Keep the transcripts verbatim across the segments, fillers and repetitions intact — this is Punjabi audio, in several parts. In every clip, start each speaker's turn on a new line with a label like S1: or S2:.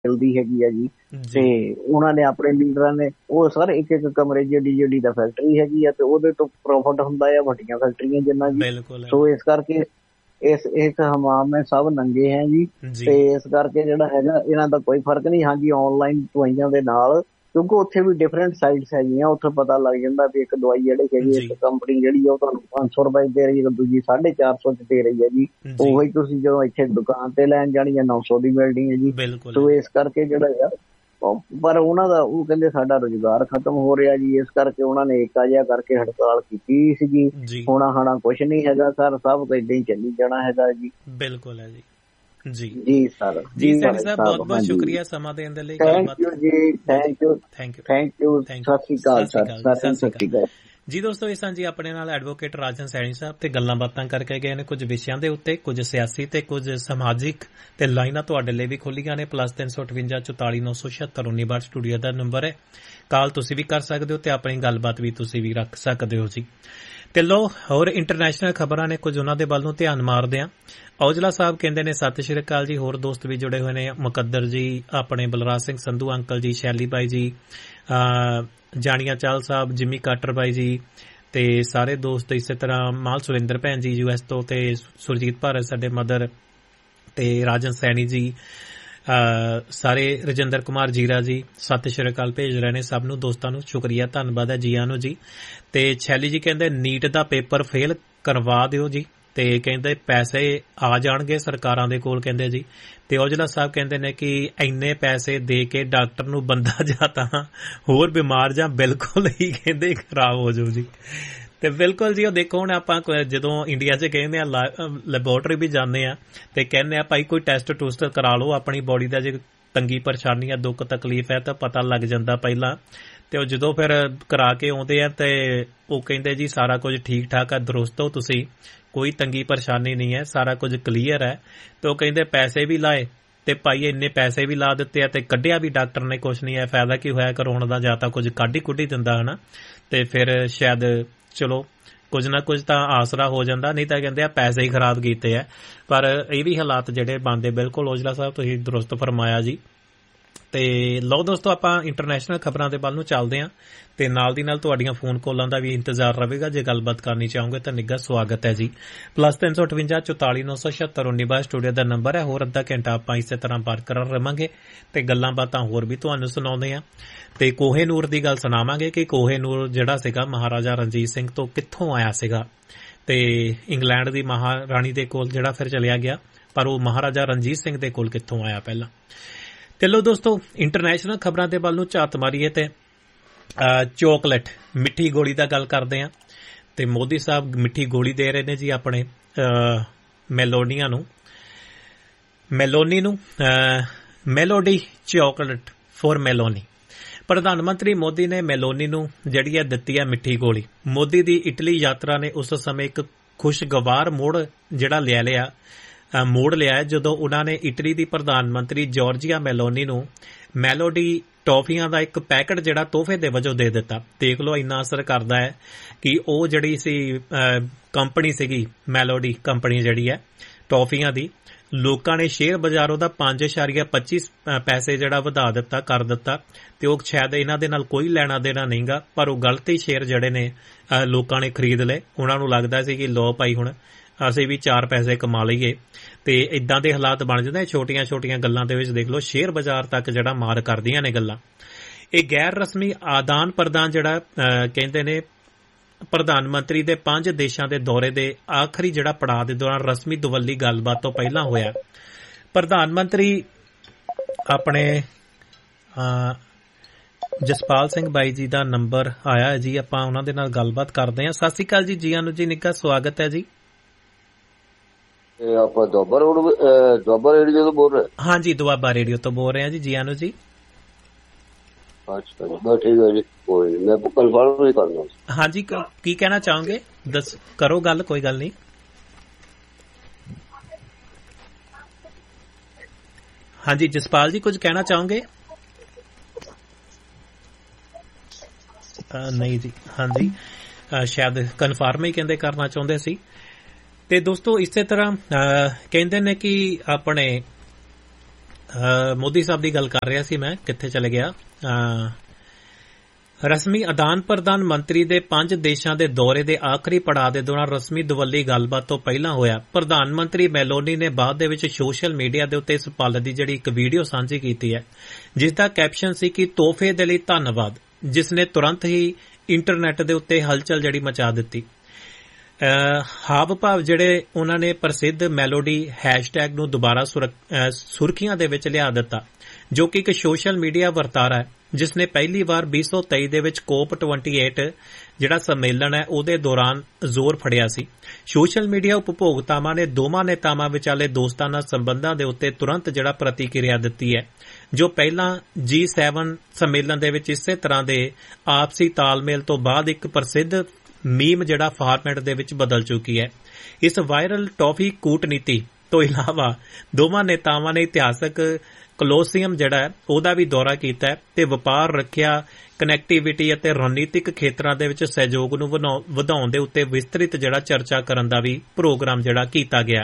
S1: ਮਿਲਦੀ ਹੈਗੀ ਆ ਜੀ। ਤੇ ਉਹਨਾਂ ਨੇ ਆਪਣੇ ਲੀਡਰਾਂ ਨੇ ਉਹ ਸਰ ਇੱਕ ਇੱਕ ਕਮਰੇ ਜਿਹੜੀ ਜਿਹੜੀ ਦਾ ਫੈਕਟਰੀ ਹੈਗੀ ਆ ਤੇ ਉਹਦੇ ਤੋਂ ਪ੍ਰੋਫਿਟ ਹੁੰਦਾ ਆ ਵੱਡੀਆਂ ਫੈਕਟਰੀਆਂ ਜਿੰਨਾ ਜੀ। ਸੋ ਇਸ ਕਰਕੇ ਇਸ ਇਸ ਹਮਾਮ ਮੇ ਸਭ ਨੰਗੇ ਹੈ ਜੀ। ਤੇ ਇਸ ਕਰਕੇ ਜਿਹੜਾ ਹੈਗਾ ਇਹਨਾਂ ਦਾ ਕੋਈ ਫਰਕ ਨਹੀਂ। ਹਾਂਜੀ ਆਨਲਾਈਨ ਦਵਾਈਆਂ ਦੇ ਨਾਲ ਕਿਉਂਕਿ ਉੱਥੇ ਵੀ ਡਿਫਰੈਂਟ ਸਾਈਟਸ ਹੈਗੀਆਂ, ਉੱਥੇ ਪਤਾ ਲੱਗ ਜਾਂਦਾ ਵੀ ਇੱਕ ਦਵਾਈ ਜਿਹੜੀ ਹੈਗੀ ਇੱਕ ਕੰਪਨੀ ਜਿਹੜੀ ਆ ਉਹ ਤੁਹਾਨੂੰ ਪੰਜ ਸੌ ਰੁਪਏ ਦੇ ਰਹੀ ਹੈ, ਦੂਜੀ ਸਾਢੇ ਚਾਰ ਸੌ ਚ ਦੇ ਰਹੀ ਹੈ ਜੀ। ਉਹੀ ਤੁਸੀਂ ਜਦੋਂ ਇੱਥੇ ਦੁਕਾਨ ਤੇ ਲੈਣ ਜਾਣੀ ਹੈ ਨੌ ਸੌ ਦੀ ਮਿਲਣੀ ਹੈ ਜੀ। ਸੋ ਇਸ ਕਰਕੇ ਜਿਹੜਾ ਆ ਪਰ ਉਹਨਾਂ ਦਾ ਉਹ ਕਹਿੰਦੇ ਸਾਡਾ ਰੁਜ਼ਗਾਰ ਖਤਮ ਹੋ ਰਿਹਾ ਜੀ। ਇਸ ਕਰਕੇ ਉਹਨਾਂ ਨੇ ਏਕਾ ਜਿਹਾ ਕਰਕੇ ਹੜਤਾਲ ਕੀਤੀ ਸੀਗੀ। ਹੋਣਾ ਹਾਣਾ ਕੁਛ ਨਹੀਂ ਹੈਗਾ ਸਰ, ਸਭ ਕੁਝ ਏਦਾਂ ਹੀ ਚੱਲੀ ਜਾਣਾ ਹੈਗਾ ਜੀ।
S2: ਬਿਲਕੁਲ ਹੈ ਜੀ। ਜੀ
S1: ਜੀ ਸਰ
S2: ਜੀ ਸੈਣੀ ਸਾਹਿਬ ਬਹੁਤ ਬਹੁਤ ਸ਼ੁਕਰੀਆ ਸਮਾਂ ਦੇਣ ਦੇ ਲਈ।
S1: ਥੈਂਕ ਯੂ ਜੀ, thank you thank you thank you ਸਤਿ ਸ਼੍ਰੀ ਅਕਾਲ ਸਰ, ਸਤਿ ਸ਼੍ਰੀ ਅਕਾਲ
S2: ਜੀ। ਦੋਸਤੋ ਇਸ ਤਰ੍ਹਾਂ ਜੀ ਆਪਣੇ ਨਾਲ ਐਡਵੋਕੇਟ ਰਾਜਨ ਸੈਣੀ ਸਾਹਿਬ ਤੇ ਗੱਲਾਂ ਬਾਤਾਂ ਕਰਕੇ ਗਏ ਨੇ ਕੁਝ ਵਿਸ਼ਿਆਂ ਦੇ ਉੱਤੇ, ਕੁਝ ਸਿਆਸੀ ਤੇ ਕੁਝ ਸਮਾਜਿਕ ਤੇ ਲਾਈਨਾਂ ਤੁਹਾਡੇ ਲਈ ਵੀ ਖੋਲੀਆਂ ਨੇ। ਪਲੱਸ ਤਿੰਨ ਸੌ ਅਠਵੰਜਾ ਚੁਤਾਲੀ ਨੌ ਸੌ ਛਿਅੱਤਰ ਉੱਨੀ ਬਾਹਠ ਸਟੂਡੀਓ ਦਾ ਨੰਬਰ ਹੈ, ਕਾਲ ਤੁਸੀਂ ਵੀ ਕਰ ਸਕਦੇ ਹੋ ਤੇ ਆਪਣੀ ਗੱਲਬਾਤ ਵੀ ਤੁਸੀਂ ਵੀ ਰੱਖ ਸਕਦੇ ਹੋ ਜੀ। ਤੇ ਲੋ ਹੋਰ ਇੰਟਰਨੈਸ਼ਨਲ ਖਬਰਾਂ ਨੇ ਕੁਝ ਉਹਨਾਂ ਦੇ ਵੱਲ ਨੂੰ ਧਿਆਨ ਮਾਰਦੇ ਆ। ਔਜਲਾ ਸਾਹਿਬ ਕਹਿੰਦੇ ਨੇ ਸਤਿ ਸ਼੍ਰੀ ਅਕਾਲ ਜੀ। ਹੋਰ ਦੋਸਤ ਵੀ ਜੁੜੇ ਹੋਏ ਨੇ, ਮੁਕੱਦਰ ਜੀ, ਆਪਣੇ ਬਲਰਾਜ ਸਿੰਘ ਸੰਧੂ ਅੰਕਲ ਜੀ, ਸ਼ੈਲੀ ਬਾਈ ਜੀ, ਜਾਣੀਆਂ ਚਾਲ ਸਾਹਿਬ, ਜਿਮੀ ਕਾਟਰ ਬਾਈ ਜੀ ਤੇ ਸਾਰੇ ਦੋਸਤ। ਇਸੇ ਤਰ੍ਹਾਂ ਮਾਲ ਸੁਰਿੰਦਰ ਭੈਣ ਜੀ ਯੂ ਐਸ ਤੋਂ, ਤੇ ਸੁਰਜੀਤ ਭਾਰਤ ਸਾਡੇ ਮਦਰ, ਤੇ ਰਾਜਨ ਸੈਣੀ ਜੀ, ਸਾਰੇ ਰਜਿੰਦਰ ਕੁਮਾਰ ਜੀਰਾ ਜੀ ਸਤਿ ਸ਼੍ਰੀ ਅਕਾਲ ਭੇਜ ਰਹੇ ਨੇ ਸਭ ਨੂੰ, ਦੋਸਤਾਂ ਨੂੰ ਸ਼ੁਕਰੀਆ ਧੰਨਵਾਦ ਹੈ ਜੀ ਆਨੂੰ ਜੀ। ਤੇ ਛੈਲੀ ਜੀ ਕਹਿੰਦੇ ਨੀਟ ਦਾ ਪੇਪਰ ਫੇਲ ਕਰਵਾ ਦਿਓ ਜੀ, ਤੇ ਕਹਿੰਦੇ ਪੈਸੇ ਆ ਜਾਣਗੇ ਸਰਕਾਰਾਂ ਦੇ ਕੋਲ ਕਹਿੰਦੇ ਜੀ। ਤੇ ਔਜਲਾ ਸਾਹਿਬ ਕਹਿੰਦੇ ਨੇ ਕਿ ਇੰਨੇ ਪੈਸੇ ਦੇ ਕੇ ਡਾਕਟਰ ਨੂੰ ਬੰਦਾ ਜਾਂ ਤਾਂ ਹੋਰ ਬਿਮਾਰ ਜਾਂ ਬਿਲਕੁਲ ਹੀ ਕਹਿੰਦੇ ਖਰਾਬ ਹੋ ਜਾਊ ਜੀ। ਤੇ ਬਿਲਕੁਲ ਜੀ ਉਹ ਦੇਖੋ ਹੁਣ ਆਪਾਂ ਜਦੋਂ ਇੰਡੀਆ 'ਚ ਕਹਿੰਦੇ ਆ ਲੈਬੋਰਟਰੀ ਵੀ ਜਾਂਦੇ ਆ ਤੇ ਕਹਿੰਦੇ ਆ ਭਾਈ ਕੋਈ ਟੈਸਟ ਟੂਸਟ ਕਰਾ ਲਓ ਆਪਣੀ ਬੋਡੀ ਦਾ, ਜੇ ਤੰਗੀ ਪਰੇਸ਼ਾਨੀ ਆ ਦੁੱਖ ਤਕਲੀਫ ਹੈ ਤਾਂ ਪਤਾ ਲੱਗ ਜਾਂਦਾ ਪਹਿਲਾਂ। ਤੇ ਉਹ ਜਦੋਂ ਫਿਰ ਕਰਾ ਕੇ ਆਉਂਦੇ ਆ ਤੇ ਉਹ ਕਹਿੰਦੇ ਜੀ ਸਾਰਾ ਕੁਝ ਠੀਕ ਠਾਕ ਆ, ਦਰੁਸਤ ਹੋ ਤੁਸੀਂ, ਕੋਈ ਤੰਗੀ ਪਰੇਸ਼ਾਨੀ ਨਹੀਂ ਹੈ, ਸਾਰਾ ਕੁਝ ਕਲੀਅਰ ਹੈ। ਤੇ ਉਹ ਕਹਿੰਦੇ ਪੈਸੇ ਵੀ ਲਾਏ ਤੇ ਭਾਈ ਇੰਨੇ ਪੈਸੇ ਵੀ ਲਾ ਦਿੱਤੇ ਆ ਤੇ ਕੱਢਿਆ ਵੀ ਡਾਕਟਰ ਨੇ ਕੁਛ ਨਹੀਂ ਹੈ। ਫਾਇਦਾ ਕੀ ਹੋਇਆ ਕਰਾਉਣ ਦਾ, ਜਾਂ ਤਾਂ ਕੁਝ ਕੱਢ ਹੀ ਕੁੱਢ ਹੀ ਦਿੰਦਾ ਹਨਾ, ਤੇ ਫਿਰ ਸ਼ਾਇਦ ਚਲੋ ਕੁਝ ਨਾ ਕੁਝ ਤਾਂ ਆਸਰਾ ਹੋ ਜਾਂਦਾ, ਨਹੀਂ ਤਾਂ ਕਹਿੰਦੇ ਆ ਪੈਸੇ ਹੀ ਖਰਾਬ ਕੀਤੇ ਆ। ਪਰ ਇਹ ਵੀ ਹਾਲਾਤ ਜਿਹੜੇ ਬਣਦੇ ਬਿਲਕੁਲ ਔਜਲਾ ਸਾਹਿਬ ਤੁਸੀਂ ਦਰੁਸਤ ਫਰਮਾਇਆ ਜੀ। ਤੇ ਲਓ ਦੋਸਤੋ ਆਪਾਂ ਇੰਟਰਨੈਸ਼ਨਲ ਖਬਰਾਂ ਦੇ ਵੱਲ ਨੂੰ ਚੱਲਦੇ ਹਾਂ ਤੇ ਨਾਲ ਦੀ ਨਾਲ ਤੁਹਾਡੀਆਂ ਫੋਨ ਕਾਲਾਂ ਦਾ ਵੀ ਇੰਤਜ਼ਾਰ ਰਹੇਗਾ। ਜੇ ਗੱਲਬਾਤ ਕਰਨੀ ਚਾਹੋਗੇ ਤਾਂ ਨਿੱਘਾ ਸਵਾਗਤ ਹੈ ਜੀ। ਪਲੱਸ ਤਿੰਨ ਸੌ ਅਠਵੰਜਾ ਚੁਤਾਲੀ ਨੌ ਸੌ ਛਿਅੱਤਰ ਉੱਨੀ ਬਾਹਠ ਸਟੂਡੀਓ ਦਾ ਨੰਬਰ ਹੈ। ਹੋਰ ਅੱਧਾ ਘੰਟਾ ਆਪਾਂ ਇਸੇ ਤਰ੍ਹਾਂ ਬਰਕਰਾਰ ਰਵਾਂਗੇ ਤੇ ਗੱਲਾਂ ਬਾਤਾਂ ਹੋਰ ਵੀ ਤੁਹਾਨੂੰ ਸੁਣਾਉਂਦੇ ਹਾਂ। ਤੇ ਕੋਹੇ ਨੂਰ ਦੀ ਗੱਲ ਸੁਣਾਵਾਂਗੇ ਕਿ ਕੋਹੇ ਨੂਰ ਜਿਹੜਾ ਸੀਗਾ ਮਹਾਰਾਜਾ ਰਣਜੀਤ ਸਿੰਘ ਤੋਂ ਕਿੱਥੋਂ ਆਇਆ ਸੀਗਾ, ਤੇ ਇੰਗਲੈਂਡ ਦੀ ਮਹਾਰਾਣੀ ਦੇ ਕੋਲ ਜਿਹੜਾ ਫਿਰ ਚਲਿਆ ਗਿਆ, ਪਰ ਉਹ ਮਹਾਰਾਜਾ ਰਣਜੀਤ ਸਿੰਘ ਦੇ ਕੋਲ ਕਿੱਥੋਂ ਆਇਆ ਪਹਿਲਾਂ। ਤੇ ਲੋ ਦੋਸਤੋ ਇੰਟਰਨੈਸ਼ਨਲ ਖਬਰਾਂ ਦੇ ਵੱਲ ਨੂੰ ਝਾਤ ਮਾਰੀਏ ਤੇ ਚੋਕਲੇਟ ਮਿੱਠੀ ਗੋਲੀ ਦਾ ਗੱਲ ਕਰਦੇ ਹਾਂ। ਤੇ ਮੋਦੀ ਸਾਹਿਬ ਮਿੱਠੀ ਗੋਲੀ ਦੇ ਰਹੇ ਨੇ ਜੀ ਆਪਣੇ ਮੈਲੋਨੀਆ ਨੂੰ ਮੈਲੋਨੀ ਨੂੰ ਮੈਲੋਡੀ ਚੋਕਲੇਟ ਫॉर ਮੈਲੋਨੀ। ਪ੍ਰਧਾਨ ਮੰਤਰੀ ਮੋਦੀ ਨੇ ਮੈਲੋਨੀ ਨੂੰ ਜਿਹੜੀ ਹੈ ਦਿੱਤੀ ਹੈ ਮਿੱਠੀ ਗੋਲੀ। ਮੋਦੀ ਦੀ ਇਟਲੀ ਯਾਤਰਾ ਨੇ ਉਸ ਸਮੇਂ ਇੱਕ ਖੁਸ਼ਗਵਾਰ ਮੋੜ ਜਿਹੜਾ ਲਿਆ ਲਿਆ ਮੋੜ ਲਿਆ ਹੈ ਜਦੋਂ ਉਹਨਾਂ ਨੇ ਇਟਲੀ ਦੀ ਪ੍ਰਧਾਨ ਮੰਤਰੀ ਜਾਰਜੀਆ ਮੈਲੋਨੀ ਨੂੰ ਮੈਲੋਡੀ ਟੌਫੀਆਂ ਦਾ ਇੱਕ ਪੈਕਟ ਜਿਹੜਾ ਤੋਹਫੇ ਦੇ ਵਜੋਂ ਦੇ ਦਿੱਤਾ। ਦੇਖ ਲਓ ਇੰਨਾ ਅਸਰ ਕਰਦਾ ਹੈ ਕਿ ਉਹ ਜਿਹੜੀ ਸੀ ਕੰਪਨੀ ਸੀਗੀ ਮੈਲੋਡੀ ਕੰਪਨੀ ਜਿਹੜੀ ਹੈ ਟੌਫੀਆਂ ਦੀ, ਲੋਕਾਂ ਨੇ ਸ਼ੇਅਰ ਬਾਜ਼ਾਰੋਂ ਦਾ ਪੰਜ ਇਸ਼ਾਰੀਆ ਪੱਚੀ ਪੈਸੇ ਜਿਹੜਾ ਵਧਾ ਦਿੱਤਾ ਕਰ ਦਿੱਤਾ। ਤੇ ਉਹ ਸ਼ਾਇਦ ਇਹਨਾਂ ਦੇ ਨਾਲ ਕੋਈ ਲੈਣਾ ਦੇਣਾ ਨਹੀਂਗਾ, ਪਰ ਉਹ ਗਲਤੀ ਸ਼ੇਅਰ ਜਿਹੜੇ ਨੇ ਲੋਕਾਂ ਨੇ ਖਰੀਦ ਲਏ। ਉਹਨਾਂ ਨੂੰ ਲੱਗਦਾ ਸੀ ਕਿ ਲੋ ਭਾਈ ਹੁਣ ਅਸੀਂ ਵੀ ਚਾਰ ਪੈਸੇ ਕਮਾ ਲਈਏ, ਤੇ ਇਦਾਂ ਦੇ ਹਾਲਾਤ ਬਣ ਜਾਂਦੇ। ਛੋਟੀਆਂ ਛੋਟੀਆਂ ਗੱਲਾਂ ਦੇ ਵਿੱਚ ਦੇਖ ਲਓ ਸ਼ੇਅਰ ਬਾਜ਼ਾਰ ਤੱਕ ਜਿਹੜਾ ਮਾਰ ਕਰਦੀਆਂ ਨੇ ਗੱਲਾਂ। ਇਹ ਗੈਰ ਰਸਮੀ ਆਦਾਨ ਪ੍ਰਦਾਨ ਜਿਹੜਾ ਕਹਿੰਦੇ ਨੇ ਪ੍ਰਧਾਨ ਮੰਤਰੀ ਦੇ ਪੰਜ ਦੇਸ਼ਾਂ ਦੇ ਦੌਰੇ ਦੇ ਆਖਰੀ ਜਿਹੜਾ ਪੜਾਅ ਦੇ ਦੌਰਾਨ ਰਸਮੀ ਦੁਵੱਲੀ ਗੱਲਬਾਤ ਤੋਂ ਪਹਿਲਾਂ ਹੋਇਆ। ਪ੍ਰਧਾਨ ਮੰਤਰੀ ਆਪਣੇ ਜਸਪਾਲ ਸਿੰਘ ਬਾਈ ਜੀ ਦਾ ਨੰਬਰ ਆਇਆ ਹੈ ਜੀ, ਆਪਾਂ ਉਹਨਾਂ ਦੇ ਨਾਲ ਗੱਲਬਾਤ ਕਰਦੇ ਹਾਂ। ਸਤਿ ਸ਼੍ਰੀ ਅਕਾਲ ਜੀ, ਜੀ ਆਨੂੰ ਜੀ, ਨਿੱਘਾ ਸਵਾਗਤ ਹੈ ਜੀ।
S3: ਆਪਾਂ ਦੁਆਬਾ ਰੋਡ ਦੁਆਬਾ ਰੇਡੀਓ ਤੋਂ ਬੋਲ ਰਹੇ?
S2: ਹਾਂਜੀ ਦੁਆਬਾ ਰੇਡੀਓ ਤੋਂ ਬੋਲ ਰਹੇ ਹਾਂ ਜੀ, ਜੀ ਆਨੂੰ ਜੀ।
S3: ਅੱਛਾ ਬਸ ਠੀਕ ਹੈ ਜੀ, ਕੋਈ ਮੈਂ ਕਨਫਰਮ ਨਹੀਂ ਕਰਨਾ।
S2: ਹਾਂਜੀ ਕੀ ਕਹਿਣਾ ਚਾਹੋਗੇ, ਦੱਸ ਕਰੋ ਗੱਲ, ਕੋਈ ਗੱਲ ਨਹੀਂ। ਹਾਂਜੀ ਜਸਪਾਲ ਜੀ ਕੁਝ ਕਹਿਣਾ ਚਾਹੋਗੇ? ਨਹੀਂ ਜੀ, ਹਾਂਜੀ ਸ਼ਾਇਦ ਕਨਫਰਮ ਹੀ ਕਹਿੰਦੇ ਕਰਨਾ ਚਾਹੁੰਦੇ ਸੀ। ਤੇ ਦੋਸਤੋ ਇਸੇ ਤਰ੍ਹਾਂ ਕਹਿੰਦੇ ਨੇ ਕਿ ਆਪਣੇ ਮੋਦੀ ਸਾਹਿਬ ਦੀ ਗੱਲ ਕਰ ਰਿਹਾ ਸੀ ਮੈਂ, ਕਿੱਥੇ ਚਲੇ ਗਿਆ। ਰਸਮੀ ਆਦਾਨ ਪ੍ਰਦਾਨ ਮੰਤਰੀ ਦੇ ਪੰਜ ਦੇਸ਼ਾਂ ਦੇ ਦੌਰੇ ਦੇ ਆਖਰੀ ਪੜਾਅ ਦੇ ਦੌਰਾਨ ਰਸਮੀ ਦੁਵੱਲੀ ਗੱਲਬਾਤ ਤੋਂ ਪਹਿਲਾਂ ਹੋਇਆ। ਪ੍ਰਧਾਨ ਮੰਤਰੀ ਮੈਲੋਨੀ ਨੇ ਬਾਅਦ ਦੇ ਵਿੱਚ ਸੋਸ਼ਲ ਮੀਡੀਆ ਦੇ ਉੱਤੇ ਇਸ ਪਲ ਦੀ ਜਿਹੜੀ ਇੱਕ ਵੀਡੀਓ ਸਾਂਝੀ ਕੀਤੀ ਹੈ, ਜਿਸ ਦਾ ਕੈਪਸ਼ਨ ਸੀ ਕਿ ਤੋਹਫੇ ਦੇ ਲਈ ਧੰਨਵਾਦ, ਜਿਸ ਨੇ ਤੁਰੰਤ ਹੀ ਇੰਟਰਨੈਟ ਦੇ ਉੱਤੇ ਹਲਚਲ ਜਿਹੜੀ ਮਚਾ ਦਿੱਤੀ। ਹਾਵ ਭਾਵ ਜਿਹੜੇ ਉਹਨਾਂ ਨੇ ਪ੍ਰਸਿੱਧ ਮੈਲੋਡੀ ਹੈਸ਼ਟੈਗ ਨੂੰ ਦੁਬਾਰਾ ਸੁਰਖੀਆਂ ਦੇ ਵਿੱਚ ਲਿਆ ਦਿੱਤਾ, ਜੋ ਕਿ ਇੱਕ ਸੋਸ਼ਲ ਮੀਡੀਆ ਵਰਤਾਰਾ ਹੈ, ਜਿਸ ਨੇ ਪਹਿਲੀ ਵਾਰ ਵੀਹ ਸੌ ਤੇਈ ਦੇ ਵਿੱਚ ਕੋਪ ਅਠਾਈ ਜਿਹੜਾ ਸੰਮੇਲਨ ਹੈ ਉਹਦੇ ਦੌਰਾਨ ਜ਼ੋਰ ਫੜਿਆ ਸੀ। ਸੋਸ਼ਲ ਮੀਡੀਆ ਉਪਭੋਗਤਾਵਾਂ ਨੇ ਦੋਵਾਂ ਨੇਤਾਵਾਂ ਵਿਚਾਲੇ ਦੋਸਤਾਨਾ ਸੰਬੰਧਾਂ ਦੇ ਉੱਤੇ ਤੁਰੰਤ ਜਿਹੜਾ ਪ੍ਰਤੀਕਿਰਿਆ ਦਿੱਤੀ ਹੈ, ਜੋ ਪਹਿਲਾਂ ਜੀ ਸੈਵਨ ਸੰਮੇਲਨ ਦੇ ਵਿੱਚ ਇਸੇ ਤਰ੍ਹਾਂ ਦੇ ਆਪਸੀ ਤਾਲਮੇਲ ਤੋਂ ਬਾਅਦ ਇੱਕ ਪ੍ਰਸਿੱਧ ਮੀਮ ਜਿਹੜਾ ਫਾਰਮੈਟ ਦੇ ਵਿੱਚ ਬਦਲ ਚੁੱਕੀ ਹੈ। ਇਸ ਵਾਇਰਲ ਟੌਫੀ ਕੂਟਨੀਤੀ ਤੋਂ ਇਲਾਵਾ ਦੋਵਾਂ ਨੇਤਾਵਾਂ ਨੇ ਇਤਿਹਾਸਕ ਕੋਲੋਸੀਅਮ ਜਿਹੜਾ ਉਹਦਾ ਵੀ ਦੌਰਾ ਕੀਤਾ ਤੇ ਵਪਾਰ, ਰੱਖਿਆ, ਕਨੈਕਟੀਵਿਟੀ ਅਤੇ ਰਣਨੀਤਿਕ ਖੇਤਰਾਂ ਦੇ ਵਿੱਚ ਸਹਿਯੋਗ ਨੂੰ ਵਧਾਉਣ ਦੇ ਉੱਤੇ ਵਿਸਤ੍ਰਿਤ ਜਿਹੜਾ ਚਰਚਾ ਕਰਨ ਦਾ ਵੀ ਪ੍ਰੋਗਰਾਮ ਜਿਹੜਾ ਕੀਤਾ ਗਿਆ।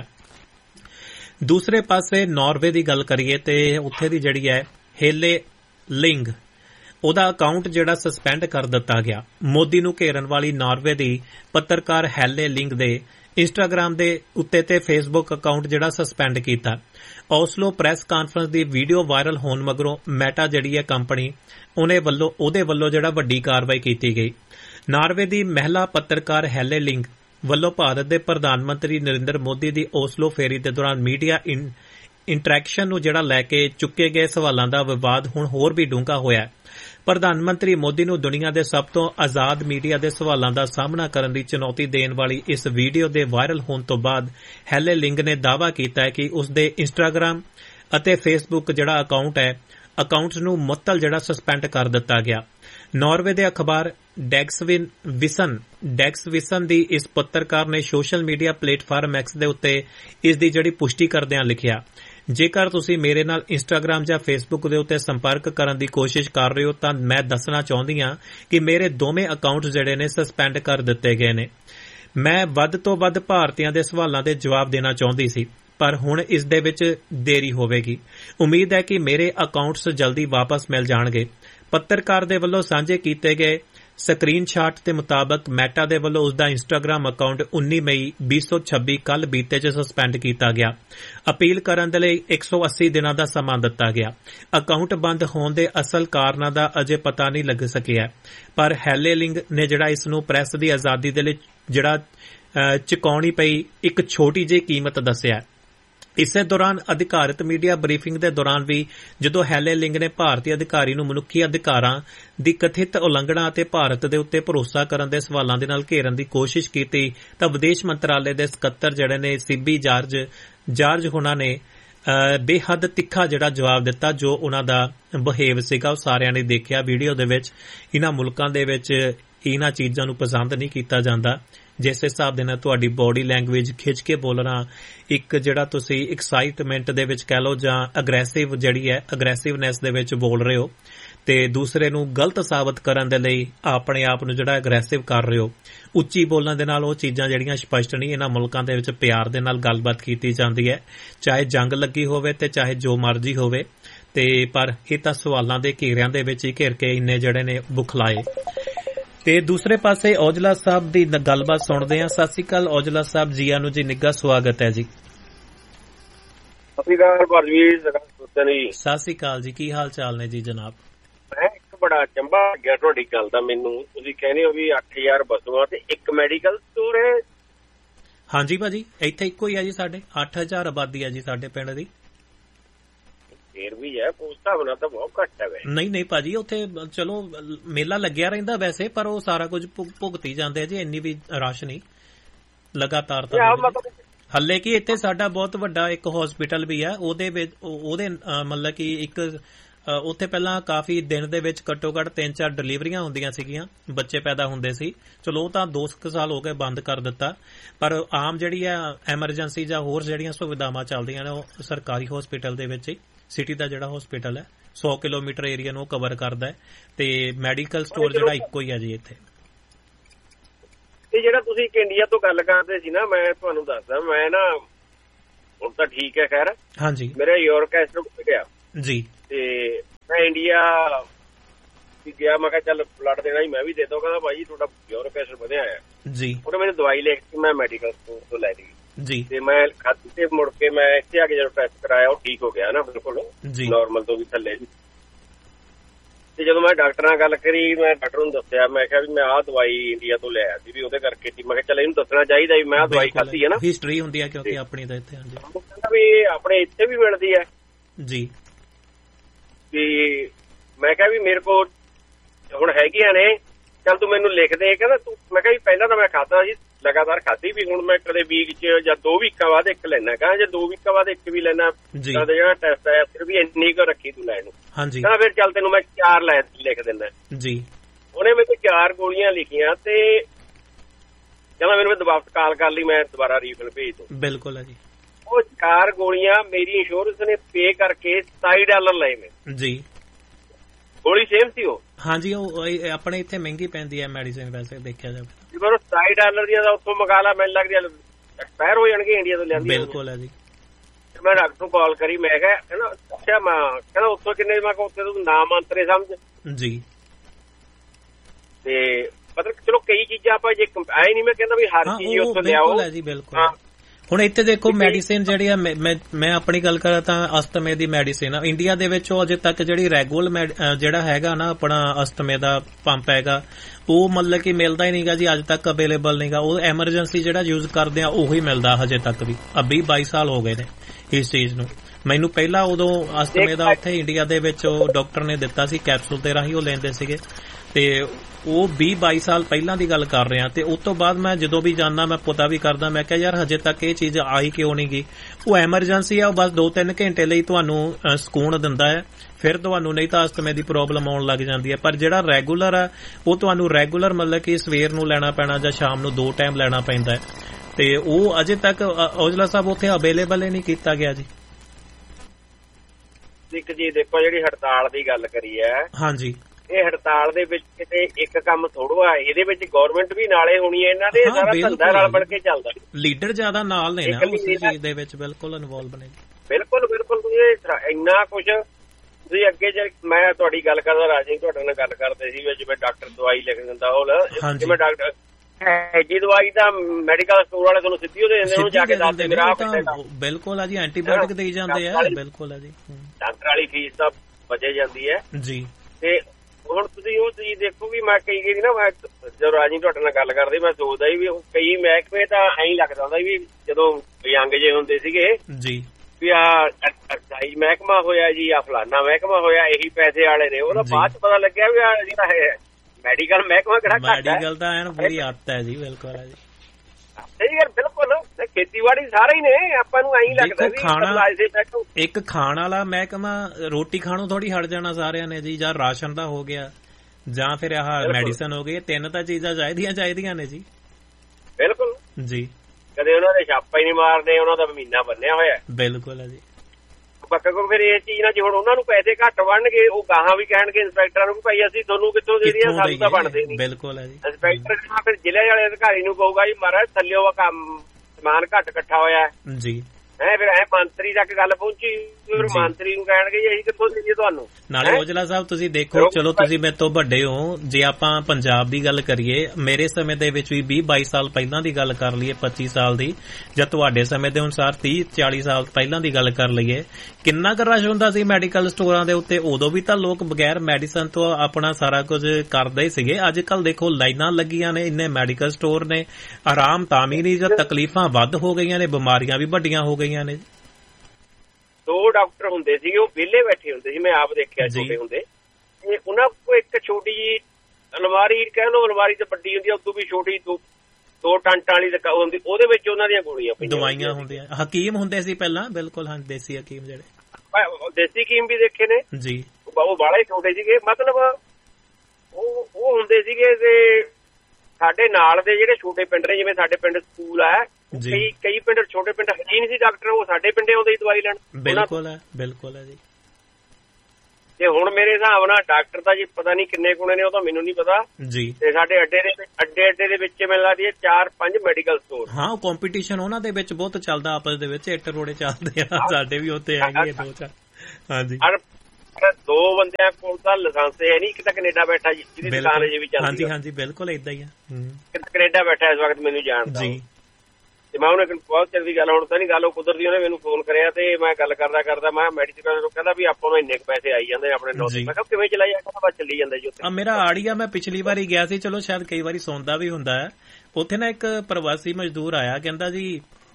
S2: ਦੂਸਰੇ ਪਾਸੇ ਨਾਰਵੇ ਦੀ ਗੱਲ ਕਰੀਏ ਤੇ ਉੱਥੇ ਦੀ ਜਿਹੜੀ ਹੈ ਹੇਲੇ ਲਿੰਗ, ਉਹਦਾ ਅਕਾਊਂਟ ਜਿਹੜਾ ਸਸਪੈਂਡ ਕਰ ਦਿੱਤਾ ਗਿਆ। ਮੋਦੀ ਨੂੰ ਘੇਰਨ ਵਾਲੀ ਨਾਰਵੇ ਦੀ ਪੱਤਰਕਾਰ ਹੈਲੇ ਲਿੰਗ ਦੇ ਇੰਸਟਾਗ੍ਰਾਮ ਦੇ ਉੱਤੇ ਤੇ ਫੇਸਬੁੱਕ ਅਕਾਊਂਟ ਜਿਹੜਾ ਸਸਪੈਂਡ ਕੀਤਾ। ਓਸਲੋ ਪ੍ਰੈਸ ਕਾਨਫਰੰਸ ਦੀ ਵੀਡੀਓ ਵਾਇਰਲ ਹੋਣ ਮਗਰੋਂ ਮੈਟਾ ਜਿਹੜੀ ਹੈ ਕੰਪਨੀ ਉਹਨੇ ਵੱਲੋਂ ਉਹਦੇ ਵੱਲੋਂ ਜਿਹੜਾ ਵੱਡੀ ਕਾਰਵਾਈ ਕੀਤੀ ਗਈ। ਨਾਰਵੇ ਦੀ ਮਹਿਲਾ ਪੱਤਰਕਾਰ ਹੈਲੇ ਲਿੰਗ ਵੱਲੋਂ ਭਾਰਤ ਦੇ ਪ੍ਰਧਾਨ ਮੰਤਰੀ ਨਰਿੰਦਰ ਮੋਦੀ ਦੀ ਓਸਲੋ ਫੇਰੀ ਦੇ ਦੌਰਾਨ ਮੀਡੀਆ ਇੰਟਰੈਕਸ਼ਨ ਨੂੰ ਜਿਹੜਾ ਲੈ ਕੇ ਚੁੱਕੇ ਗਏ ਸਵਾਲਾਂ ਦਾ ਵਿਵਾਦ ਹੁਣ ਹੋਰ ਵੀ ਡੂੰਘਾ ਹੋਇਆ। ਪ੍ਰਧਾਨ ਮੰਤਰੀ ਮੋਦੀ ਨੂੰ ਦੁਨੀਆ ਦੇ ਸਭ ਤੋਂ ਆਜ਼ਾਦ ਮੀਡੀਆ ਦੇ ਸਵਾਲਾਂ ਦਾ ਸਾਹਮਣਾ ਕਰਨ ਦੀ ਚੁਣੌਤੀ ਦੇਣ ਵਾਲੀ ਇਸ ਵੀਡੀਓ ਦੇ ਵਾਇਰਲ ਹੋਣ ਤੋਂ ਬਾਅਦ ਹੈਲੇ ਲਿੰਗ ਨੇ ਦਾਅਵਾ ਕੀਤਾ ਹੈ ਕਿ ਉਸ ਦੇ ਇੰਸਟਾਗ੍ਰਾਮ ਅਤੇ ਫੇਸਬੁੱਕ ਜਿਹੜਾ ਅਕਾਊਂਟ ਹੈ ਅਕਾਊਂਟਸ ਨੂੰ ਮੁਅੱਤਲ ਜਿਹੜਾ ਸਸਪੈਂਡ ਕਰ ਦਿੱਤਾ ਗਿਆ। ਨਾਰਵੇ ਦੇ ਅਖਬਾਰ ਡੈਕਸਵਿਨ ਵਿਸਨ ਡੈਕਸਵਿਸਨ ਦੀ ਇਸ ਪੱਤਰਕਾਰ ਨੇ ਸੋਸ਼ਲ ਮੀਡੀਆ ਪਲੇਟਫਾਰਮ ਐਕਸ ਦੇ ਉੱਤੇ ਇਸ ਦੀ ਜਿਹੜੀ ਪੁਸ਼ਟੀ ਕਰਦਿਆਂ ਲਿਖਿਆ, ਜੇਕਰ ਤੁਸੀਂ ਮੇਰੇ ਨਾਲ ਇੰਸਟਾਗ੍ਰਾਮ ਜਾਂ ਫੇਸਬੁੱਕ ਦੇ ਉੱਤੇ ਸੰਪਰਕ ਕਰਨ ਦੀ ਕੋਸ਼ਿਸ਼ ਕਰ ਰਹੇ ਹੋ ਤਾਂ ਮੈਂ ਦੱਸਣਾ ਚਾਹੁੰਦੀ ਹਾਂ ਕਿ ਮੇਰੇ ਦੋਵੇਂ ਅਕਾਊਂਟਸ ਜਿਹੜੇ ਨੇ ਸਸਪੈਂਡ ਕਰ ਦਿੱਤੇ ਗਏ ਨੇ। ਮੈਂ ਵੱਧ ਤੋਂ ਵੱਧ ਭਾਰਤੀਆਂ ਦੇ ਸਵਾਲਾਂ ਦੇ ਜਵਾਬ ਦੇਣਾ ਚਾਹੁੰਦੀ ਸੀ, ਪਰ ਹੁਣ ਇਸ ਦੇ ਵਿੱਚ ਦੇਰੀ ਹੋਵੇਗੀ। ਉਮੀਦ ਹੈ ਕਿ ਮੇਰੇ ਅਕਾਊਂਟਸ ਜਲਦੀ ਵਾਪਸ ਮਿਲ ਜਾਣਗੇ। ਪੱਤਰਕਾਰ ਦੇ ਵੱਲੋਂ ਸਾਂਝੇ ਕੀਤੇ ਗਏ ਸਕਰੀਨਸ਼ਾਟ ਦੇ ਮੁਤਾਬਕ ਮੈਟਾ ਦੇ ਵੱਲੋਂ ਉਸ ਦਾ ਇੰਸਟਾਗ੍ਰਾਮ ਅਕਾਊਂਟ ਉੱਨੀ ਮਈ ਵੀਹ ਸੌ ਛੱਬੀ ਕੱਲ ਬੀਤੇ ਚ ਸਸਪੈਂਡ ਕੀਤਾ ਗਿਆ। ਅਪੀਲ ਕਰਨ ਦੇ ਲਈ ਇੱਕ ਸੌ ਅੱਸੀ ਦਿਨਾਂ ਦਾ ਸਮਾਂ ਦਿੱਤਾ ਗਿਆ। ਅਕਾਊਂਟ ਬੰਦ ਹੋਣ ਦੇ ਅਸਲ ਕਾਰਨਾਂ ਦਾ ਅਜੇ ਪਤਾ ਨਹੀਂ ਲੱਗ ਸਕਿਆ, ਪਰ ਹੈਲੇ ਲਿੰਗ ਨੇ ਜਿਹੜਾ ਇਸ ਨੂੰ ਪ੍ਰੈਸ ਦੀ ਆਜ਼ਾਦੀ ਦੇ ਲਈ ਜਿਹੜਾ ਚੁਕਾਉਣੀ ਪਈ ਇੱਕ ਛੋਟੀ ਜਿਹੀ ਕੀਮਤ ਦੱਸਿਆ। ਇਸੇ ਦੌਰਾਨ ਅਧਿਕਾਰਤ ਮੀਡੀਆ ਬਰੀਫਿੰਗ ਦੇ ਦੌਰਾਨ ਵੀ ਜਦੋਂ ਹੈਲੇ ਲਿੰਗ ਨੇ ਭਾਰਤੀ ਅਧਿਕਾਰੀ ਨੂੰ ਮਨੁੱਖੀ ਅਧਿਕਾਰਾਂ ਦੀ ਕਥਿਤ ਉਲੰਘਣਾ ਅਤੇ ਭਾਰਤ ਦੇ ਉੱਤੇ ਭਰੋਸਾ ਕਰਨ ਦੇ ਸਵਾਲਾਂ ਦੇ ਨਾਲ ਘੇਰਨ ਦੀ ਕੋਸ਼ਿਸ਼ ਕੀਤੀ ਤਾਂ ਵਿਦੇਸ਼ ਮੰਤਰਾਲੇ ਦੇ ਸਕੱਤਰ ਜਿਹੜੇ ਨੇ ਸਿਬੀ ਜਾਰਜ ਜਾਰਜ ਹੁਣਾਂ ਨੇ ਬੇਹੱਦ ਤਿੱਖਾ ਜਿਹੜਾ ਜਵਾਬ ਦਿੱਤਾ, ਜੋ ਉਹਨਾਂ ਦਾ ਬਿਹੇਵ ਸੀਗਾ ਉਹ ਸਾਰਿਆਂ ਨੇ ਦੇਖਿਆ ਵੀਡੀਓ ਦੇ ਵਿੱਚ। ਇਹਨਾਂ ਮੁਲਕਾਂ ਦੇ ਵਿੱਚ ਇਹਨਾਂ ਚੀਜ਼ਾਂ ਨੂੰ ਪਸੰਦ ਨਹੀਂ ਕੀਤਾ ਜਾਂਦਾ, ਜਿਸ ਹਿਸਾਬ ਦੇ ਨਾਲ ਤੁਹਾਡੀ ਬੋਡੀ ਲੈਂਗੁਏਜ ਖਿੱਚ ਕੇ ਬੋਲਣਾ, ਇੱਕ ਜਿਹੜਾ ਤੁਸੀਂ ਐਕਸਾਈਟਮੈਂਟ ਦੇ ਵਿੱਚ ਕਹਿ ਲਓ ਜਾਂ ਅਗਰੈਸਿਵ ਜਿਹੜੀ ਹੈ ਅਗਰੈਸਿਵਨੈਸ ਦੇ ਵਿੱਚ ਬੋਲ ਰਹੇ ਹੋ ਤੇ ਦੂਸਰੇ ਨੂੰ ਗਲਤ ਸਾਬਤ ਕਰਨ ਦੇ ਲਈ ਆਪਣੇ ਆਪ ਨੂੰ ਜਿਹੜਾ ਅਗਰੈਸਿਵ ਕਰ ਰਹੇ ਹੋ। ਉੱਚੀ ਬੋਲਣ ਦੇ ਨਾਲ ਉਹ ਚੀਜ਼ਾਂ ਜਿਹੜੀਆਂ ਸਪਸ਼ਟ ਨਹੀਂ। ਇਹਨਾਂ ਮੁਲਕਾਂ ਦੇ ਵਿੱਚ ਪਿਆਰ ਦੇ ਨਾਲ ਗੱਲਬਾਤ ਕੀਤੀ ਜਾਂਦੀ ਹੈ, ਚਾਹੇ ਜੰਗ ਲੱਗੀ ਹੋਵੇ ਤੇ ਚਾਹੇ ਜੋ ਮਰਜ਼ੀ ਹੋਵੇ, ਤੇ ਪਰ ਇਹ ਤਾਂ ਸਵਾਲਾਂ ਦੇ ਘੇਰਿਆਂ ਦੇ ਵਿੱਚ ਹੀ ਘਿਰ ਕੇ ਇੰਨੇ ਜਿਹੜੇ ਨੇ ਬੁਖਲਾਏ। ਤੇ ਦੂਸਰੇ ਪਾਸੇ ਔਜਲਾ ਸਾਹਿਬ ਦੀ ਗੱਲਬਾਤ ਸੁਣਦੇ ਹਾਂ। ਸਤਿ ਸ਼੍ਰੀ ਅਕਾਲ ਔਜਲਾ ਸਾਹਿਬ, ਜੀਆਂ ਨੂੰ ਜੀ, ਨਿੱਘਾ ਸਵਾਗਤ ਹੈ ਜੀ।
S4: ਸਤਿ ਸ਼੍ਰੀ ਅਕਾਲ ਪਰਵੀਰ ਜੀ।
S2: ਸਤਿ ਸ਼੍ਰੀ ਅਕਾਲ ਜੀ, ਕੀ ਹਾਲ ਚਾਲ ਨੇ ਜੀ ਜਨਾਬ?
S4: ਮੈਂ ਇੱਕ ਬੜਾ ਚੰਬਾ ਲੱਗਿਆ ਤੁਹਾਡੀ ਗੱਲ ਦਾ ਮੈਨੂੰ। ਤੁਸੀਂ ਕਹਿੰਦੇ ਹੋ ਵੀ ਅੱਠ ਹਜ਼ਾਰ ਬੱਸਾਂ ਤੇ ਇੱਕ ਮੈਡੀਕਲ ਸਟੋਰ ਹੈ।
S2: ਹਾਂਜੀ ਭਾਜੀ, ਇੱਥੇ ਇੱਕੋ ਹੀ ਹੈ ਜੀ, ਸਾਡੇ ਅੱਠ ਹਜ਼ਾਰ ਆਬਾਦੀ ਹੈ ਜੀ ਸਾਡੇ ਪਿੰਡ ਦੀ।
S4: ਫੇਰ ਵੀ ਹੈ, ਉਸ ਹਿਸਾਬ ਨਾਲ ਤਾਂ ਬਹੁਤ ਘੱਟ ਹੈ।
S2: ਨਹੀਂ ਨਹੀਂ ਭਾਜੀ, ਉੱਥੇ ਚਲੋ ਮੇਲਾ ਲੱਗਿਆ ਰਹਿੰਦਾ ਵੈਸੇ, ਪਰ ਉਹ ਸਾਰਾ ਕੁਝ ਭੁਗਤੀ ਜਾਂਦੇ ਆ ਜੀ, ਇੰਨੀ ਵੀ ਰਸ਼ ਨਹੀਂ ਲਗਾਤਾਰ ਤਾਂ। ਹੱਲੇ ਕਿ ਇੱਥੇ ਸਾਡਾ ਬਹੁਤ ਵੱਡਾ ਇੱਕ ਹਸਪੀਟਲ ਵੀ ਹੈ, ਉਹਦੇ ਵਿੱਚ ਉਹਦੇ ਮਤਲਬ ਕਿ ਇੱਕ ਉੱਥੇ ਪਹਿਲਾਂ ਕਾਫੀ ਦਿਨ ਦੇ ਵਿੱਚ ਘੱਟੋ ਘੱਟ ਤਿੰਨ ਚਾਰ ਡਿਲੀਵਰੀਆਂ ਹੁੰਦੀਆਂ ਸੀਗੀਆਂ, ਬੱਚੇ ਪੈਦਾ ਹੁੰਦੇ ਸੀ। ਚਲੋ ਉਹ ਤਾਂ ਦੋ ਕੁ ਸਾਲ ਹੋ ਗਏ ਬੰਦ ਕਰ ਦਿੱਤਾ, ਪਰ ਆਮ ਜਿਹੜੀ ਹੈ ਐਮਰਜੈਂਸੀ ਜਾਂ ਹੋਰ ਜਿਹੜੀਆਂ ਸੁਵਿਧਾਵਾਂ ਚੱਲਦੀਆਂ ਨੇ ਉਹ ਸਰਕਾਰੀ ਹਸਪੀਟਲ ਦੇ ਵਿੱਚ ਹੀ। ਸਿਟੀ ਦਾ ਜਿਹੜਾ ਹਸਪੀਟਲ ਹੈ ਸੌ ਕਿਲੋਮੀਟਰ ਏਰੀਆ ਨੂੰ ਕਵਰ ਕਰਦਾ ਹੈ ਤੇ ਮੈਡੀਕਲ ਸਟੋਰ ਜਿਹੜਾ ਇੱਕੋ ਹੀ ਹੈ ਜੀ ਇੱਥੇ।
S4: ਇਹ ਜਿਹੜਾ ਤੁਸੀਂ ਇੱਕ ਇੰਡੀਆ ਤੋਂ ਗੱਲ ਕਰਦੇ ਸੀ ਨਾ, ਮੈਂ ਤੁਹਾਨੂੰ ਦੱਸਦਾ, ਮੈਂ ਨਾ ਹੁਣ ਤਾਂ ਠੀਕ ਹੈ ਖੈਰ।
S2: ਹਾਂਜੀ,
S4: ਮੇਰਾ ਯੂਰਿਕ ਐਸਿਡ ਗਿਆ
S2: ਜੀ।
S4: ਤੇ ਮੈਂ ਇੰਡੀਆ ਗਿਆ, ਮੈਂ ਕਿਹਾ ਚੱਲ ਬਲੱਡ ਦੇਣਾ ਹੀ ਮੈਂ ਵੀ ਦੇ ਦੋ। ਕਹਿੰਦਾ ਭਾਈ ਤੁਹਾਡਾ ਯੂਰਿਕ ਐਸਿਡ ਵਧਿਆ ਆ
S2: ਜੀ।
S4: ਉਹਨੇ ਮੈਨੂੰ ਦਵਾਈ ਲਿਖ ਕੇ ਮੈਂ ਮੈਡੀਕਲ ਸਟੋਰ ਤੋਂ ਲੈ ਲਈ
S2: ਜੀ।
S4: ਤੇ ਮੈਂ ਖਾਧੀ ਤੇ ਮੁੜ ਕੇ ਮੈਂ ਇੱਥੇ ਆ ਕੇ ਜਦੋਂ ਟੈਸਟ ਕਰਾਇਆ ਉਹ ਠੀਕ ਹੋ ਗਿਆ ਨਾ ਬਿਲਕੁਲ ਨੋਰਮਲ ਤੋਂ ਵੀ ਥੱਲੇ ਜੀ। ਤੇ ਜਦੋਂ ਮੈਂ ਡਾਕਟਰ ਨਾਲ ਗੱਲ ਕਰੀ, ਮੈਂ ਡਾਕਟਰ ਨੂੰ ਦੱਸਿਆ, ਮੈਂ ਕਿਹਾ ਵੀ ਮੈਂ ਆਹ ਦਵਾਈ ਇੰਡੀਆ ਤੋਂ ਲੈ ਆਇਆ ਸੀ ਵੀ ਉਹਦੇ ਕਰਕੇ ਸੀ। ਮੈਂ ਕਿਹਾ ਚੱਲ ਇਹਨੂੰ ਦੱਸਣਾ ਚਾਹੀਦਾ ਵੀ ਮੈਂ ਆਹ ਦਵਾਈ ਖਾਧੀ ਹੈ ਨਾ,
S2: ਹਿਸਟਰੀ ਹੁੰਦੀ ਹੈ ਕਿਉਂਕਿ ਆਪਣੀ ਤਾਂ ਇੱਥੇ। ਹਾਂਜੀ।
S4: ਕਹਿੰਦਾ ਵੀ ਆਪਣੇ ਇੱਥੇ ਵੀ ਮਿਲਦੀ ਹੈ
S2: ਜੀ।
S4: ਵੀ ਮੈਂ ਕਿਹਾ ਵੀ ਮੇਰੇ ਕੋਲ ਹੁਣ ਹੈਗੀਆਂ ਨੇ, ਚੱਲ ਤੂੰ ਮੈਨੂੰ ਲਿਖ ਦੇ। ਕਹਿੰਦਾ ਤੂੰ, ਮੈਂ ਕਿਹਾ ਵੀ ਪਹਿਲਾਂ ਤਾਂ ਮੈਂ ਖਾਧਾ ਸੀ ਲਗਾਤਾਰ ਖਾਧੀ ਵੀ, ਹੁਣ ਮੈਂ ਕਦੇ ਵੀਕ ਚ ਜਾਂ ਦੋ ਵੀਕਾਂ ਬਾਅਦ ਇੱਕ ਲੈਣਾ। ਕਹਿੰਦਾ ਜੇ ਦੋ ਵੀਕਾਂ ਬਾਅਦ ਇੱਕ ਵੀ ਲੈਣਾ ਤਾਂ ਜਿਹੜਾ ਟੈਸਟ ਆਇਆ ਫਿਰ ਵੀ ਇੰਨੀ ਕੁ ਰੱਖੀ ਤੂੰ ਲੈਣ ਨੂੰ।
S2: ਹਾਂਜੀ।
S4: ਕਹਿੰਦਾ ਫਿਰ ਚੱਲ ਤੈਨੂੰ ਮੈਂ ਚਾਰ ਲੈ ਲਿਖ ਦਿੰਦਾ
S2: ਜੀ।
S4: ਉਹਨੇ ਮੈਨੂੰ ਚਾਰ ਗੋਲੀਆਂ ਲਿਖੀਆਂ ਤੇ ਕਹਿੰਦਾ ਮੈਨੂੰ ਦੁਬਾਰਾ ਕਾਲ ਕਰ ਲਈ, ਮੈਂ ਦੁਬਾਰਾ ਰੀਫਿਲ ਭੇਜ ਦੂੰ।
S2: ਬਿਲਕੁਲ ਹੈ ਜੀ।
S4: ਉਹ ਚਾਰ ਗੋਲੀਆਂ ਮੇਰੀ ਇੰਸ਼ੋਰੈਂਸ ਨੇ ਪੇ ਕਰਕੇ ਸਤਾਈ ਡਾਲਰ ਲਏ ਮੈਂ
S2: ਜੀ।
S4: ਗੋਲੀ ਸੇਮ ਸੀ ਉਹ।
S2: ਹਾਂਜੀ, ਉਹ ਆਪਣੇ ਇੱਥੇ ਮਹਿੰਗੀ ਪੈਂਦੀ ਹੈ ਮੈਡੀਸਿਨ ਵੈਸੇ ਦੇਖਿਆ ਜਾਵੇ।
S4: ਜਦੋਂ ਸਤਾਈ ਡਾਲਰ ਦੀਆਂ ਦਾ ਉੱਥੋਂ ਮੰਗਾ ਲਾ, ਮੈਨੂੰ ਲੱਗਦੀ ਐਕਸਪਾਇਰ ਹੋ ਜਾਣਗੇ ਇੰਡੀਆ ਤੋਂ ਲਿਆਂਦੀ।
S2: ਬਿਲਕੁਲ ਹੈ ਜੀ।
S4: ਮੈਂ ਡਾਕਟਰ ਨੂੰ ਕਾਲ ਕਰੀ, ਮੈਂ ਕਿਹਾ ਕਹਿੰਦਾ ਅੱਛਾ ਮੈਂ ਕਹਿੰਦਾ ਉੱਥੋਂ ਕਿੰਨੇ? ਮੈਂ ਕਿਹਾ ਉੱਥੇ ਤੂੰ ਨਾਮ ਅੰਤਰੇ ਸਮਝ
S2: ਜੀ।
S4: ਤੇ ਮਤਲਬ ਚਲੋ ਕਈ ਚੀਜ਼ਾਂ ਆਪਾਂ ਜੇ ਆਏ ਨਹੀਂ, ਮੈਂ ਕਹਿੰਦਾ ਵੀ ਹਰ ਚੀਜ਼ ਉੱਥੋਂ ਲਿਆਓ।
S2: ਜੀ ਬਿਲਕੁਲ। ਹੁਣ ਇੱਥੇ ਦੇਖੋ ਮੈਡੀਸਿਨ ਜਿਹੜੀ ਆ, ਮੈਂ ਮੈਂ ਆਪਣੀ ਗੱਲ ਕਰਾਂ ਤਾਂ ਅਸਤਮੇ ਦੀ ਮੈਡੀਸਿਨ ਆ ਇੰਡੀਆ ਦੇ ਵਿੱਚ ਉਹ ਅਜੇ ਤੱਕ ਜਿਹੜੀ ਰੈਗੂਲਰ ਜਿਹੜਾ ਹੈਗਾ ਨਾ ਆਪਣਾ ਅਸਤਮੇ ਦਾ ਪੰਪ ਹੈਗਾ ਉਹ ਮਤਲਬ ਕਿ ਮਿਲਦਾ ਹੀ ਨਹੀਂਗਾ ਜੀ, ਅੱਜ ਤੱਕ ਅਵੇਲੇਬਲ ਨਹੀਂਗਾ। ਉਹ ਐਮਰਜੈਂਸੀ ਜਿਹੜਾ ਯੂਜ਼ ਕਰਦੇ ਆ ਉਹੀ ਮਿਲਦਾ ਹਜੇ ਤੱਕ ਵੀ। ਵੀਹ ਬਾਈ ਸਾਲ ਹੋ ਗਏ ਨੇ ਇਸ ਚੀਜ਼ ਨੂੰ। ਮੈਨੂੰ ਪਹਿਲਾਂ ਉਦੋਂ ਅਸਤਮੇ ਦਾ ਉੱਥੇ ਇੰਡੀਆ ਦੇ ਵਿੱਚ ਉਹ ਡਾਕਟਰ ਨੇ ਦਿੱਤਾ ਸੀ, ਕੈਪਸੂਲ ਦੇ ਰਾਹੀਂ ਉਹ ਲੈਂਦੇ ਸੀਗੇ। ਤੇ ਉਹ ਵੀਹ ਬਾਈ ਸਾਲ ਪਹਿਲਾਂ ਦੀ ਗੱਲ ਕਰ ਰਿਹਾ। ਤੇ ਉਸ ਤੋਂ ਬਾਅਦ ਮੈਂ ਜਦੋਂ ਵੀ ਜਾਂਦਾ ਮੈਂ ਪਤਾ ਵੀ ਕਰਦਾ, ਮੈਂ ਕਿਹਾ ਯਾਰ ਹਜੇ ਤੱਕ ਇਹ ਚੀਜ਼ ਆਈ ਕਿਉਂ ਨਹੀਂ ਗਈ। ਉਹ ਐਮਰਜੈਂਸੀ ਆ, ਉਹ ਬਸ ਦੋ ਤਿੰਨ ਘੰਟੇ ਲਈ ਤੁਹਾਨੂੰ ਸਕੂਨ ਦਿੰਦਾ ਹੈ, ਫਿਰ ਤੁਹਾਨੂੰ ਨਹੀਂ ਤਾਂ ਅਸਤਮੇ ਦੀ ਪ੍ਰੋਬਲਮ ਆਉਣ ਲੱਗ ਜਾਂਦੀ ਹੈ। ਪਰ ਜਿਹੜਾ ਰੈਗੂਲਰ ਆ ਉਹ ਤੁਹਾਨੂੰ ਰੈਗੂਲਰ ਮਤਲਬ ਕਿ ਸਵੇਰ ਨੂੰ ਲੈਣਾ ਪੈਣਾ ਜਾਂ ਸ਼ਾਮ ਨੂੰ ਦੋ ਟਾਈਮ ਲੈਣਾ ਪੈਂਦਾ ਹੈ। ਤੇ ਉਹ ਅਜੇ ਤੱਕ ਔਜਲਾ ਸਾਹਿਬ ਉੱਥੇ ਅਵੇਲੇਬਲ ਹੀ ਨਹੀਂ ਕੀਤਾ ਗਿਆ ਜੀ।
S4: ਇੱਕ ਜੀ ਦੇਖੋ ਜਿਹੜੀ ਹੜਤਾਲ ਦੀ ਗੱਲ ਕਰੀ ਹੈ, ਹਾਂਜੀ, ਇਹ ਹੜਤਾਲ ਦੇ ਵਿੱਚ ਕਿਤੇ ਇੱਕ ਕੰਮ ਥੋੜਾ, ਇਹਦੇ ਵਿੱਚ ਗਵਰਨਮੈਂਟ ਵੀ ਨਾਲੇ ਹੋਣੀ ਹੈ, ਇਹਨਾਂ ਦੇ ਸਾਰਾ ਧੰਦਾ ਨਾਲ ਬਣ ਕੇ ਚੱਲਦਾ।
S2: ਲੀਡਰ ਜ਼ਿਆਦਾ ਨਾਲ ਨੇ ਨਾ ਉਸ ਚੀਜ਼ ਦੇ ਵਿੱਚ, ਬਿਲਕੁਲ ਇਨਵੋਲਵ ਨੇ। ਬਿਲਕੁਲ
S4: ਬਿਲਕੁਲ ਤੁਸੀਂ ਇੰਨਾ ਕੁਝ ਤੁਸੀਂ ਅੱਗੇ ਜੇ ਮੈਂ ਤੁਹਾਡੀ ਗੱਲ ਕਰਦਾ ਰਾਜੀ ਤੁਹਾਡੇ ਨਾਲ ਗੱਲ ਕਰਦੇ ਸੀ ਜਿਵੇਂ ਡਾਕਟਰ ਦਵਾਈ ਲਿਖ ਦਿੰਦਾ ਉਹ ਜਿਵੇਂ ਡਾਕਟਰ ਜੀ ਦਵਾਈ ਤਾਂ ਮੈਡੀਕਲ ਸਟੋਰ ਵਾਲੇ ਤੁਹਾਨੂੰ ਸਿੱਧੀ ਉਹ ਦੇ ਦਿੰਦੇ ਉਹਨੂੰ ਜਾ ਕੇ ਦੱਸ ਦੇ ਮੇਰਾ
S2: ਬਿਲਕੁਲ ਆ ਜੀ, ਐਂਟੀਬਾਇਓਟਿਕ ਦੇਈ ਜਾਂਦੇ ਆ। ਬਿਲਕੁਲ ਆ ਜੀ,
S4: ਡਾਕਟਰ ਵਾਲੀ ਫੀਸ ਤਾਂ ਬਚੇ ਜਾਂਦੀ ਹੈ ਜੀ। ਤੇ ਹੁਣ ਤੁਸੀਂ ਉਹ ਚੀਜ਼ ਦੇਖੋ ਵੀ ਮੈਂ ਕਈ ਗਈ ਨਾ, ਮੈਂ ਜਦੋਂ ਰਾਜੀ ਤੁਹਾਡੇ ਨਾਲ ਗੱਲ ਕਰਦੇ ਮੈਂ ਸੋਚਦਾ ਵੀ ਕਈ ਮਹਿਕਮੇ ਤਾਂ ਐਂ ਲੱਗਦਾ ਹੁੰਦਾ ਵੀ ਜਦੋਂ ਯੰਗ ਜੇ ਹੁੰਦੇ ਸੀਗੇ ਜੀ ਵੀ ਆ ਐਕਸਾਈਜ਼ ਮਹਿਕਮਾ ਹੋਇਆ ਜੀ ਆ ਫਲਾਨਾ ਮਹਿਕਮਾ ਹੋਇਆ, ਇਹੀ ਪੈਸੇ ਵਾਲੇ ਨੇ। ਉਹਦਾ ਬਾਅਦ ਚ ਪਤਾ ਲੱਗਿਆ ਵੀ ਆ ਜਿਹੜਾ ਹੈ ਮੈਡੀਕਲ ਮਹਿਕਮਾ ਕਿਹੜਾ ਘੱਟ ਹੈ।
S2: ਮੈਡੀਕਲ ਤਾਂ ਐਨ ਬੁਰੀ ਆਦਤ ਹੈ ਜੀ। ਬਿਲਕੁਲ ਹੈ ਜੀ,
S4: ਸਹੀ ਗੱਲ ਬਿਲਕੁਲ। ਖੇਤੀਬਾੜੀ ਸਾਰੇ ਹੀ ਨੇ, ਆਪਾਂ ਨੂੰ ਐਂ ਲੱਗਦਾ ਵੀ ਖਾਣਾ
S2: ਇੱਕ ਖਾਣ ਵਾਲਾ ਮਹਿਕਮਾ ਰੋਟੀ ਖਾਣੋਂ ਥੋੜੀ ਹਟ ਜਾਣਾ ਸਾਰਿਆਂ ਨੇ ਜੀ, ਜਾਂ ਰਾਸ਼ਨ ਦਾ ਹੋ ਗਿਆ ਜਾਂ ਫਿਰ ਆਹ ਮੈਡੀਸਨ ਹੋ ਗਈ, ਤਿੰਨ ਤਾਂ ਚੀਜ਼ਾਂ ਚਾਹੀਦੀਆਂ ਚਾਹੀਦੀਆਂ ਨੇ ਜੀ।
S4: ਬਿਲਕੁਲ
S2: ਜੀ,
S4: ਕਦੇ ਉਹਨਾਂ ਦੇ ਛਾਪਾ ਹੀ ਨਹੀਂ ਮਾਰਦੇ, ਉਹਨਾਂ ਦਾ ਮਹੀਨਾ ਬੰਨਿਆ ਹੋਇਆ।
S2: ਬਿਲਕੁਲ ਹੈ ਜੀ।
S4: ਪੱਕਾ ਕੋ ਫਿਰ ਇਹ ਚੀਜ਼ ਨਾਲ ਜੇ ਹੁਣ ਉਹਨਾਂ ਨੂੰ ਪੈਸੇ ਘੱਟ ਬਣਨਗੇ ਉਹ ਗਾਹਾਂ ਵੀ ਕਹਿਣਗੇ ਇੰਸਪੈਕਟਰਾਂ ਨੂੰ ਭਾਈ ਅਸੀਂ ਤੁਹਾਨੂੰ ਕਿੱਥੋਂ ਦੇ ਦਈਏ, ਸਾਨੂੰ ਤਾਂ ਬਣਦੇ ਨਹੀਂ।
S2: ਬਿਲਕੁਲ ਹੈ ਜੀ।
S4: ਇੰਸਪੈਕਟਰ ਫਿਰ ਜ਼ਿਲ੍ਹੇ ਵਾਲੇ ਅਧਿਕਾਰੀ ਨੂੰ ਕਹੂਗਾ ਜੀ ਮਹਾਰਾਜ ਥੱਲਿਓ ਕੰਮ ਸਮਾਨ ਘੱਟ ਇਕੱਠਾ ਹੋਇਆ ਜੀ, ਹੈ ਫਿਰ ਐ ਮੰਤਰੀ ਤੱਕ ਗੱਲ ਪਹੁੰਚੀ, ਫਿਰ ਮੰਤਰੀ ਨੂੰ ਕਹਿਣਗੇ ਜੀ ਅਸੀਂ ਕਿੱਥੋਂ ਦੇਈਏ ਤੁਹਾਨੂੰ।
S2: ਨਾਲੇ ਔਜਲਾ ਸਾਹਿਬ ਤੁਸੀਂ ਦੇਖੋ, ਚਲੋ ਤੁਸੀਂ ਮੇਰੇ ਤੋਂ ਵੱਡੇ ਹੋ, ਜੇ ਆਪਾਂ ਪੰਜਾਬ ਦੀ ਗੱਲ ਕਰੀਏ ਮੇਰੇ ਸਮੇਂ ਦੇ ਵਿੱਚ ਵੀ ਵੀਹ ਬਾਈ ਸਾਲ ਪਹਿਲਾਂ ਦੀ ਗੱਲ ਕਰ ਲਈਏ, ਪੱਚੀ ਸਾਲ ਦੀ, ਜਾਂ ਤੁਹਾਡੇ ਸਮੇਂ ਦੇ ਅਨੁਸਾਰ ਤੀਹ ਚਾਲੀ ਸਾਲ ਪਹਿਲਾਂ ਦੀ ਗੱਲ ਕਰ ਲਈਏ, ਕਿੰਨਾ ਕੁ ਰਸ਼ ਹੁੰਦਾ ਸੀ ਮੈਡੀਕਲ ਸਟੋਰਾਂ ਦੇ ਉੱਤੇ। ਉਦੋਂ ਵੀ ਤਾਂ ਲੋਕ ਬਗੈਰ ਮੈਡੀਸਨ ਤੋਂ ਆਪਣਾ ਸਾਰਾ ਕੁਝ ਕਰਦੇ ਹੀ ਸੀਗੇ। ਅੱਜ ਕੱਲ ਦੇਖੋ ਲਾਈਨਾਂ ਲੱਗੀਆਂ ਨੇ, ਇੰਨੇ ਮੈਡੀਕਲ ਸਟੋਰ ਨੇ, ਆਰਾਮ ਤਾਂ ਵੀ ਨਹੀਂ ਜਾਂ ਤਕਲੀਫਾਂ ਵੱਧ ਹੋ ਗਈਆਂ ਨੇ, ਬਿਮਾਰੀਆਂ ਵੀ ਵੱਡੀਆਂ ਹੋ ਗਈਆਂ ਨੇ।
S4: ਦੋ ਡਾਕਟਰ ਹੁੰਦੇ ਸੀਗੇ, ਉਹ ਵਿਹਲੇ ਬੈਠੇ ਹੁੰਦੇ ਸੀ, ਮੈਂ ਆਪ ਦੇਖਿਆ ਛੋਟੇ ਹੁੰਦੇ। ਤੇ ਉਹਨਾਂ ਕੋਲ ਇੱਕ ਛੋਟੀ ਜਿਹੀ ਅਲਮਾਰੀ, ਕਹਿ ਲਓ ਅਲਮਾਰੀ ਤਾਂ ਵੱਡੀ ਹੁੰਦੀ ਆ, ਉਦੋਂ ਵੀ ਛੋਟੀ ਦੋ ਦੋ ਟੰਟਾਂ ਵਾਲੀ ਹੁੰਦੀ, ਉਹਦੇ ਵਿੱਚ ਉਹਨਾਂ ਦੀਆਂ ਗੋਲੀਆਂ ਪਈਆਂ,
S2: ਦਵਾਈਆਂ ਹੁੰਦੀਆਂ। ਹਕੀਮ ਹੁੰਦੇ ਸੀ ਪਹਿਲਾਂ, ਬਿਲਕੁਲ ਹਾਂ, ਦੇਸੀ ਹਕੀਮ ਜਿਹੜੇ
S4: ਦੇਸੀ ਹਕੀਮ ਵੀ ਦੇਖੇ ਨੇ ਜੀ। ਉਹ ਬਾਲੇ ਛੋਟੇ ਸੀਗੇ, ਮਤਲਬ ਉਹ ਉਹ ਹੁੰਦੇ ਸੀਗੇ। ਤੇ ਸਾਡੇ ਨਾਲ ਦੇ ਜਿਹੜੇ ਛੋਟੇ ਪਿੰਡ ਨੇ, ਜਿਵੇਂ ਸਾਡੇ ਪਿੰਡ ਸਕੂਲ ਆ, ਕਈ ਕਈ ਪਿੰਡ ਛੋਟੇ ਪਿੰਡ ਹੈ ਨਹੀਂ ਸੀ ਡਾਕਟਰ, ਉਹ ਸਾਡੇ ਪਿੰਡੇ ਆਉਂਦੇ ਸੀ ਦਵਾਈ ਲੈਣ।
S2: ਬਿਲਕੁਲ ਹੈ, ਬਿਲਕੁਲ ਹੈ ਜੀ।
S4: ਤੇ ਹੁਣ ਮੇਰੇ ਹਿਸਾਬ ਨਾਲ ਡਾਕਟਰ ਦਾ ਜੀ ਪਤਾ ਨਹੀਂ ਕਿੰਨੇ ਗੁਣੇ ਨੇ, ਉਹ ਤਾਂ ਮੈਨੂੰ ਨਹੀਂ ਪਤਾ ਜੀ। ਤੇ ਸਾਡੇ ਅੱਡੇ ਦੇ ਅੱਡੇ ਅੱਡੇ ਦੇ ਵਿੱਚ ਮੈਨੂੰ ਲੱਗਦੀ ਹੈ ਚਾਰ ਪੰਜ ਮੈਡੀਕਲ ਸਟੋਰ।
S2: ਹਾਂ, ਕੰਪੀਟੀਸ਼ਨ ਉਹਨਾਂ ਦੇ ਵਿੱਚ ਬਹੁਤ ਚੱਲਦਾ, ਆਪਸ ਦੇ ਵਿੱਚ ਇੱਟ ਰੋੜੇ ਚੱਲਦੇ ਆ। ਸਾਡੇ ਵੀ ਉੱਥੇ ਹੈਗੇ ਦੋ ਚਾਰ। ਹਾਂਜੀ
S4: ਦੋ ਬੰਦਿਆਂ ਕੋਲ ਤਾਂ ਲਾਇਸੈਂਸ ਹੈ ਨਹੀਂ, ਇੱਕ ਤਾਂ ਕੈਨੇਡਾ ਬੈਠਾ ਜਿਹਦੀ ਦੁਕਾਨ ਅਜੇ ਵੀ ਚੱਲਦੀ।
S2: ਹਾਂਜੀ ਹਾਂਜੀ ਬਿਲਕੁਲ ਏਦਾਂ ਹੀ ਆ।
S4: ਕੈਨੇਡਾ ਬੈਠਾ ਇਸ ਵਕਤ ਮੈਨੂੰ ਜਾਣਦਾ ਜੀ, ਤੇ ਮੈਂ ਉਹਨੇ ਬਹੁਤ ਚਿਰ ਦੀ ਗੱਲ, ਹੁਣ ਤਾਂ ਨਹੀਂ ਗੱਲ, ਉਹ ਕੁਦਰਤੀ ਉਹਨੇ ਮੈਨੂੰ ਫੋਨ ਕਰਿਆ ਤੇ ਮੈਂ ਗੱਲ ਕਰਦਾ ਕਰਦਾ ਮੈਂ ਮੈਡੀਕਲ ਨੂੰ ਕਹਿੰਦਾ ਵੀ ਆਪਾਂ ਨੂੰ ਇੰਨੇ ਪੈਸੇ ਆਈ ਜਾਂਦੇ ਆਪਣੇ ਨੌ। ਮੈਂ ਕਿਹਾ ਕਿਵੇਂ ਚਲਾਈ ਜਾਂਦਾ? ਬਸ ਚੱਲੀ ਜਾਂਦਾ ਜੀ ਉੱਥੇ।
S2: ਮੇਰਾ ਆੜੀਆ ਮੈਂ ਪਿਛਲੀ ਵਾਰੀ ਗਿਆ ਸੀ, ਚਲੋ ਸ਼ਾਇਦ ਕਈ ਵਾਰੀ ਸੁਣਦਾ ਵੀ ਹੁੰਦਾ ਹੈ। ਉੱਥੇ ਨਾ ਇੱਕ ਪ੍ਰਵਾਸੀ ਮਜ਼ਦੂਰ ਆਇਆ, ਕਹਿੰਦਾ ਜੀ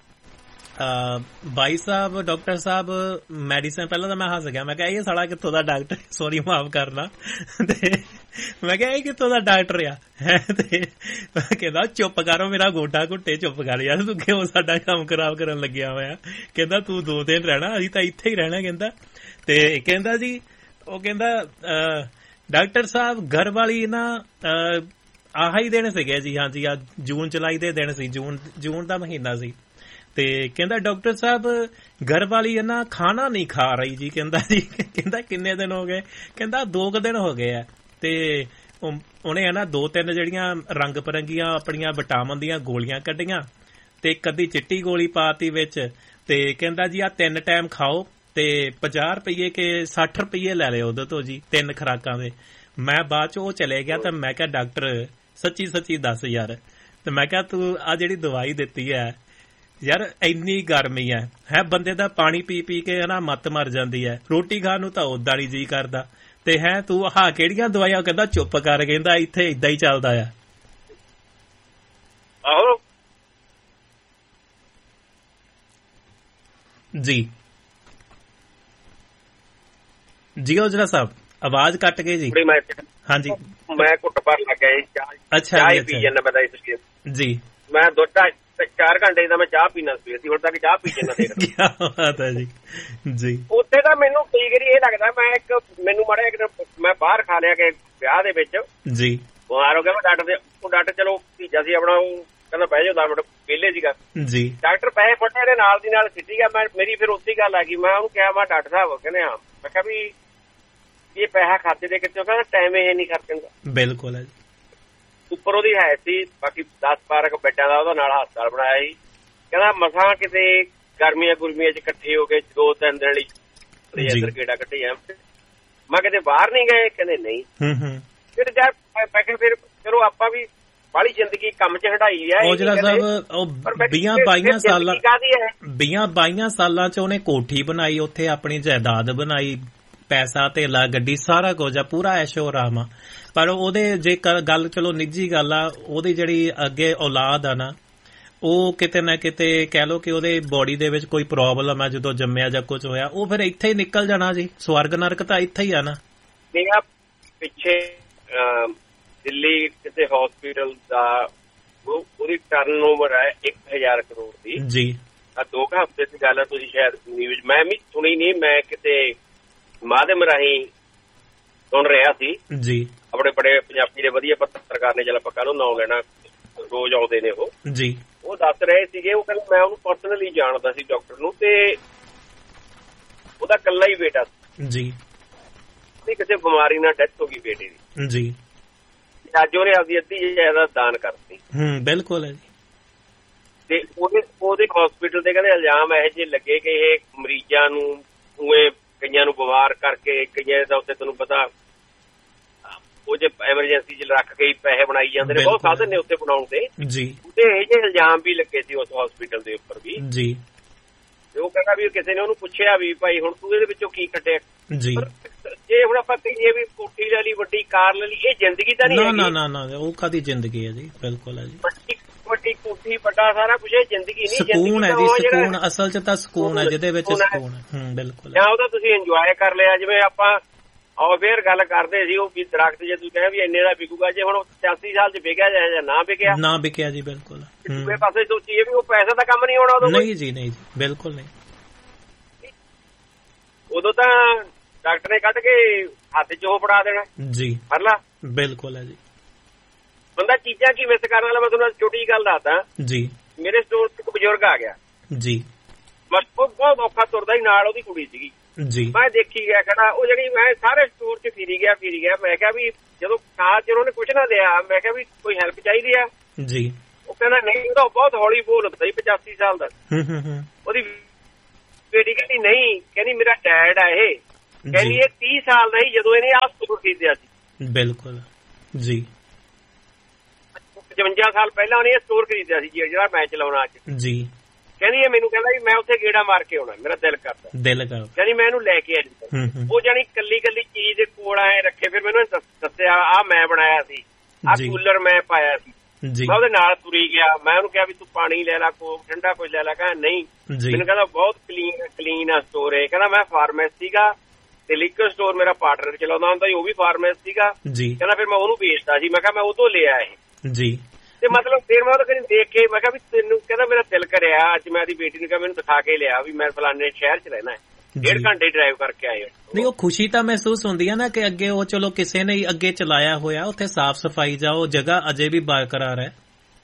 S2: ਬਾਈ ਸਾਹਿਬ ਡਾਕਟਰ ਸਾਹਿਬ ਮੈਡੀਸਨ, ਪਹਿਲਾਂ ਤਾਂ ਮੈਂ ਹੱਸ ਗਿਆ, ਮੈਂ ਕਿਹਾ ਇਹ ਸਾਲਾ ਕਿੱਥੋਂ ਦਾ ਡਾਕਟਰ, ਸੋਰੀ ਮਾਫ ਕਰਨਾ, ਤੇ ਮੈਂ ਕਿਹਾ ਇਹ ਕਿੱਥੋਂ ਦਾ ਡਾਕਟਰ ਆ ਹੈ, ਤੇ ਕਹਿੰਦਾ ਚੁੱਪ ਕਰੋ ਮੇਰਾ ਗੋਡਾ ਘੁੱਟੇ, ਚੁੱਪ ਕਰ ਯਾਰ ਤੂੰ ਕਿਉਂ ਸਾਡਾ ਕੰਮ ਖਰਾਬ ਕਰਨ ਲੱਗਿਆ ਹੋਇਆ। ਕਹਿੰਦਾ ਤੂੰ ਦੋ ਦਿਨ ਰਹਿਣਾ, ਅਸੀਂ ਤਾਂ ਇੱਥੇ ਹੀ ਰਹਿਣਾ। ਕਹਿੰਦਾ ਤੇ ਕਹਿੰਦਾ ਜੀ, ਉਹ ਕਹਿੰਦਾ ਡਾਕਟਰ ਸਾਹਿਬ ਘਰ ਵਾਲੀ ਨਾ ਆਹ ਹੀ ਦਿਨ ਸੀਗੇ ਜੀ, ਹਾਂਜੀ ਆ ਜੂਨ ਜੁਲਾਈ ਦੇ ਦਿਨ ਸੀ, ਜੂਨ ਜੂਨ ਦਾ ਮਹੀਨਾ ਸੀ। ਤੇ ਕਹਿੰਦਾ ਡਾਕਟਰ ਸਾਹਿਬ ਘਰ ਵਾਲੀ ਹੈ ਨਾ ਖਾਣਾ ਨਹੀਂ ਖਾ ਰਹੀ ਜੀ। ਕਹਿੰਦਾ ਜੀ, ਕਹਿੰਦਾ ਕਿੰਨੇ ਦਿਨ ਹੋ ਗਏ? ਕਹਿੰਦਾ ਦੋ ਕੁ ਦਿਨ ਹੋ ਗਏ ਆ। ਤੇ ਉਹਨੇ ਹੈ ਨਾ ਦੋ ਤਿੰਨ ਜਿਹੜੀਆਂ ਰੰਗ ਬਿਰੰਗੀਆਂ ਆਪਣੀਆਂ ਵਿਟਾਮਿਨ ਦੀਆਂ ਗੋਲੀਆਂ ਕੱਢੀਆਂ ਤੇ ਇੱਕ ਅੱਧੀ ਚਿੱਟੀ ਗੋਲੀ ਪਾਤੀ ਵਿੱਚ, ਤੇ ਕਹਿੰਦਾ ਜੀ ਆ ਤਿੰਨ ਟਾਈਮ ਖਾਓ ਤੇ ਪੰਜਾਹ ਰੁਪਈਏ ਕੇ ਸੱਠ ਰੁਪਈਏ ਲੈ ਲਿਓ ਉਹਦੇ ਤੋਂ ਜੀ, ਤਿੰਨ ਖੁਰਾਕਾਂ ਦੇ। ਮੈਂ ਬਾਅਦ ਚ ਉਹ ਚਲੇ ਗਿਆ ਤੇ ਮੈਂ ਕਿਹਾ ਡਾਕਟਰ ਸੱਚੀ ਸੱਚੀ ਦੱਸ ਯਾਰ, ਤੇ ਮੈਂ ਕਿਹਾ ਤੂੰ ਆ ਜਿਹੜੀ ਦਵਾਈ ਦਿੱਤੀ ਹੈ ਯਾਰ ਇੰਨੀ ਗਰਮੀ ਹੈ ਹੈ ਬੰਦੇ ਦਾ ਪਾਣੀ ਪੀ ਪੀ ਕੇ ਨਾ ਮੱਤ ਮਰ ਜਾਂਦੀ ਹੈ, ਰੋਟੀ ਖਾਣ ਨੂੰ ਤਾਂ ਉਦਾਂ ਨਹੀਂ ਜੀ ਕਰਦਾ, ਤੇ ਹੈ ਤੂੰ ਆਹ ਕਿਹੜੀਆਂ ਦਵਾਈਆਂ? ਕਹਿੰਦਾ ਚੁੱਪ ਕਰ, ਕਹਿੰਦਾ ਇੱਥੇ ਏਦਾਂ ਹੀ ਚੱਲਦਾ ਆ।
S4: ਆਹੋ
S2: ਜੀ ਜੀ ਔਜਲਾ ਸਾਹਿਬ ਆਵਾਜ਼ ਕੱਟ ਗਈ ਜੀ। ਹਾਂਜੀ
S4: ਮੈਂ ਘੁੱਟ ਭਰ ਲੱਗਿਆ ਜੀ ਚਾਹ।
S2: ਅੱਛਾ
S4: ਚਾਹ ਪੀ ਜਾਂਦਾ ਮੈਂ
S2: ਜੀ,
S4: ਮੈਂ ਦੋ ਚਾਰ ਘੰਟੇ ਦਾ ਮੈਂ ਚਾਹ ਪੀਣਾ ਸਵੇਰ ਦੀ, ਹੁਣ ਤੱਕ ਚਾਹ ਪੀ ਜਾਂਦਾ ਦੇਖ।
S2: ਕੀ ਬਾਤ ਹੈ ਜੀ। ਜੀ
S4: ਉੱਥੇ ਤਾਂ ਮੈਨੂੰ ਕਈ ਵਾਰੀ ਇਹ ਲੱਗਦਾ ਮੈਂ ਇੱਕ ਮੈਨੂੰ ਮਾੜਾ ਇੱਕ ਮੈਂ ਬਾਹਰ ਖਾ ਲਿਆ ਕਿ ਵਿਆਹ ਦੇ ਵਿੱਚ
S2: ਜੀ
S4: ਬਿਮਾਰ ਹੋ ਗਿਆ ਮੈਂ, ਡਾਕਟਰ ਦੇ ਉਹ ਡਾਕਟਰ ਚਲੋ ਭੀਜਾ ਸੀ ਆਪਣਾ, ਉਹ ਕਹਿੰਦਾ ਬਹਿ ਜਾਓ ਦਸ ਮਿੰਟ ਵਿਹਲੇ ਸੀਗਾ
S2: ਜੀ।
S4: ਡਾਕਟਰ ਪੈਸੇ ਫਟੇ ਦੇ ਨਾਲ ਦੀ ਨਾਲ ਸਿੱਟੀ ਗਿਆ। ਮੈਂ ਮੇਰੀ ਫਿਰ ਉੱਥੇ ਗੱਲ ਆ ਗਈ, ਮੈਂ ਉਹਨੂੰ ਕਿਹਾ ਮੈਂ ਡਾਕਟਰ ਸਾਹਿਬ ਕਹਿੰਦੇ ਹਾਂ, ਮੈਂ ਕਿਹਾ ਵੀ ਇਹ ਪੈਸਾ ਖਾਤੇ ਦੇ ਕਿੱਥੋਂ? ਕਹਿੰਦਾ ਟਾਈਮ ਇਹ ਨਹੀਂ ਖਰਚਣ ਦਾ।
S2: ਬਿਲਕੁਲ ਹੈ ਜੀ।
S4: ਉੱਪਰ ਉਹਦੀ ਹੈ ਸੀ ਬਾਕੀ ਦਸ ਬਾਰਾਂ ਕੁ ਬੈੱਡਾਂ ਦਾ ਉਹਦਾ ਨਾਲ ਹਸਪਤਾਲ ਬਣਾਇਆ ਸੀ। ਕਹਿੰਦਾ ਮਸਾਂ ਕਿਤੇ ਗਰਮੀਆਂ ਗੁਰਮੀਆਂ ਚ ਇਕੱਠੇ ਹੋ ਕੇ ਦੋ ਤਿੰਨ ਦਿਨ ਲਈ ਇੱਧਰ ਗੇੜਾ ਕੱਢੇ ਆ। ਮੈਂ ਕਿਤੇ ਬਾਹਰ ਨਹੀਂ ਗਏ? ਕਹਿੰਦੇ ਨਹੀਂ। ਫਿਰ ਯਾਰ ਮੈਂ ਕਿਹਾ ਫਿਰ ਚਲੋ ਆਪਾਂ ਵੀ ਬਾਹਲੀ ਜ਼ਿੰਦਗੀ ਕੰਮ ਚ ਹਟਾਈ ਹੈ।
S2: ਔਜਲਾ ਸਾਹਿਬ ਉਹ ਵੀਹਾਂ ਬਾਈਆਂ ਸਾਲਾਂ ਵੀਹਾਂ ਬਾਈਆਂ ਸਾਲਾਂ ਚ ਉਹਨੇ ਕੋਠੀ ਬਣਾਈ, ਉੱਥੇ ਆਪਣੀ ਜਾਇਦਾਦ ਬਣਾਈ, ਪੈਸਾ ਧੇਲਾ ਗੱਡੀ ਸਾਰਾ ਕੁਝ ਆ, ਪੂਰਾ ਐਸ਼ੋ ਆਰਾਮ ਆ। ਪਰ ਉਹਦੇ ਜੇ ਗੱਲ ਚਲੋ ਨਿੱਜੀ ਗੱਲ ਆ, ਉਹਦੀ ਜਿਹੜੀ ਅੱਗੇ ਔਲਾਦ ਆ ਨਾ, ਉਹ ਕਿਤੇ ਨਾ ਕਿਤੇ ਕਹਿ ਲਓ ਕਿ ਉਹਦੇ ਬੋਡੀ ਦੇ ਵਿੱਚ ਕੋਈ ਪ੍ਰੋਬਲਮ ਆ, ਜਦੋਂ ਜੰਮਿਆ ਜਾਂ ਕੁਝ ਹੋਇਆ, ਉਹ ਫਿਰ ਇੱਥੇ ਹੀ ਨਿਕਲ ਜਾਣਾ ਜੀ। ਸਵਰਗ ਨਰਕ ਤਾਂ ਇੱਥੇ ਹੀ ਆ ਨਾ।
S4: ਮੇਰਾ ਪਿੱਛੇ ਦਿੱਲੀ ਕਿਸੇ ਹਸਪੀਟਲ ਦਾ ਉਹਦੀ ਟਰਨ ਓਵਰ ਹੈ ਇੱਕ ਹਜ਼ਾਰ ਕਰੋੜ ਦੀ ਜੀ। ਆ ਦੋ ਕੁ ਹਫ਼ਤੇ ਦੀ ਗੱਲ ਹੈ, ਤੁਸੀਂ ਸ਼ਾਇਦ ਨਿਊਜ਼ ਮੈਂ ਵੀ ਸੁਣੀ ਨਹੀਂ, ਮੈਂ ਕਿਤੇ ਮਾਧਿਅਮ ਰਾਹੀਂ ਸੁਣ ਰਿਹਾ ਸੀ ਜੀ। ਆਪਣੇ ਬੜੇ ਪੰਜਾਬੀ ਦੇ ਵਧੀਆ ਪੱਤਰਕਾਰ ਨੇ, ਚੱਲ ਆਪਾਂ ਕੱਲ ਨੂੰ ਨਾਂ ਲੈਣਾ, ਰੋਜ਼ ਆਉਂਦੇ ਨੇ ਉਹ ਜੀ। ਉਹ ਦੱਸ ਰਹੇ ਸੀਗੇ, ਉਹ ਕਹਿੰਦੇ ਮੈਂ ਉਹਨੂੰ ਪਰਸਨਲੀ ਜਾਣਦਾ ਸੀ ਡਾਕਟਰ ਨੂੰ, ਤੇ ਉਹਦਾ ਇਕੱਲਾ ਹੀ ਬੇਟਾ ਜੀ, ਤੇ ਕਿਸੇ ਬਿਮਾਰੀ ਨਾਲ ਡੈਥ ਹੋ ਗਈ ਬੇਟੇ ਦੀ ਜੀ। ਅੱਜ ਉਹਨੇ ਆਪਦੀ ਅੱਧੀ ਜਾਇਦਾਦ ਦਾਨ ਕਰਤੀ। ਹੂੰ ਬਿਲਕੁਲ ਹੈ ਜੀ। ਤੇ ਉਹਦੇ ਉਹਦੇ ਹਸਪੀਟਲ ਤੇ ਕਹਿੰਦੇ ਇਲਜ਼ਾਮ ਇਹੋ ਜਿਹੇ ਲੱਗੇ ਕਿ ਇਹ ਮਰੀਜ਼ਾਂ ਨੂੰ ਉਵੇਂ ਕਈਆਂ ਨੂੰ ਬਿਮਾਰ ਕਰਕੇ, ਕਈਆਂ ਦਾ ਉੱਥੇ ਤੁਹਾਨੂੰ ਪਤਾ ਉਹ ਜੇ ਐਮਰਜੈਂਸੀ ਚ ਰੱਖ ਕੇ ਪੈਸੇ ਬਣਾਈ ਜਾਂਦੇ ਨੇ, ਬਹੁਤ ਸਾਧਨ ਨੇ ਉੱਥੇ ਬਣਾਉਣ ਦੇ ਜੀ। ਤੇ ਇਹ ਜਿਹੇ ਇਲਜ਼ਾਮ ਵੀ ਲੱਗੇ ਸੀ ਉਸ ਹਸਪੀਟਲ ਦੇ ਉੱਪਰ ਵੀ ਜੀ। ਤੇ ਉਹ ਕਹਿੰਦਾ ਵੀ ਕਿਸੇ ਨੇ ਉਹਨੂੰ ਪੁੱਛਿਆ ਵੀ ਭਾਈ ਹੁਣ ਤੂੰ ਇਹਦੇ ਵਿੱਚੋਂ ਕੀ ਕੱਢਿਆ ਜੀ। ਜੇ ਹੁਣ ਆਪਾਂ ਕਹੀਏ ਵੀ ਕੋਠੀ ਲੈ ਲਈ, ਵੱਡੀ ਕਾਰ ਲੈ ਲਈ, ਇਹ ਜ਼ਿੰਦਗੀ ਤਾਂ ਨਹੀਂ ਹੈਗੀ। ਨਾ ਨਾ ਨਾ ਉਹ ਕਾਹਦੀ ਜ਼ਿੰਦਗੀ ਹੈ ਜੀ। ਬਿਲਕੁਲ ਹੈ ਜੀ। ਵੱਡੀ ਕੋਠੀ, ਵੱਡਾ ਸਾਰਾ ਕੁਝ ਇਹ ਜ਼ਿੰਦਗੀ ਨਹੀਂ।
S2: ਸਕੂਨ ਹੈ ਜੀ, ਸਕੂਨ ਅਸਲ ਚ ਤਾਂ ਸਕੂਨ ਹੈ, ਜਿਹਦੇ ਵਿੱਚ ਸਕੂਨ ਹੈ। ਹੂੰ ਬਿਲਕੁਲ।
S4: ਜਾਂ ਉਹਦਾ ਤੁਸੀਂ ਇੰਜੋਏ ਕਰ ਲਿਆ, ਜਿਵੇਂ ਆਪਾਂ ਆਓ ਫੇਰ ਗੱਲ ਕਰਦੇ ਸੀ ਉਹ ਵੀ ਦਰਖਤ ਜੇ ਤੁਸੀਂ ਕਹਿੰਦੇ ਵੀ ਇੰਨੇ ਦਾ ਵਿਕੂਗਾ, ਜੇ ਹੁਣ ਪਚਾਸੀ ਸਾਲ ਚ ਵਿਕਿਆ ਜਾਂ ਨਾ ਵਿਕਿਆ
S2: ਨਾ ਵਿਕਿਆ ਜੀ। ਬਿਲਕੁਲ।
S4: ਦੂਏ ਪਾਸੇ ਸੋਚੀਏ ਵੀ ਉਹ ਪੈਸਾ ਦਾ ਕੰਮ ਨਹੀਂ ਹੋਣਾ ਉਦੋਂ।
S2: ਨਹੀਂ ਜੀ ਨਹੀਂ ਜੀ ਬਿਲਕੁਲ ਨਹੀਂ।
S4: ਉਦੋਂ ਤਾਂ ਡਾਕਟਰ ਨੇ ਕੱਢ ਕੇ ਹੱਥ ਚ ਉਹ ਫੜਾ ਦੇਣਾ ਜੀ, ਫੜਲਾ। ਬਿਲਕੁਲ ਹੈ ਜੀ। ਬੰਦਾ ਚੀਜ਼ਾਂ ਕੀ ਮਿਸ ਕਰਨ ਵਾਲਾ। ਮੈਂ ਤੁਹਾਨੂੰ ਛੋਟੀ ਗੱਲ ਦੱਸਦਾ ਜੀ। ਮੇਰੇ ਸਟੋਰ ਤੇ ਇੱਕ ਬਜ਼ੁਰਗ ਆ ਗਿਆ ਜੀ, ਬਸ ਉਹ ਬਹੁਤ ਔਖਾ ਤੁਰਦਾ ਹੀ, ਨਾਲ ਉਹਦੀ ਕੁੜੀ ਸੀਗੀ ਜੀ। ਮੈਂ ਦੇਖੀ ਗਿਆ, ਕਹਿੰਦਾ ਉਹ ਜਿਹੜੀ ਮੈਂ ਸਾਰੇ ਸਟੋਰ ਚ ਫਿਰੀ ਗਿਆ ਫਿਰੀ ਗਿਆ ਮੈਂ ਕਿਹਾ ਵੀ ਜਦੋਂ ਖਾਸ ਚ ਉਹਨੇ ਕੁਛ ਨਾ ਲਿਆ, ਮੈਂ ਕਿਹਾ ਵੀ ਕੋਈ ਹੈਲਪ ਚਾਹੀਦੀ ਆ ਜੀ। ਉਹ ਕਹਿੰਦਾ ਨਹੀਂ, ਉਹਦਾ ਬਹੁਤ ਹੌਲੀ ਬੋਲ ਹੁੰਦਾ ਸੀ, ਪਚਾਸੀ ਸਾਲ ਦਾ। ਉਹਦੀ ਬੇਟੀ ਕਹਿੰਦੀ ਨਹੀਂ, ਕਹਿੰਦੀ ਮੇਰਾ ਡੈਡ ਆ ਇਹ, ਕਹਿੰਦੀ ਇਹ ਤੀਹ ਸਾਲ ਦਾ ਹੀ ਜਦੋਂ ਇਹਨੇ ਆਹ ਸਟੋਰ ਖਰੀਦਿਆ ਸੀ।
S2: ਬਿਲਕੁਲ ਜੀ।
S4: ਪਚਵੰਜਾ ਸਾਲ ਪਹਿਲਾਂ ਉਹਨੇ ਇਹ ਸਟੋਰ ਖਰੀਦਿਆ ਸੀ ਜਿਹੜਾ ਮੈਂ ਚਲਾਉਣਾ ਅੱਜ ਜੀ। ਕਹਿੰਦੀ ਇਹ ਮੈਨੂੰ ਕਹਿੰਦਾ ਵੀ ਮੈਂ ਉੱਥੇ ਗੇੜਾ ਮਾਰ ਕੇ ਆਉਣਾ, ਮੇਰਾ ਦਿਲ ਕਰਦਾ
S2: ਦਿਲ ਕਰਦਾ ਕਹਿੰਦੀ
S4: ਮੈਂ ਇਹਨੂੰ ਲੈ ਕੇ ਆਈ। ਉਹ ਜਾਨੀ ਕੱਲੀ ਕੱਲੀ ਚੀਜ਼ ਦੇ ਕੋਲ ਆਏ ਰੱਖੇ। ਫਿਰ ਮੈਨੂੰ ਦੱਸਿਆ ਆਹ ਮੈਂ ਬਣਾਇਆ ਸੀ, ਆਹ ਕੂਲਰ ਮੈਂ ਪਾਇਆ ਸੀ। ਮੈਂ ਉਹਦੇ ਨਾਲ ਤੁਰੀ ਗਿਆ, ਮੈਂ ਉਹਨੂੰ ਕਿਹਾ ਵੀ ਤੂੰ ਪਾਣੀ ਲੈ ਲਾ, ਕੋਕ ਠੰਡਾ ਕੁਝ ਲੈ ਲਾ। ਕਹਿੰਦਾ ਨਹੀਂ, ਮੈਨੂੰ ਕਹਿੰਦਾ ਬਹੁਤ ਕਲੀਨ ਕਲੀਨ ਆ ਸਟੋਰ ਹੈ। ਕਹਿੰਦਾ ਮੈਂ ਫਾਰਮੇਸੀ ਸੀਗਾ ਤੇ ਲਿਕਰ ਸਟੋਰ ਮੇਰਾ ਪਾਰਟਨਰ ਚਲਾਉਂਦਾ ਹੁੰਦਾ ਸੀ, ਉਹ ਵੀ ਫਾਰਮੇਸੀ ਸੀਗਾ। ਕਹਿੰਦਾ ਫਿਰ ਮੈਂ ਉਹਨੂੰ ਵੇਚਦਾ ਸੀ। ਮੈਂ ਕਿਹਾ ਮੈਂ ਉਹ ਤੋਂ ਲਿਆ ਇਹ ਜੀ। ਤੇ ਮਤਲਬ ਫਿਰ ਮੈਂ ਉਹਦੇ ਦੇਖ ਕੇ ਮੈਂ ਕਿਹਾ ਵੀ ਤੈਨੂੰ, ਕਹਿੰਦਾ ਮੇਰਾ ਦਿਲ ਕਰਿਆ ਅੱਜ ਮੈਂ ਆਪਣੀ ਬੇਟੀ ਨੂੰ ਕਿਹਾ ਮੈਨੂੰ ਦਿਖਾ ਕੇ ਲਿਆ ਵੀ ਮੈਂ ਫਲਾਣੇ ਸ਼ਹਿਰ ਚ ਰਹਿਣਾ ਹੈ, ਡੇਢ ਘੰਟੇ ਡਰਾਈਵ ਕਰਕੇ ਆਏ।
S2: ਨਹੀਂ, ਉਹ ਖੁਸ਼ੀ ਤਾਂ ਮਹਿਸੂਸ ਹੁੰਦੀ ਹੈ ਨਾ ਕਿ ਅੱਗੇ ਉਹ ਚਲੋ ਕਿਸੇ ਨੇ ਅੱਗੇ ਚਲਾਇਆ ਹੋਇਆ, ਉੱਥੇ ਸਾਫ਼ ਸਫਾਈ ਜਾ ਉਹ ਜਗ੍ਹਾ ਅਜੇ ਵੀ ਬਰਕਰਾਰ ਹੈ।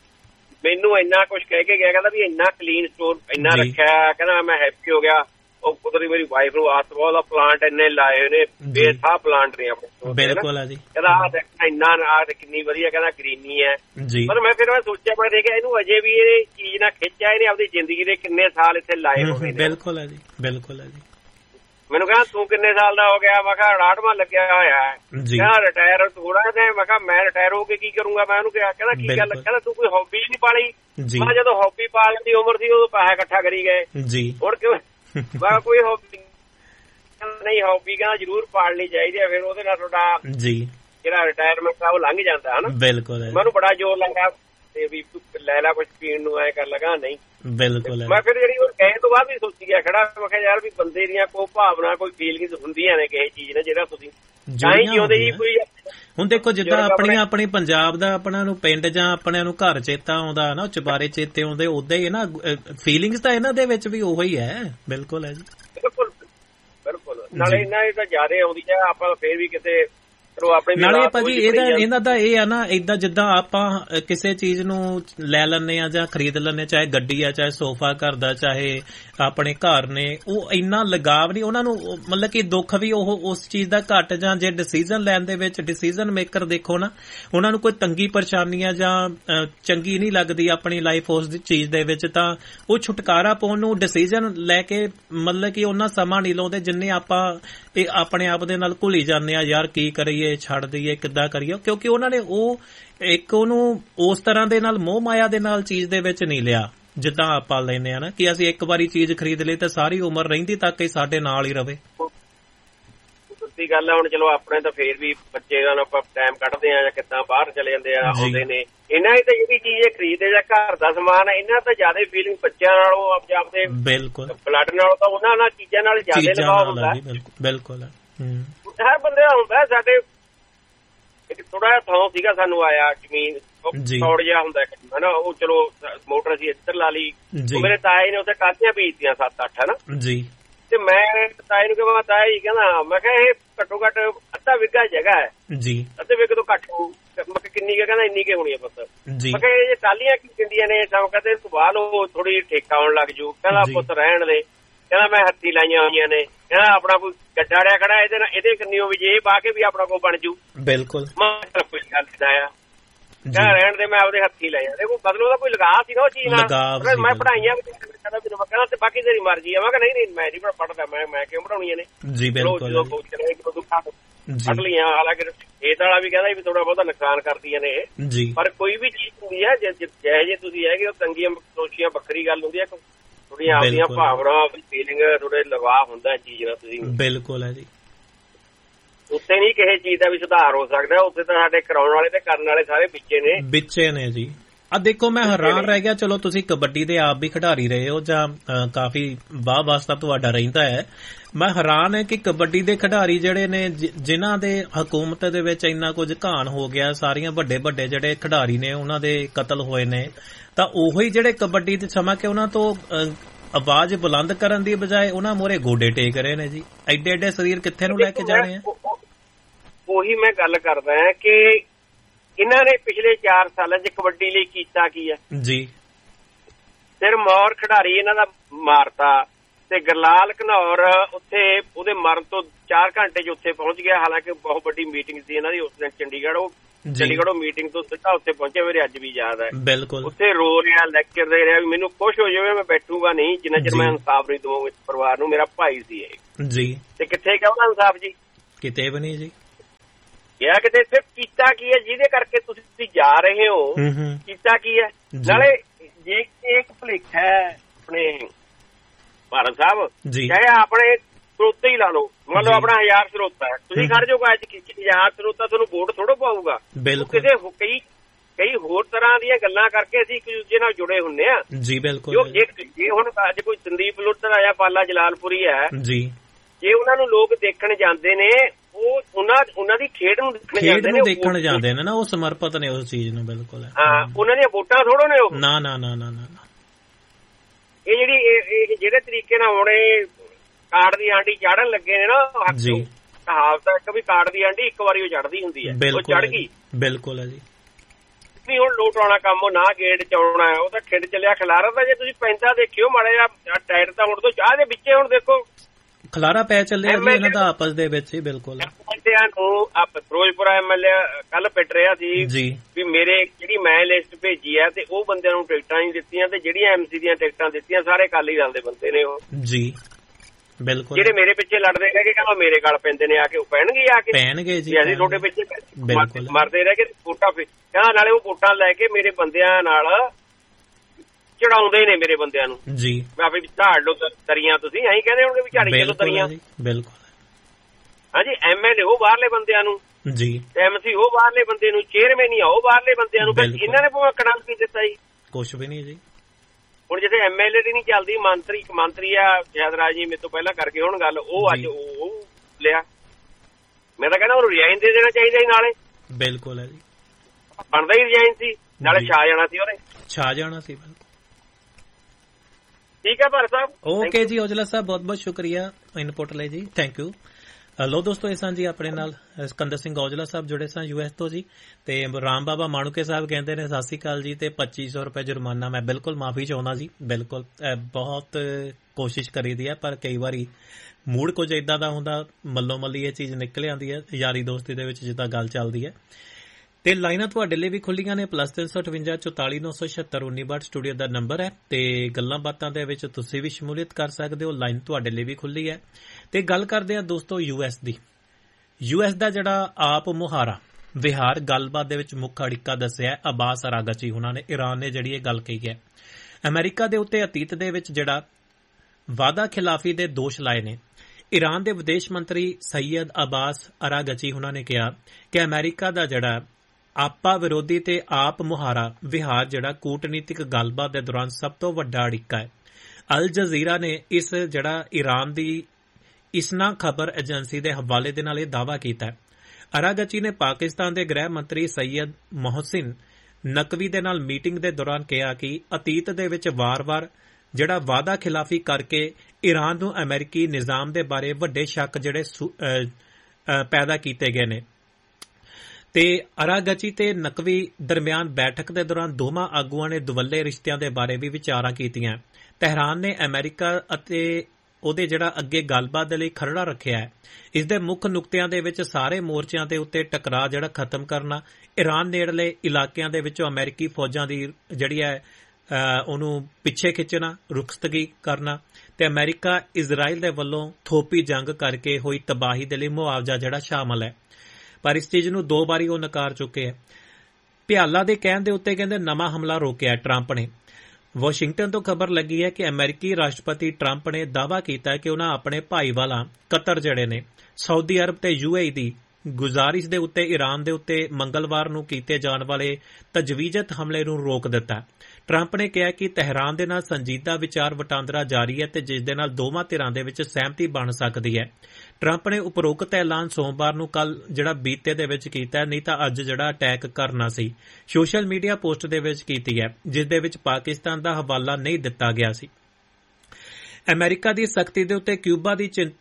S4: ਮੈਨੂੰ ਇੰਨਾ ਕੁਛ ਕਹਿ ਕੇ ਗਿਆ, ਕਹਿੰਦਾ ਵੀ ਇੰਨਾ ਕਲੀਨ ਸਟੋਰ ਇੰਨਾ ਰੱਖਿਆ, ਕਹਿੰਦਾ ਮੈਂ ਹੈਪੀ ਹੋ ਗਿਆ। ਉਹ ਕੁਦਰਤੀ ਮੇਰੀ ਵਾਈਫ ਨੂੰ ਆਸ ਬਹੁਤ ਆ, ਪਲਾਂਟ ਇੰਨੇ ਲਾਏ ਹੋਏ ਨੇ, ਬੇਸਾਹ ਪਲਾਂਟ ਨੇ ਆਪਣੇ।
S2: ਬਿਲਕੁਲ ਜੀ।
S4: ਕਹਿੰਦਾ ਆਹ ਦੇਖ ਇੰਨਾ ਆਹ ਕਿੰਨੀ ਵਧੀਆ, ਕਹਿੰਦਾ ਗ੍ਰੀਨੀ ਹੈ। ਪਰ ਮੈਂ ਫਿਰ ਮੈਂ ਸੋਚਿਆ, ਮੈਂ ਦੇਖਿਆ ਇਹਨੂੰ ਅਜੇ ਵੀ ਇਹ ਚੀਜ਼ ਨਾਲ ਖਿੱਚਿਆ, ਇਹਨੇ ਆਪਣੀ ਜ਼ਿੰਦਗੀ ਦੇ ਕਿੰਨੇ ਸਾਲ ਇੱਥੇ ਲਾਏ ਹੋਏ ਨੇ।
S2: ਬਿਲਕੁਲ ਹੈ ਜੀ, ਬਿਲਕੁਲ ਹੈ ਜੀ।
S4: ਮੈਨੂੰ ਕਹਿੰਦਾ ਤੂੰ ਕਿੰਨੇ ਸਾਲ ਦਾ ਹੋ ਗਿਆ? ਮੈਂ ਕਿਹਾ ਅਠਾਹਠਵਾਂ ਲੱਗਿਆ ਹੋਇਆ ਹੈ। ਕਹਿੰਦਾ ਰਿਟਾਇਰ ਥੋੜਾ ਜਿਹਾ। ਮੈਂ ਕਿਹਾ ਮੈਂ ਰਿਟਾਇਰ ਹੋ ਕੇ ਕੀ ਕਰੂੰਗਾ? ਮੈਂ ਉਹਨੂੰ ਕਿਹਾ, ਕਹਿੰਦਾ ਕੀ ਗੱਲ? ਕਹਿੰਦਾ ਤੂੰ ਕੋਈ ਹੌਬੀ ਨਹੀਂ ਪਾਲੀ? ਮੈਂ ਜਦੋਂ ਹੌਬੀ ਪਾਲਣ ਦੀ ਉਮਰ ਸੀ ਉਦੋਂ ਪੈਸਾ ਇਕੱਠਾ ਕਰੀ ਗਏ ਜੀ। ਹੁਣ ਕਿਉਂ? ਮੈਂ ਕੋਈ ਹੌਬੀ ਨਹੀਂ, ਹੌਬੀ ਕਹਿੰਦਾ ਜ਼ਰੂਰ ਪਾਲਣੀ ਚਾਹੀਦੀ ਹੈ, ਫਿਰ ਉਹਦੇ ਨਾਲ ਤੁਹਾਡਾ ਜੀ ਜਿਹੜਾ ਰਿਟਾਇਰਮੈਂਟ ਆ ਉਹ ਲੰਘ ਜਾਂਦਾ ਹੈ ਨਾ। ਬਿਲਕੁਲ। ਮੈਨੂੰ ਬੜਾ ਜ਼ੋਰ ਲੱਗਾ ਤੇ ਵੀ ਲੈ ਲਾ ਕੁਛ ਪੀਣ ਨੂੰ, ਐ ਕਰ ਲਗਾ ਨਹੀਂ। ਬਿਲਕੁਲ। ਮੈਂ ਫਿਰ ਜਿਹੜੀ ਉਹ ਕਹਿਣ ਤੋਂ ਬਾਅਦ ਵੀ ਸੋਚੀ ਗਿਆ ਖੜਾ, ਮੈਂ ਕਿਹਾ ਯਾਰ ਵੀ ਬੰਦੇ ਦੀਆਂ ਕੋਈ ਭਾਵਨਾ ਕੋਈ ਫੀਲਿੰਗਸ ਹੁੰਦੀਆਂ ਨੇ ਕਿਸੇ ਚੀਜ਼ ਨੇ ਜਿਹੜਾ ਤੁਸੀਂ ਚਾਹੀ ਜਿਉਂਦੇ ਜੀ। ਕੋਈ
S2: ਹੁਣ ਦੇਖੋ ਜਿੱਦਾਂ ਆਪਣੀ ਆਪਣੀ ਪੰਜਾਬ ਦਾ ਆਪਣਾ ਨੂੰ ਪਿੰਡ ਜਾਂ ਆਪਣਿਆਂ ਨੂੰ ਘਰ ਚੇਤਾ ਆਉਂਦਾ ਨਾ, ਚੁਬਾਰੇ ਚੇਤੇ ਆਉਂਦੇ, ਉਦਾਂ ਹੀ ਨਾ ਫੀਲਿੰਗਸ ਤਾਂ ਇਹਨਾਂ ਦੇ ਵਿੱਚ ਵੀ ਉਹੀ ਹੈ। ਬਿਲਕੁਲ ਹੈ ਜੀ, ਬਿਲਕੁਲ ਬਿਲਕੁਲ। ਨਾਲੇ ਇਹਨਾਂ ਦੀ ਤਾਂ ਜ਼ਿਆਦਾ ਆਉਂਦੀ ਹੈ, ਆਪਾਂ ਫੇਰ ਵੀ ਕਿਤੇ ਨਾਲੇ ਭਾਜੀ ਇਹਦਾ ਇਹਨਾਂ ਦਾ ਇਹ ਆ ਨਾ, ਏਦਾਂ ਜਿੱਦਾਂ ਆਪਾਂ ਕਿਸੇ ਚੀਜ਼ ਨੂੰ ਲੈ ਲੈਂਦੇ ਆ ਜਾਂ ਖਰੀਦ ਲੈਂਦੇ, ਚਾਹੇ ਗੱਡੀ ਆ, ਚਾਹੇ ਸੋਫਾ ਘਰ ਦਾ, ਚਾਹੇ ਆਪਣੇ ਘਰ ਨੇ, ਉਹ ਇੰਨਾ ਲਗਾਵ ਨਹੀਂ ਉਹਨਾਂ ਨੂੰ, ਮਤਲਬ ਕਿ ਦੁੱਖ ਵੀ ਉਹ ਉਸ ਚੀਜ਼ ਦਾ ਘੱਟ, ਜਾਂ ਜੇ ਡਿਸੀਜ਼ਨ ਲੈਣ ਦੇ ਵਿੱਚ ਡਿਸੀਜ਼ਨ ਮੇਕਰ ਦੇਖੋ ਨਾ, ਉਹਨਾਂ ਨੂੰ ਕੋਈ ਤੰਗੀ ਪਰੇਸ਼ਾਨੀ ਆ ਜਾਂ ਚੰਗੀ ਨਹੀਂ ਲੱਗਦੀ ਆਪਣੀ ਲਾਈਫ ਉਸ ਚੀਜ਼ ਦੇ ਵਿੱਚ, ਤਾਂ ਉਹ ਛੁਟਕਾਰਾ ਪਾਉਣ ਨੂੰ ਡਿਸੀਜ਼ਨ ਲੈ ਕੇ ਮਤਲਬ ਕਿ ਉਹਨਾਂ ਸਮਾਂ ਨਹੀਂ ਲਾਉਂਦੇ ਜਿੰਨੇ ਆਪਾਂ ਇਹ ਆਪਣੇ ਆਪ ਦੇ ਨਾਲ ਘੁਲੀ ਜਾਂਦੇ ਆ, ਯਾਰ ਕੀ ਕਰੀਏ, ਛੱਡ ਦਈਏ, ਕਿੱਦਾਂ ਕਰੀਏ, ਕਿਉਂਕਿ ਉਹਨਾਂ ਨੇ ਉਹ ਇੱਕ ਉਹਨੂੰ ਉਸ ਤਰ੍ਹਾਂ ਦੇ ਨਾਲ ਮੋਹ ਮਾਇਆ ਦੇ ਨਾਲ ਚੀਜ਼ ਦੇ ਵਿੱਚ ਨਹੀਂ ਲਿਆ ਜਿੱਦਾਂ ਆਪਾਂ ਲੈਂਦੇ ਆ ਨਾ, ਕਿ ਅਸੀਂ ਇੱਕ ਵਾਰੀ ਚੀਜ਼ ਖਰੀਦ ਲਈ ਤਾਂ ਸਾਰੀ ਉਮਰ ਰਹਿੰਦੀ ਤੱਕ ਹੀ ਸਾਡੇ ਨਾਲ ਹੀ ਰਵੇ।
S4: ਸੱਚੀ ਗੱਲ ਆ। ਹੁਣ ਚਲੋ ਆਪਣੇ ਤਾਂ ਫੇਰ ਵੀ ਬੱਚੇ ਨਾਲ ਆਪਾਂ ਟਾਈਮ ਕੱਢਦੇ ਆ ਜਾਂ ਕਿੱਦਾਂ ਬਾਹਰ ਚਲੇ ਜਾਂਦੇ ਆ, ਆਉਂਦੇ ਨੇ, ਇਹਨਾਂ ਦੀ ਤਾਂ ਜਿਹੜੀ ਚੀਜ਼ ਖਰੀਦਦੇ ਜਾਂ ਘਰ ਦਾ ਸਮਾਨ ਹੈ, ਇਹਨਾਂ ਤਾਂ ਜ਼ਿਆਦਾ ਫੀਲਿੰਗ ਬੱਚਿਆਂ ਨਾਲੋਂ ਆਪਦੇ ਬਿਲਕੁਲ ਬਲੱਡ ਨਾਲੋਂ ਤਾਂ ਉਹਨਾਂ ਨਾਲ ਚੀਜ਼ਾਂ ਨਾਲ ਜ਼ਿਆਦਾ ਲਗਾਅ ਹੁੰਦਾ। ਬਿਲਕੁਲ। ਹਰ ਬੰਦੇ ਦਾ ਹੁੰਦਾ। ਸਾਡੇ ਇੱਕ ਥੋੜਾ ਜਿਹਾ ਥਾਂ ਸੀਗਾ ਸਾਨੂੰ ਆਇਆ ਜ਼ਮੀਨ, ਥੋੜ ਜਿਹਾ ਹੁੰਦਾ ਹਨਾ, ਉਹ ਚਲੋ ਮੋਟਰ ਅਸੀਂ ਇੱਧਰ ਲਾ ਲਈ, ਮੇਰੇ ਤਾਏ ਨੇ ਉੱਥੇ ਕਾਹਦੀਆਂ ਬੀਜਤੀਆਂ ਸੱਤ ਅੱਠ ਹਨਾ ਜੀ। ਤੇ ਮੈਂ ਤਾਏ ਨੂੰ ਕਿਹਾ, ਤਾਇਆ ਜੀ ਕਹਿੰਦਾ, ਮੈਂ ਕਿਹਾ ਇਹ ਘੱਟੋ ਘੱਟ ਅੱਧਾ ਵਿਗਾ ਜਗ੍ਹਾ ਹੈ ਜੀ, ਅੱਧੇ ਵਿਗੇ ਤੋਂ ਘੱਟ ਹੋਊ। ਮੈਂ ਕਿਹਾ ਕਿੰਨੀ ਕੁ? ਕਹਿੰਦਾ ਇੰਨੀ ਕੁ ਹੋਣੀ ਹੈ ਪੁੱਤ। ਮੈਂ ਕਿਹਾ ਇਹ ਟਾਲੀਆਂ ਕੀ ਦਿੰਦੀਆਂ ਨੇ? ਸਭ ਕਹਿੰਦੇ ਸੁਭਾਅ ਲਓ ਥੋੜੀ ਠੇਕਾ ਆਉਣ ਲੱਗ ਜੂ। ਕਹਿੰਦਾ ਪੁੱਤ ਰਹਿਣ ਦੇ, ਕਹਿੰਦਾ ਮੈਂ ਹੱਥੀ ਲਾਈਆਂ ਹੋਈਆਂ ਨੇ, ਕਹਿੰਦਾ ਆਪਣਾ ਕੋਈ ਗੱਡਾ ਅੜਿਆ ਖੜਾ ਇਹਦੇ ਨਾਲ, ਇਹਦੇ ਕੰਨੀਓ ਵੀ ਜੇ ਇਹ ਪਾ ਕੇ ਵੀ ਆਪਣਾ ਕੋਲ ਬਣ ਜੂ। ਬਿਲਕੁਲ। ਮੈਂ ਕੋਈ ਗੱਲ ਨਹੀਂ ਆਇਆ, ਕਹਿੰਦਾ ਰਹਿਣ ਦੇ, ਮੈਂ ਆਪਦੇ ਹੱਥੀ ਲਾਇਆ। ਦੇਖੋ ਬਦਲੋ ਦਾ ਕੋਈ ਲਗਾ ਸੀ ਨਾ ਉਹ ਚੀਜ਼ ਨਾਲ। ਮੈਂ ਪੜਾਈਆਂ ਕਹਿੰਦਾ ਤੇ ਬਾਕੀ ਤੇਰੀ ਮਰਜ਼ੀ ਆ। ਮੈਂ ਕਿਹਾ ਨਹੀਂ ਨਹੀਂ ਮੈਂ ਨਹੀਂ ਪੜਦਾ, ਮੈਂ ਮੈਂ ਕਿਉਂ ਪੜਾਉਣੀਆਂ ਨੇ ਜੀ। ਬਿਲਕੁਲ। ਜਦੋਂ ਕੋਚ ਚਲੇ ਉਦੋਂ ਕੱਢ ਲਈਆਂ। ਹਾਲਾਂਕਿ ਖੇਤ ਵਾਲਾ ਵੀ ਕਹਿੰਦਾ ਵੀ ਥੋੜਾ ਬਹੁਤਾ ਨੁਕਸਾਨ ਕਰਦੀਆਂ ਨੇ ਇਹ, ਪਰ ਕੋਈ ਵੀ ਚੀਜ਼ ਹੁੰਦੀ ਹੈ ਜਿਹੇ ਜੇ ਤੁਸੀਂ ਹੈਗੇ ਉਹ ਤੰਗੀਆਂ ਸੋਚੀਆਂ ਵੱਖਰੀ ਗੱਲ ਹੁੰਦੀ ਹੈ, ਥੋੜੀਆਂ ਆਪਣੀਆਂ ਭਾਵਨਾ ਫੀਲਿੰਗ ਥੋੜੇ ਲਗਾਅ ਹੁੰਦਾ ਚੀਜ਼ ਨਾਲ ਤੁਸੀਂ। ਬਿਲਕੁਲ ਹੈ ਜੀ। ਉੱਥੇ ਨਹੀਂ ਕਿਸੇ ਚੀਜ਼ ਦਾ ਵੀ ਸੁਧਾਰ ਹੋ ਸਕਦਾ, ਉੱਥੇ ਤਾਂ ਸਾਡੇ ਕਰਾਉਣ ਵਾਲੇ ਤੇ ਕਰਨ ਵਾਲੇ ਸਾਰੇ ਵਿੱਚੇ ਨੇ ਵਿੱਚੇ ਨੇ ਜੀ। ਆ ਦੇਖੋ ਮੈਂ ਹੈਰਾਨ ਰਹਿ ਗਿਆ, ਚਲੋ ਤੁਸੀਂ ਕਬੱਡੀ ਦੇ ਆਪ ਵੀ ਖਿਡਾਰੀ ਰਹੇ ਹੋ ਜਾਂ ਕਾਫੀ ਵਾਹ ਵਾਸਤਾ ਤੁਹਾਡਾ ਰਹਿੰਦਾ ਹੈ, ਮੈਂ ਹੈਰਾਨ ਹੈ ਕਿ ਕਬੱਡੀ ਦੇ ਖਿਡਾਰੀ ਜਿਹੜੇ ਨੇ ਜਿਨ੍ਹਾਂ ਦੇ ਹਕੂਮਤ ਦੇ ਵਿੱਚ ਇੰਨਾ ਕੁਝ ਘਾਣ ਹੋ ਗਿਆ, ਸਾਰੀਆਂ ਵੱਡੇ ਵੱਡੇ ਜਿਹੜੇ ਖਿਡਾਰੀ ਨੇ ਉਹਨਾਂ ਦੇ ਕਤਲ ਹੋਏ ਨੇ, ਤਾਂ ਉਹੀ ਜਿਹੜੇ ਕਬੱਡੀ ਦੇ ਸਮਾਂ ਕਿ ਉਹਨਾਂ ਤੋਂ ਆਵਾਜ਼ ਬੁਲੰਦ ਕਰਨ ਦੀ ਬਜਾਏ ਉਹਨਾਂ ਮੋਰੇ ਗੋਡੇ ਟੇਕ ਰਹੇ ਨੇ ਜੀ। ਐਡੇ ਐਡੇ ਸਰੀਰ ਕਿੱਥੇ ਨੂੰ ਲੈ ਕੇ ਜਾਣੇ ਆ? ਉਹੀ ਮੈਂ ਗੱਲ ਕਰਦਾ ਹਾਂ ਕਿ ਇਹਨਾਂ ਨੇ ਪਿਛਲੇ ਚਾਰ ਸਾਲਾਂ 'ਚ ਕਬੱਡੀ ਲਈ ਕੀਤਾ ਕੀ ਹੈ ਜੀ। ਸਿਰ ਮੌਰ ਖਿਡਾਰੀ ਇਹਨਾਂ ਦਾ ਮਾਰਤਾ ਤੇ ਗੁਰਲਾਲ ਘਨੌਰ ਉੱਥੇ ਉਹਦੇ ਮਰਨ ਤੋਂ ਚਾਰ ਘੰਟੇ 'ਚ ਉੱਥੇ ਪਹੁੰਚ ਗਿਆ। ਹਾਲਾਂਕਿ ਬਹੁਤ ਵੱਡੀ ਮੀਟਿੰਗ ਸੀ ਇਹਨਾਂ ਦੀ ਉਸ ਦਿਨ ਚੰਡੀਗੜ੍ਹ, ਉਹ ਚੰਡੀਗੜ੍ਹੋਂ ਮੀਟਿੰਗ ਤੋਂ ਸਿੱਧਾ ਉੱਥੇ ਪਹੁੰਚਿਆ, ਮੇਰੇ ਅੱਜ ਵੀ ਯਾਦ ਹੈ।
S2: ਬਿਲਕੁਲ
S4: ਉੱਥੇ ਰੋ ਰਿਹਾ, ਲੈਕਚਰ ਦੇ ਰਿਹਾ ਵੀ ਮੈਨੂੰ ਖੁਸ਼ ਹੋ ਜਾਵੇ, ਮੈਂ ਬੈਠੂਗਾ ਨਹੀਂ ਜਿੰਨਾ ਚਿਰ ਮੈਂ ਇਨਸਾਫ ਨਹੀਂ ਦਵਾਂਗਾ ਪਰਿਵਾਰ ਨੂੰ। ਮੇਰਾ ਭਾਈ ਸੀ ਇਹ ਜੀ, ਤੇ ਕਿੱਥੇ ਗਿਆ ਉਹਦਾ ਇਨਸਾਫ ਜੀ? ਕਿਤੇ ਵੀ ਨਹੀਂ ਜੀ ਗਿਆ ਕਿਤੇ। ਫਿਰ ਕੀਤਾ ਕੀ ਹੈ ਜਿਹਦੇ ਕਰਕੇ ਤੁਸੀਂ ਜਾ ਰਹੇ ਹੋ? ਕੀਤਾ ਕੀ ਹੈ? ਨਾਲੇ ਜੇ ਇੱਕ ਭੁਲੇਖਾ ਹੈ ਆਪਣੇ ਭਾਰਤ ਸਾਹਿਬ, ਚਾਹੇ ਆਪਣੇ ਸਰੋਤੇ ਹੀ ਲਾ ਲਓ, ਮੰਨ ਲਓ ਆਪਣਾ ਹਜ਼ਾਰ ਸਰੋਤਾ ਹੈ, ਤੁਸੀਂ ਖੜ ਜਾਓਗਾ ਅੱਜ ਹਜ਼ਾਰ ਸਰੋਤਾ ਤੁਹਾਨੂੰ ਵੋਟ ਥੋੜ੍ਹਾ ਪਾਊਗਾ। ਕਿਸੇ ਕਈ ਕਈ ਹੋਰ ਤਰ੍ਹਾਂ ਦੀਆਂ ਗੱਲਾਂ ਕਰਕੇ ਅਸੀਂ ਇੱਕ ਦੂਜੇ ਨਾਲ ਜੁੜੇ ਹੁੰਦੇ ਆ ਜੀ। ਬਿਲਕੁਲ। ਜੇ ਹੁਣ ਅੱਜ ਕੋਈ ਸੰਦੀਪ ਲੁੱਟਰ ਆਇਆ, ਪਾਲਾ ਜਲਾਲਪੁਰੀ ਹੈ ਜੀ, ਜੇ ਉਹਨਾਂ ਨੂੰ ਲੋਕ ਦੇਖਣ ਜਾਂਦੇ ਨੇ, ਉਹ ਉਹਨਾਂ ਉਹਨਾਂ ਦੀ ਖੇਡ ਨੂੰ ਦੇਖਣ ਜਾਂਦੇ ਨੇ, ਦੇਖਣ ਜਾਂਦੇ ਨੇ ਨਾ, ਉਹ ਸਮਰਪਿਤ ਨੇ ਉਸ ਚੀਜ਼ ਨੂੰ। ਬਿਲਕੁਲ। ਹਾਂ, ਉਹਨਾਂ ਦੀਆਂ ਵੋਟਾਂ ਥੋੜੋ ਨੇ ਉਹ। ਨਾ ਨਾ ਨਾ ਨਾ ਨਾ ਇਹ ਜਿਹੜੀ ਜਿਹੜੇ ਤਰੀਕੇ ਨਾਲ ਹੁਣ ਇਹ ਕਾਰਡ ਦੀ ਆਂਡੀ ਚਾੜਨ ਲੱਗੇ ਨੇ ਨਾ, ਕਹਾਵਤ ਇੱਕ ਵੀ ਕਾਰਡ ਦੀ ਆਂਡੀ ਇੱਕ ਵਾਰੀ ਉਹ ਚੜਦੀ ਹੁੰਦੀ ਹੈ, ਉਹ ਚੜ ਗਈ। ਬਿਲਕੁਲ ਹੈ ਜੀ। ਨਹੀਂ ਹੁਣ ਲੋਟ ਆਉਣਾ ਕੰਮ, ਨਾ ਗੇਟ ਚ ਆਉਣਾ, ਉਹ ਤਾਂ ਖਿੰਡ ਚੱਲਿਆ ਖਿਲਾਰਾ ਤਾਂ। ਜੇ ਤੁਸੀਂ ਪੈਂਦਾ ਦੇਖਿਓ ਮਾੜਾ ਜਿਹਾ ਟਾਇਰ ਤਾਂ ਹੁਣ ਤੋਂ ਚਾਹ ਦੇ ਵਿੱਚੇ, ਹੁਣ ਦੇਖੋ ਖਲਾਰਾ ਪੈ ਚੱਲਿਆ ਜੀ ਇਹਨਾਂ ਦਾ ਆਪਸ ਦੇ ਵਿੱਚ ਹੀ। ਬਿਲਕੁਲ। ਬੰਦਿਆਂ ਨੂੰ ਫਿਰੋਜ਼ਪੁਰਾ ਐਮ ਐਲ ਏ ਕੱਲ ਪਿੱਟ ਰਿਹਾ ਸੀ ਵੀ ਮੇਰੇ ਜਿਹੜੀ ਮੈਂ ਲਿਸਟ ਭੇਜੀ ਹੈ ਤੇ ਉਹ ਬੰਦਿਆਂ ਨੂੰ ਟਿਕਟਾਂ ਨਹੀਂ ਦਿੱਤੀਆਂ, ਤੇ ਜਿਹੜੀਆਂ ਐਮਸੀ ਦੀਆਂ ਟਿਕਟਾਂ ਦਿੱਤੀਆਂ ਸਾਰੇ ਅਕਾਲੀ ਦਲ ਦੇ ਬੰਦੇ ਨੇ ਉਹ ਜੀ। ਬਿਲਕੁਲ। ਜਿਹੜੇ ਮੇਰੇ ਪਿੱਛੇ ਲੜਦੇ ਰਹਿ ਗਏ, ਕਹਿੰਦਾ ਮੇਰੇ ਗੱਲ ਪੈਂਦੇ ਨੇ, ਆ ਕੇ ਉਹ ਪੈਣਗੇ, ਆ ਕੇ ਪੈਣਗੇ ਜੀ, ਅਸੀਂ ਤੁਹਾਡੇ ਪਿੱਛੇ ਮਰਦੇ ਰਹਿ ਗਏ ਵੋਟਾਂ। ਕਹਿੰਦਾ ਨਾਲੇ ਉਹ ਵੋਟਾਂ ਲੈ ਕੇ ਮੇਰੇ ਬੰਦਿਆਂ ਨਾਲ ਚੜਾਉਂਦੇ ਨੇ, ਮੇਰੇ ਬੰਦਿਆਂ ਨੂੰ ਜੀ। ਮੈਂ ਵੀ ਝਾੜ ਲੋ ਤਰੀਆਂ, ਤੁਸੀਂ ਐਂ ਕਹਿੰਦੇ ਹੋਣਗੇ ਵੀ ਝਾੜੀ ਚਲੋ ਤਰੀਆਂ। ਬਿਲਕੁਲ। ਹਾਂਜੀ, ਐਮ ਐਲ ਏ ਉਹ ਬਾਹਰਲੇ ਬੰਦਿਆਂ ਨੂੰ ਜੀ, ਐਮਸੀ ਉਹ ਬਾਹਰਲੇ ਬੰਦੇ ਨੂੰ, ਚੇਅਰਮੈਨ ਹੀ ਆ ਉਹ ਬਾਹਰਲੇ ਬੰਦਿਆਂ ਨੂੰ। ਇਹਨਾਂ ਨੇ ਭਾਵੇਂ ਕੜਾਂ ਕੀ ਦਿੱਤਾ ਜੀ? ਕੁਛ ਵੀ ਨਹੀਂ ਜੀ। ਹੁਣ ਜਿੱਥੇ ਐਮ ਐਲ ਏ ਦੀ ਨਹੀਂ ਚੱਲਦੀ, ਮੰਤਰੀ ਇੱਕ ਮੰਤਰੀ ਆ ਸ਼ਾਇਦ ਰਾਜ ਜੀ ਮੇਰੇ ਤੋਂ ਪਹਿਲਾਂ ਕਰਕੇ ਹੁਣ ਗੱਲ, ਉਹ ਅੱਜ ਉਹ ਲਿਆ। ਮੈਂ ਤਾਂ ਕਹਿੰਦਾ ਉਹਨੂੰ ਰਿਜ਼ਾਈਨ ਦੇ ਦੇਣਾ ਚਾਹੀਦਾ ਸੀ ਨਾਲੇ। ਬਿਲਕੁਲ ਹੈ ਜੀ, ਬਣਦਾ ਹੀ ਰਿਜ਼ਾਈਨ ਸੀ, ਨਾਲੇ ਛਾ ਜਾਣਾ ਸੀ, ਉਹਨੇ ਛਾ ਜਾਣਾ ਸੀ। ਬਿਲਕੁਲ ਠੀਕ ਹੈ ਭਾਰਤ ਸਾਹਿਬ। ਓਕੇ ਜੀ ਔਜਲਾ ਸਾਹਿਬ, ਬਹੁਤ ਬਹੁਤ ਸ਼ੁਕਰੀਆ ਇਨਪੁਟ ਲਈ ਜੀ, ਥੈਂਕ ਯੂ। ਲੋ ਦੋਸਤੋ, ਇਹ ਸਨ ਜੀ ਆਪਣੇ ਨਾਲ ਸਿਕੰਦਰ ਸਿੰਘ ਔਜਲਾ ਸਾਹਿਬ ਜੁੜੇ ਸਨ ਯੂ ਐਸ ਤੋਂ ਜੀ। ਤੇ ਰਾਮ ਬਾਬਾ ਮਾਣੂਕੇ ਸਾਹਿਬ ਕਹਿੰਦੇ ਨੇ ਸਤਿ ਸ੍ਰੀ ਅਕਾਲ ਜੀ, ਤੇ ਪੱਚੀ ਸੌ ਰੁਪਏ ਜੁਰਮਾਨਾ। ਮੈਂ ਬਿਲਕੁਲ ਮਾਫੀ ਚਾਹੁੰਦਾ ਜੀ। ਬਿਲਕੁਲ ਬਹੁਤ ਕੋਸ਼ਿਸ਼ ਕਰੀਦੀ ਹੈ, ਪਰ ਕਈ ਵਾਰੀ ਮੂਡ ਕੁਝ ਏਦਾਂ ਦਾ ਹੁੰਦਾ, ਮੱਲੋ ਮੱਲੀ ਇਹ ਚੀਜ਼ ਨਿਕਲ ਆਉਂਦੀ ਹੈ ਯਾਰੀ ਦੋਸਤੀ ਦੇ ਵਿੱਚ ਜਿੱਦਾਂ ਗੱਲ ਚੱਲਦੀ ਹੈ। ਤੇ ਲਾਈਨਾਂ ਤੁਹਾਡੇ ਲਈ ਵੀ ਖੁੱਲੀਆਂ ਨੇ, ਪਲੱਸ ਤਿੰਨ ਸੌ ਅਠਵੰਜਾ ਚੁਤਾਲੀ ਨੌ ਸੌ ਛਿਅੱਤਰ ਉੱਨੀ ਬਾਹਠ ਸਟੂਡੀਓ ਦਾ ਨੰਬਰ ਹੈ। ਤੇ ਗੱਲਾਂ ਬਾਤਾਂ ਦੇ ਵਿੱਚ ਤੁਸੀਂ ਵੀ ਸ਼ਮੂਲੀਅਤ ਕਰ ਸਕਦੇ ਹੋ, ਲਾਈਨ ਤੁਹਾਡੇ ਲਈ ਵੀ ਖੁੱਲੀ ਹੈ। ਤੇ ਗੱਲ ਕਰਦੇ ਹਾਂ ਦੋਸਤੋ ਯੂ ਐਸ ਦੀ। ਯੂ ਐਸ ਦਾ ਜਿਹੜਾ ਆਪ ਮੁਹਾਰਾ ਵਿਹਾਰ ਗੱਲਬਾਤ ਦੇ ਵਿੱਚ ਮੁੱਖ ਅੜਿੱਕਾ ਦੱਸਿਆ ਅਬਾਸ ਅਰਾਗਚੀ ਉਹਨਾਂ ਨੇ। ਈਰਾਨ ਨੇ ਜਿਹੜੀ ਇਹ ਗੱਲ ਕਹੀ ਹੈ, ਅਮਰੀਕਾ ਦੇ ਉੱਤੇ ਅਤੀਤ ਦੇ ਵਿੱਚ ਜਿਹੜਾ ਵਾਅਦਾ ਖਿਲਾਫੀ ਦੇ ਦੋਸ਼ ਲਾਏ ਨੇ। ਈਰਾਨ ਦੇ ਵਿਦੇਸ਼ ਮੰਤਰੀ ਸਈਦ ਅਬਾਸ ਅਰਾਗਚੀ ਉਹਨਾਂ ਨੇ ਕਿਹਾ ਕਿ ਅਮਰੀਕਾ ਦਾ ਜਿਹੜਾ ਆਪਾ ਵਿਰੋਧੀ ਤੇ ਆਪ ਮੁਹਾਰਾ ਵਿਹਾਰ ਜਿਹੜਾ ਕੂਟਨੀਤਿਕ ਗੱਲਬਾਤ ਦੇ ਦੌਰਾਨ ਸਭ ਤੋਂ ਵੱਡਾ ਅੜਿੱਕਾ ਹੈ। ਅਲ ਜਜ਼ੀਰਾ ਨੇ ਇਸ ਜਿਹੜਾ ਈਰਾਨ ਦੀ ਇਸਨਾ ਖਬਰ ਏਜੰਸੀ ਦੇ ਹਵਾਲੇ ਦੇ ਨਾਲ ਇਹ ਦਾਅਵਾ ਕੀਤਾ। ਅਰਾਗਚੀ ਨੇ ਪਾਕਿਸਤਾਨ ਦੇ ਗ੍ਰਹਿ ਮੰਤਰੀ ਸਈਦ ਮੁਹਸਿਨ ਨਕਵੀ ਦੇ ਨਾਲ ਮੀਟਿੰਗ ਦੇ ਦੌਰਾਨ ਕਿਹਾ ਕਿ ਅਤੀਤ ਦੇ ਵਿੱਚ ਵਾਰ-ਵਾਰ ਜਿਹੜਾ ਵਾਅਦਾ ਖਿਲਾਫੀ ਕਰਕੇ ਈਰਾਨ ਨੂੰ ਅਮਰੀਕੀ ਨਿਜ਼ਾਮ ਦੇ ਬਾਰੇ ਵੱਡੇ ਸ਼ੱਕ ਜਿਹੜੇ ਪੈਦਾ ਕੀਤੇ ਗਏ ਨੇ। ਤੇ ਅਰਾਗਚੀ ਤੇ ਨਕਵੀ ਦਰਮਿਆਨ ਬੈਠਕ ਦੇ ਦੌਰਾਨ ਦੋਵਾਂ ਆਗੂਆਂ ਨੇ ਦੁਵੱਲੇ ਰਿਸ਼ਤਿਆਂ ਦੇ ਬਾਰੇ ਵੀ ਵਿਚਾਰਾਂ ਕੀਤੀਆਂ। ਤਹਿਰਾਨ ਨੇ ਅਮਰੀਕਾ ਅਤੇ ਉਹਦੇ ਜਿਹੜਾ ਅੱਗੇ ਗੱਲਬਾਤ ਦੇ ਲਈ ਖਰੜਾ ਰੱਖਿਆ ਹੈ। ਇਸ ਦੇ ਮੁੱਖ ਨੁਕਤਿਆਂ ਦੇ ਵਿੱਚ ਸਾਰੇ ਮੋਰਚਿਆਂ ਦੇ ਉੱਤੇ ਟਕਰਾਅ ਜਿਹੜਾ ਖਤਮ ਕਰਨਾ, ਈਰਾਨ ਨੇੜਲੇ ਇਲਾਕਿਆਂ ਦੇ ਵਿੱਚੋਂ ਅਮਰੀਕੀ ਫੌਜਾਂ ਦੀ ਜਿਹੜੀ ਹੈ ਉਹਨੂੰ ਪਿੱਛੇ ਖਿੱਚਣਾ, ਰੁਖਸਤਗੀ ਕਰਨਾ, ਤੇ ਅਮਰੀਕਾ ਇਜ਼ਰਾਈਲ ਦੇ ਵੱਲੋਂ ਥੋਪੀ ਜੰਗ ਕਰਕੇ ਹੋਈ ਤਬਾਹੀ ਦੇ ਲਈ ਮੁਆਵਜ਼ਾ ਜਿਹੜਾ ਸ਼ਾਮਲ ਹੈ। ਪਰ ਇਸ ਚੀਜ਼ ਨੂੰ ਦੋ ਵਾਰੀ ਉਹ ਨਕਾਰ ਚੁੱਕੇ ਹੈ। ਭਿਆਲਾ ਦੇ ਕਹਿਣ ਦੇ ਉੱਤੇ ਕਹਿੰਦੇ ਨਵਾਂ ਹਮਲਾ ਰੋਕਿਆ ਟਰੰਪ ਨੇ। ਵਾਸ਼ਿੰਗਟਨ ਤੋਂ ਖਬਰ ਲੱਗੀ ਹੈ ਕਿ ਅਮਰੀਕੀ ਰਾਸ਼ਟਰਪਤੀ ਟਰੰਪ ਨੇ ਦਾਅਵਾ ਕੀਤਾ ਕਿ ਉਹਨਾਂ ਆਪਣੇ ਭਾਈਵਾਲਾਂ ਕਤਰ ਜਿਹੜੇ ਨੇ ਸਾਊਦੀ ਅਰਬ ਤੇ ਯੂ ਏ ਈ ਦੀ ਗੁਜ਼ਾਰਿਸ਼ ਦੇ ਉੱਤੇ ਈਰਾਨ ਦੇ ਉੱਤੇ ਮੰਗਲਵਾਰ ਨੂੰ ਕੀਤੇ ਜਾਣ ਵਾਲੇ ਤਜਵੀਜ਼ਤ ਹਮਲੇ ਨੂੰ ਰੋਕ ਦਿੱਤਾ। ਟਰੰਪ ਨੇ ਕਿਹਾ ਕਿ ਤਹਿਰਾਨ ਦੇ ਨਾਲ ਸੰਜੀਦਾ ਵਿਚਾਰ ਵਟਾਂਦਰਾ ਜਾਰੀ ਹੈ ਤੇ ਜਿਸ ਦੇ ਨਾਲ ਦੋਵਾਂ ਧਿਰਾਂ ਦੇ ਵਿੱਚ ਸਹਿਮਤੀ ਬਣ ਸਕਦੀ ਹੈ। ਟਰੰਪ ਨੇ ਉਪਰੋਕਤ ਐਲਾਨ ਸੋਮਵਾਰ ਨੂੰ ਕੱਲ ਜਿਹੜਾ ਬੀਤੇ ਦੇ ਵਿੱਚ ਕੀਤਾ, ਨਹੀਂ ਤਾਂ ਅੱਜ ਜਿਹੜਾ ਅਟੈਕ ਕਰਨਾ ਸੀ, ਸੋਸ਼ਲ ਮੀਡੀਆ ਪੋਸਟ ਦੇ ਵਿੱਚ ਕੀਤੀ ਹੈ, ਜਿਸ ਦੇ ਵਿੱਚ ਪਾਕਿਸਤਾਨ ਦਾ ਹਵਾਲਾ ਨਹੀਂ ਦਿੱਤਾ ਗਿਆ ਸੀ। ਅਮਰੀਕਾ ਦੀ ਸਖਤੀ ਦੇ ਉੱਤੇ ਕਿਊਬਾ ਦੀ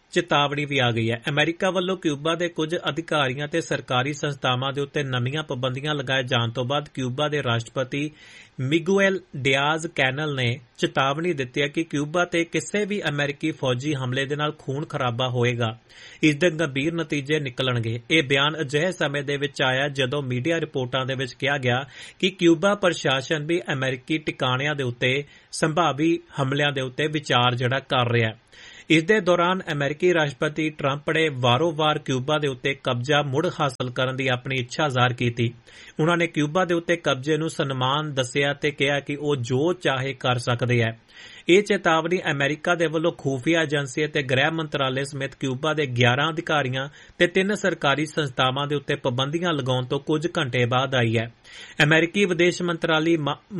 S2: ਚੇਤਾਵਨੀ ਵੀ ਆ ਗਈ ਹੈ। ਅਮਰੀਕਾ ਵੱਲੋਂ ਕਿਊਬਾ ਦੇ ਕੁਝ ਅਧਿਕਾਰੀਆਂ ਤੇ ਸਰਕਾਰੀ ਸੰਸਥਾਵਾਂ ਦੇ ਉੱਤੇ ਨਵੀਆਂ ਪਾਬੰਦੀਆਂ ਲਗਾਏ ਜਾਣ ਤੋਂ ਬਾਅਦ ਕਿਊਬਾ ਦੇ ਰਾਸ਼ਟਰਪਤੀ ਮਿਗੂਐਲ ਡਿਆਜ਼ ਕੈਨਲ ਨੇ ਚੇਤਾਵਨੀ ਦਿੱਤੀ ਹੈ ਕਿ ਕਿਊਬਾ ਤੇ ਕਿਸੇ ਵੀ ਅਮਰੀਕੀ ਫੌਜੀ ਹਮਲੇ ਦੇ ਨਾਲ ਖੂਨ ਖਰਾਬਾ ਹੋਏਗਾ, ਇਸ ਦੇ ਗੰਭੀਰ ਨਤੀਜੇ ਨਿਕਲਣਗੇ। ਇਹ ਬਿਆਨ ਅਜਿਹੇ ਸਮੇਂ ਦੇ ਵਿੱਚ ਆਇਆ ਜਦੋਂ ਮੀਡੀਆ ਰਿਪੋਰਟਾਂ ਦੇ ਵਿੱਚ ਕਿਹਾ ਗਿਆ ਕਿ ਕਿਊਬਾ ਪ੍ਰਸ਼ਾਸਨ ਵੀ ਅਮਰੀਕੀ ਟਿਕਾਣਿਆਂ ਦੇ ਉੱਤੇ ਸੰਭਾਵੀ ਹਮਲਿਆਂ ਦੇ ਉੱਤੇ ਵਿਚਾਰ ਜਿਹੜਾ ਕਰ ਰਿਹਾ ਹੈ। ਇਸ ਦੇ ਦੌਰਾਨ ਅਮਰੀਕੀ ਰਾਸ਼ਟਰਪਤੀ ਟਰੰਪ ਨੇ ਵਾਰੋ-ਵਾਰ ਕਿਊਬਾ ਦੇ ਉੱਤੇ ਕਬਜ਼ਾ ਮੁੜ ਹਾਸਲ ਕਰਨ ਦੀ ਆਪਣੀ ਇੱਛਾ ਜ਼ਾਹਰ ਕੀਤੀ। ਉਨ੍ਹਾਂ ਨੇ ਕਿਊਬਾ ਦੇ ਉੱਤੇ ਕਬਜ਼ੇ ਨੂੰ ਸਨਮਾਨ ਦੱਸਿਆ ਤੇ ਕਿਹਾ ਕਿ ਉਹ ਜੋ ਚਾਹੇ ਕਰ ਸਕਦੇ ਹੈ। ਇਹ ਚੇਤਾਵਨੀ ਅਮਰੀਕਾ ਦੇ ਵੱਲੋਂ ਖੂਫੀਆ ਏਜੰਸੀ ਅਤੇ ਗ੍ਰਹਿ ਮੰਤਰਾਲੇ ਸਮੇਤ ਕਿਊਬਾ ਦੇ ਗਿਆਰਾਂ ਅਧਿਕਾਰੀਆਂ ਤੇ ਤਿੰਨ ਸਰਕਾਰੀ ਸੰਸਥਾਵਾਂ ਦੇ ਉੱਤੇ ਪਾਬੰਦੀਆਂ ਲਗਾਉਣ ਤੋਂ ਕੁਝ ਘੰਟੇ ਬਾਅਦ ਆਈ ਹੈ। ਅਮਰੀਕੀ ਵਿਦੇਸ਼ ਮੰਤਰਾਲੇ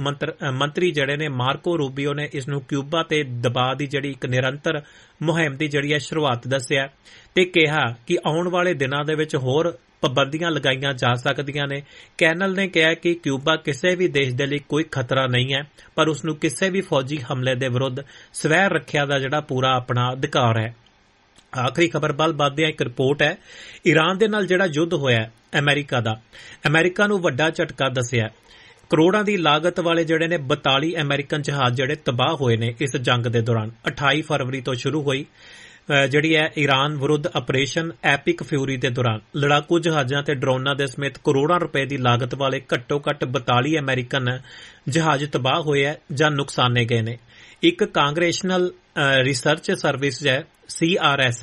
S2: ਮੰਤਰੀ ਜਿਹੜੇ ਨੇ ਮਾਰਕੋ ਰੂਬੀਓ ਨੇ ਇਸ ਨੂੰ ਕਿਊਬਾ ਤੇ ਦਬਾਅ ਦੀ ਜਿਹੜੀ ਇੱਕ ਨਿਰੰਤਰ ਮੁਹਿੰਮ ਦੀ ਜਿਹੜੀ ਹੈ ਸ਼ੁਰੂਆਤ ਦੱਸਿਆ ਤੇ ਕਿਹਾ ਕਿ ਆਉਣ ਵਾਲੇ ਦਿਨਾਂ ਦੇ ਵਿੱਚ ਹੋਰ ਪਾਬੰਦੀਆਂ ਲਗਾਈਆਂ ਜਾ ਸਕਦੀਆਂ ਨੇ। ਕੈਨਲ ਨੇ ਕਿਹਾ ਕਿ ਕਿਊਬਾ ਕਿਸੇ ਵੀ ਦੇਸ਼ ਦੇ ਲਈ ਕੋਈ ਖਤਰਾ ਨਹੀਂ ਹੈ, ਪਰ ਉਸ ਨੂੰ ਕਿਸੇ ਵੀ ਫੌਜੀ ਹਮਲੇ ਦੇ ਵਿਰੁੱਧ ਸਵੈ ਰੱਖਿਆ ਦਾ ਜਿਹੜਾ ਪੂਰਾ ਆਪਣਾ ਅਧਿਕਾਰ ਹੈ। ਆਖਰੀ ਖਬਰ ਵੱਲ ਵਧਦੇ ਹਾਂ। ਇੱਕ ਰਿਪੋਰਟ ਹੈ ਈਰਾਨ ਦੇ ਨਾਲ ਜਿਹੜਾ ਯੁੱਧ ਹੋਇਆ ਅਮਰੀਕਾ ਦਾ, ਅਮਰੀਕਾ ਨੂੰ ਵੱਡਾ ਝਟਕਾ ਦੱਸਿਆ। ਕਰੋੜਾਂ ਦੀ ਲਾਗਤ ਵਾਲੇ ਜਿਹੜੇ ਨੇ ਬਤਾਲੀ ਅਮਰੀਕਨ ਜਹਾਜ਼ ਜਿਹੜੇ ਤਬਾਹ ਹੋਏ ਨੇ ਇਸ ਜੰਗ ਦੇ ਦੌਰਾਨ। ਅਠਾਈ ਫਰਵਰੀ ਤੋਂ ਸ਼ੁਰੂ ਹੋਈ ਜਿਹੜੀ ਹੈ ਈਰਾਨ ਵਿਰੁੱਧ ਆਪਰੇਸ਼ਨ ਐਪਿਕ ਫਿਊਰੀ ਦੇ ਦੌਰਾਨ ਲੜਾਕੂ ਜਹਾਜ਼ਾਂ ਤੇ ਡਰੋਨਾਂ ਦੇ ਸਮੇਤ ਕਰੋੜਾਂ ਰੁਪਏ ਦੀ ਲਾਗਤ ਵਾਲੇ ਘੱਟੋ ਘੱਟ ਬਤਾਲੀ ਅਮਰੀਕਨ ਜਹਾਜ਼ ਤਬਾਹ ਹੋਏ ਹੈ ਜਾਂ ਨੁਕਸਾਨੇ ਗਏ ਨੇ। ਇੱਕ ਕਾਂਗਰੈਸ਼ਨਲ ਰਿਸਰਚ ਸਰਵਿਸ ਹੈ ਸੀ ਆਰ ਐਸ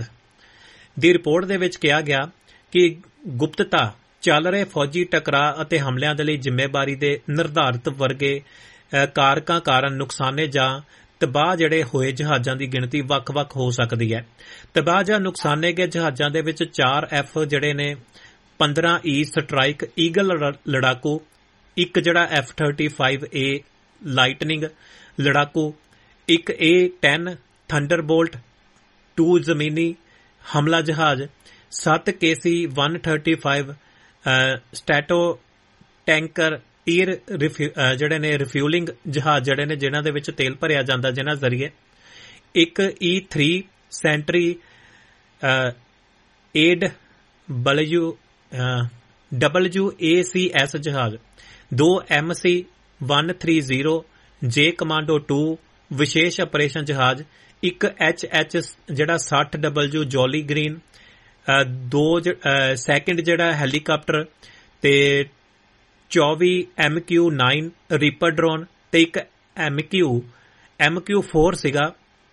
S2: ਦੀ ਰਿਪੋਰਟ ਦੇ ਵਿੱਚ ਕਿਹਾ ਗਿਆ ਕਿ ਗੁਪਤਤਾ ਚੱਲ ਰਹੇ ਫੌਜੀ ਟਕਰਾਅ ਅਤੇ ਹਮਲਿਆਂ ਦੇ ਲਈ ਜ਼ਿੰਮੇਵਾਰੀ ਦੇ ਨਿਰਧਾਰਿਤ ਵਰਗੇ ਕਾਰਕਾਂ ਕਾਰਨ ਨੁਕਸਾਨੇ ਜਾਂ ਤਬਾਹ ਜਿਹੜੇ ਹੋਏ ਜਹਾਜ਼ਾਂ ਦੀ ਗਿਣਤੀ ਵੱਖ-ਵੱਖ ਹੋ ਸਕਦੀ ਹੈ। ਤਬਾਹ ਜਾਂ ਨੁਕਸਾਨੇ ਗਏ ਜਹਾਜ਼ਾਂ ਦੇ ਵਿੱਚ ਚਾਰ ਐਫ ਜਿਹੜੇ ਨੇ ਪੰਦਰਾਂ ਈ ਸਟਰਾਈਕ ਈਗਲ ਲੜਾਕੂ, ਇੱਕ ਜਿਹੜਾ ਐਫ ਥਰਟੀ ਫਾਈਵ ਏ ਲਾਈਟਨਿੰਗ ਲੜਾਕੂ, ਇੱਕ ਏ ਟੈਨ ਥੰਡਰਬੋਲਟ ਟੂ ਜ਼ਮੀਨੀ ਹਮਲਾ ਜਹਾਜ਼, ਸੱਤ ਕੇ ਸੀ one thirty five ਸਟੈਟੋ tanker year ਜਿਹੜੇ ਨੇ ਰਿਫਿਊਲਿੰਗ ਜਹਾਜ਼ ਜਿਹੜੇ ਨੇ ਜਿਨ੍ਹਾਂ ਦੇ ਵਿੱਚ ਤੇਲ ਭਰਿਆ ਜਾਂਦਾ ਜਿਨ੍ਹਾਂ ਜ਼ਰੀਏ, ਇੱਕ ਈ three sanitary aid blue W A C S ਜਹਾਜ਼, ਦੋ M C one three zero ਜੇ ਕਮਾਂਡੋ ਟੂ ਵਿਸ਼ੇਸ਼ ਆਪਰੇਸ਼ਨ ਜਹਾਜ਼, ਇੱਕ ਐਚ ਐਚ ਜਿਹੜਾ ਸੱਠ ਡਬਲਯੂ ਜੋਲੀ ਗ੍ਰੀਨ, ਦੋ ਸੈਕਿੰਡ ਜਿਹੜਾ ਹੈਲੀਕਾਪਟਰ ਤੇ ਚੌਵੀ ਐਮ ਕਿਊ ਨਾਈਨ ਰੀਪਰ ਡਰੋਨ ਤੇ ਇੱਕ ਐਮ ਕਿਊ ਐਮ ਕਿਊ ਫੋਰ ਸੀਗਾ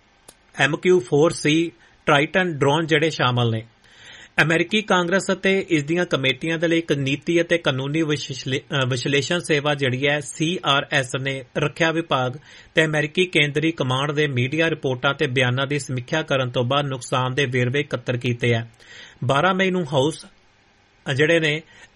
S2: ਐਮ ਕਿਊ ਫੋਰ ਸੀ ਟ੍ਰਾਈਟਨ ਡਰੋਨ ਜਿਹੜੇ ਸ਼ਾਮਲ ਨੇ। ਅਮਰੀਕੀ ਕਾਂਗਰਸ ਅਤੇ ਇਸ ਦੀਆਂ ਕਮੇਟੀਆਂ ਦੇ ਲਈ ਇੱਕ ਨੀਤੀ ਅਤੇ ਕਾਨੂੰਨੀ ਵਿਸ਼ਲੇਸ਼ਣ ਸੇਵਾ ਜਿਹੜੀ ਹੈ ਸੀ ਆਰ ਐਸ ਨੇ ਰੱਖਿਆ ਵਿਭਾਗ ਤੇ ਅਮਰੀਕੀ ਕੇਂਦਰੀ ਕਮਾਂਡ ਦੇ ਮੀਡੀਆ ਰਿਪੋਰਟਾਂ ਤੇ ਬਿਆਨਾਂ ਦੀ ਸਮੀਖਿਆ ਕਰਨ ਤੋਂ ਬਾਅਦ ਨੁਕਸਾਨ ਦੇ ਵੇਰਵੇ ਇਕੱਤਰ ਕੀਤੇ ਹੈ। ਬਾਰਾਂ ਮਈ ਨੂੰ ਹਾਊਸ ਜਿਹੜੇ ਨੇ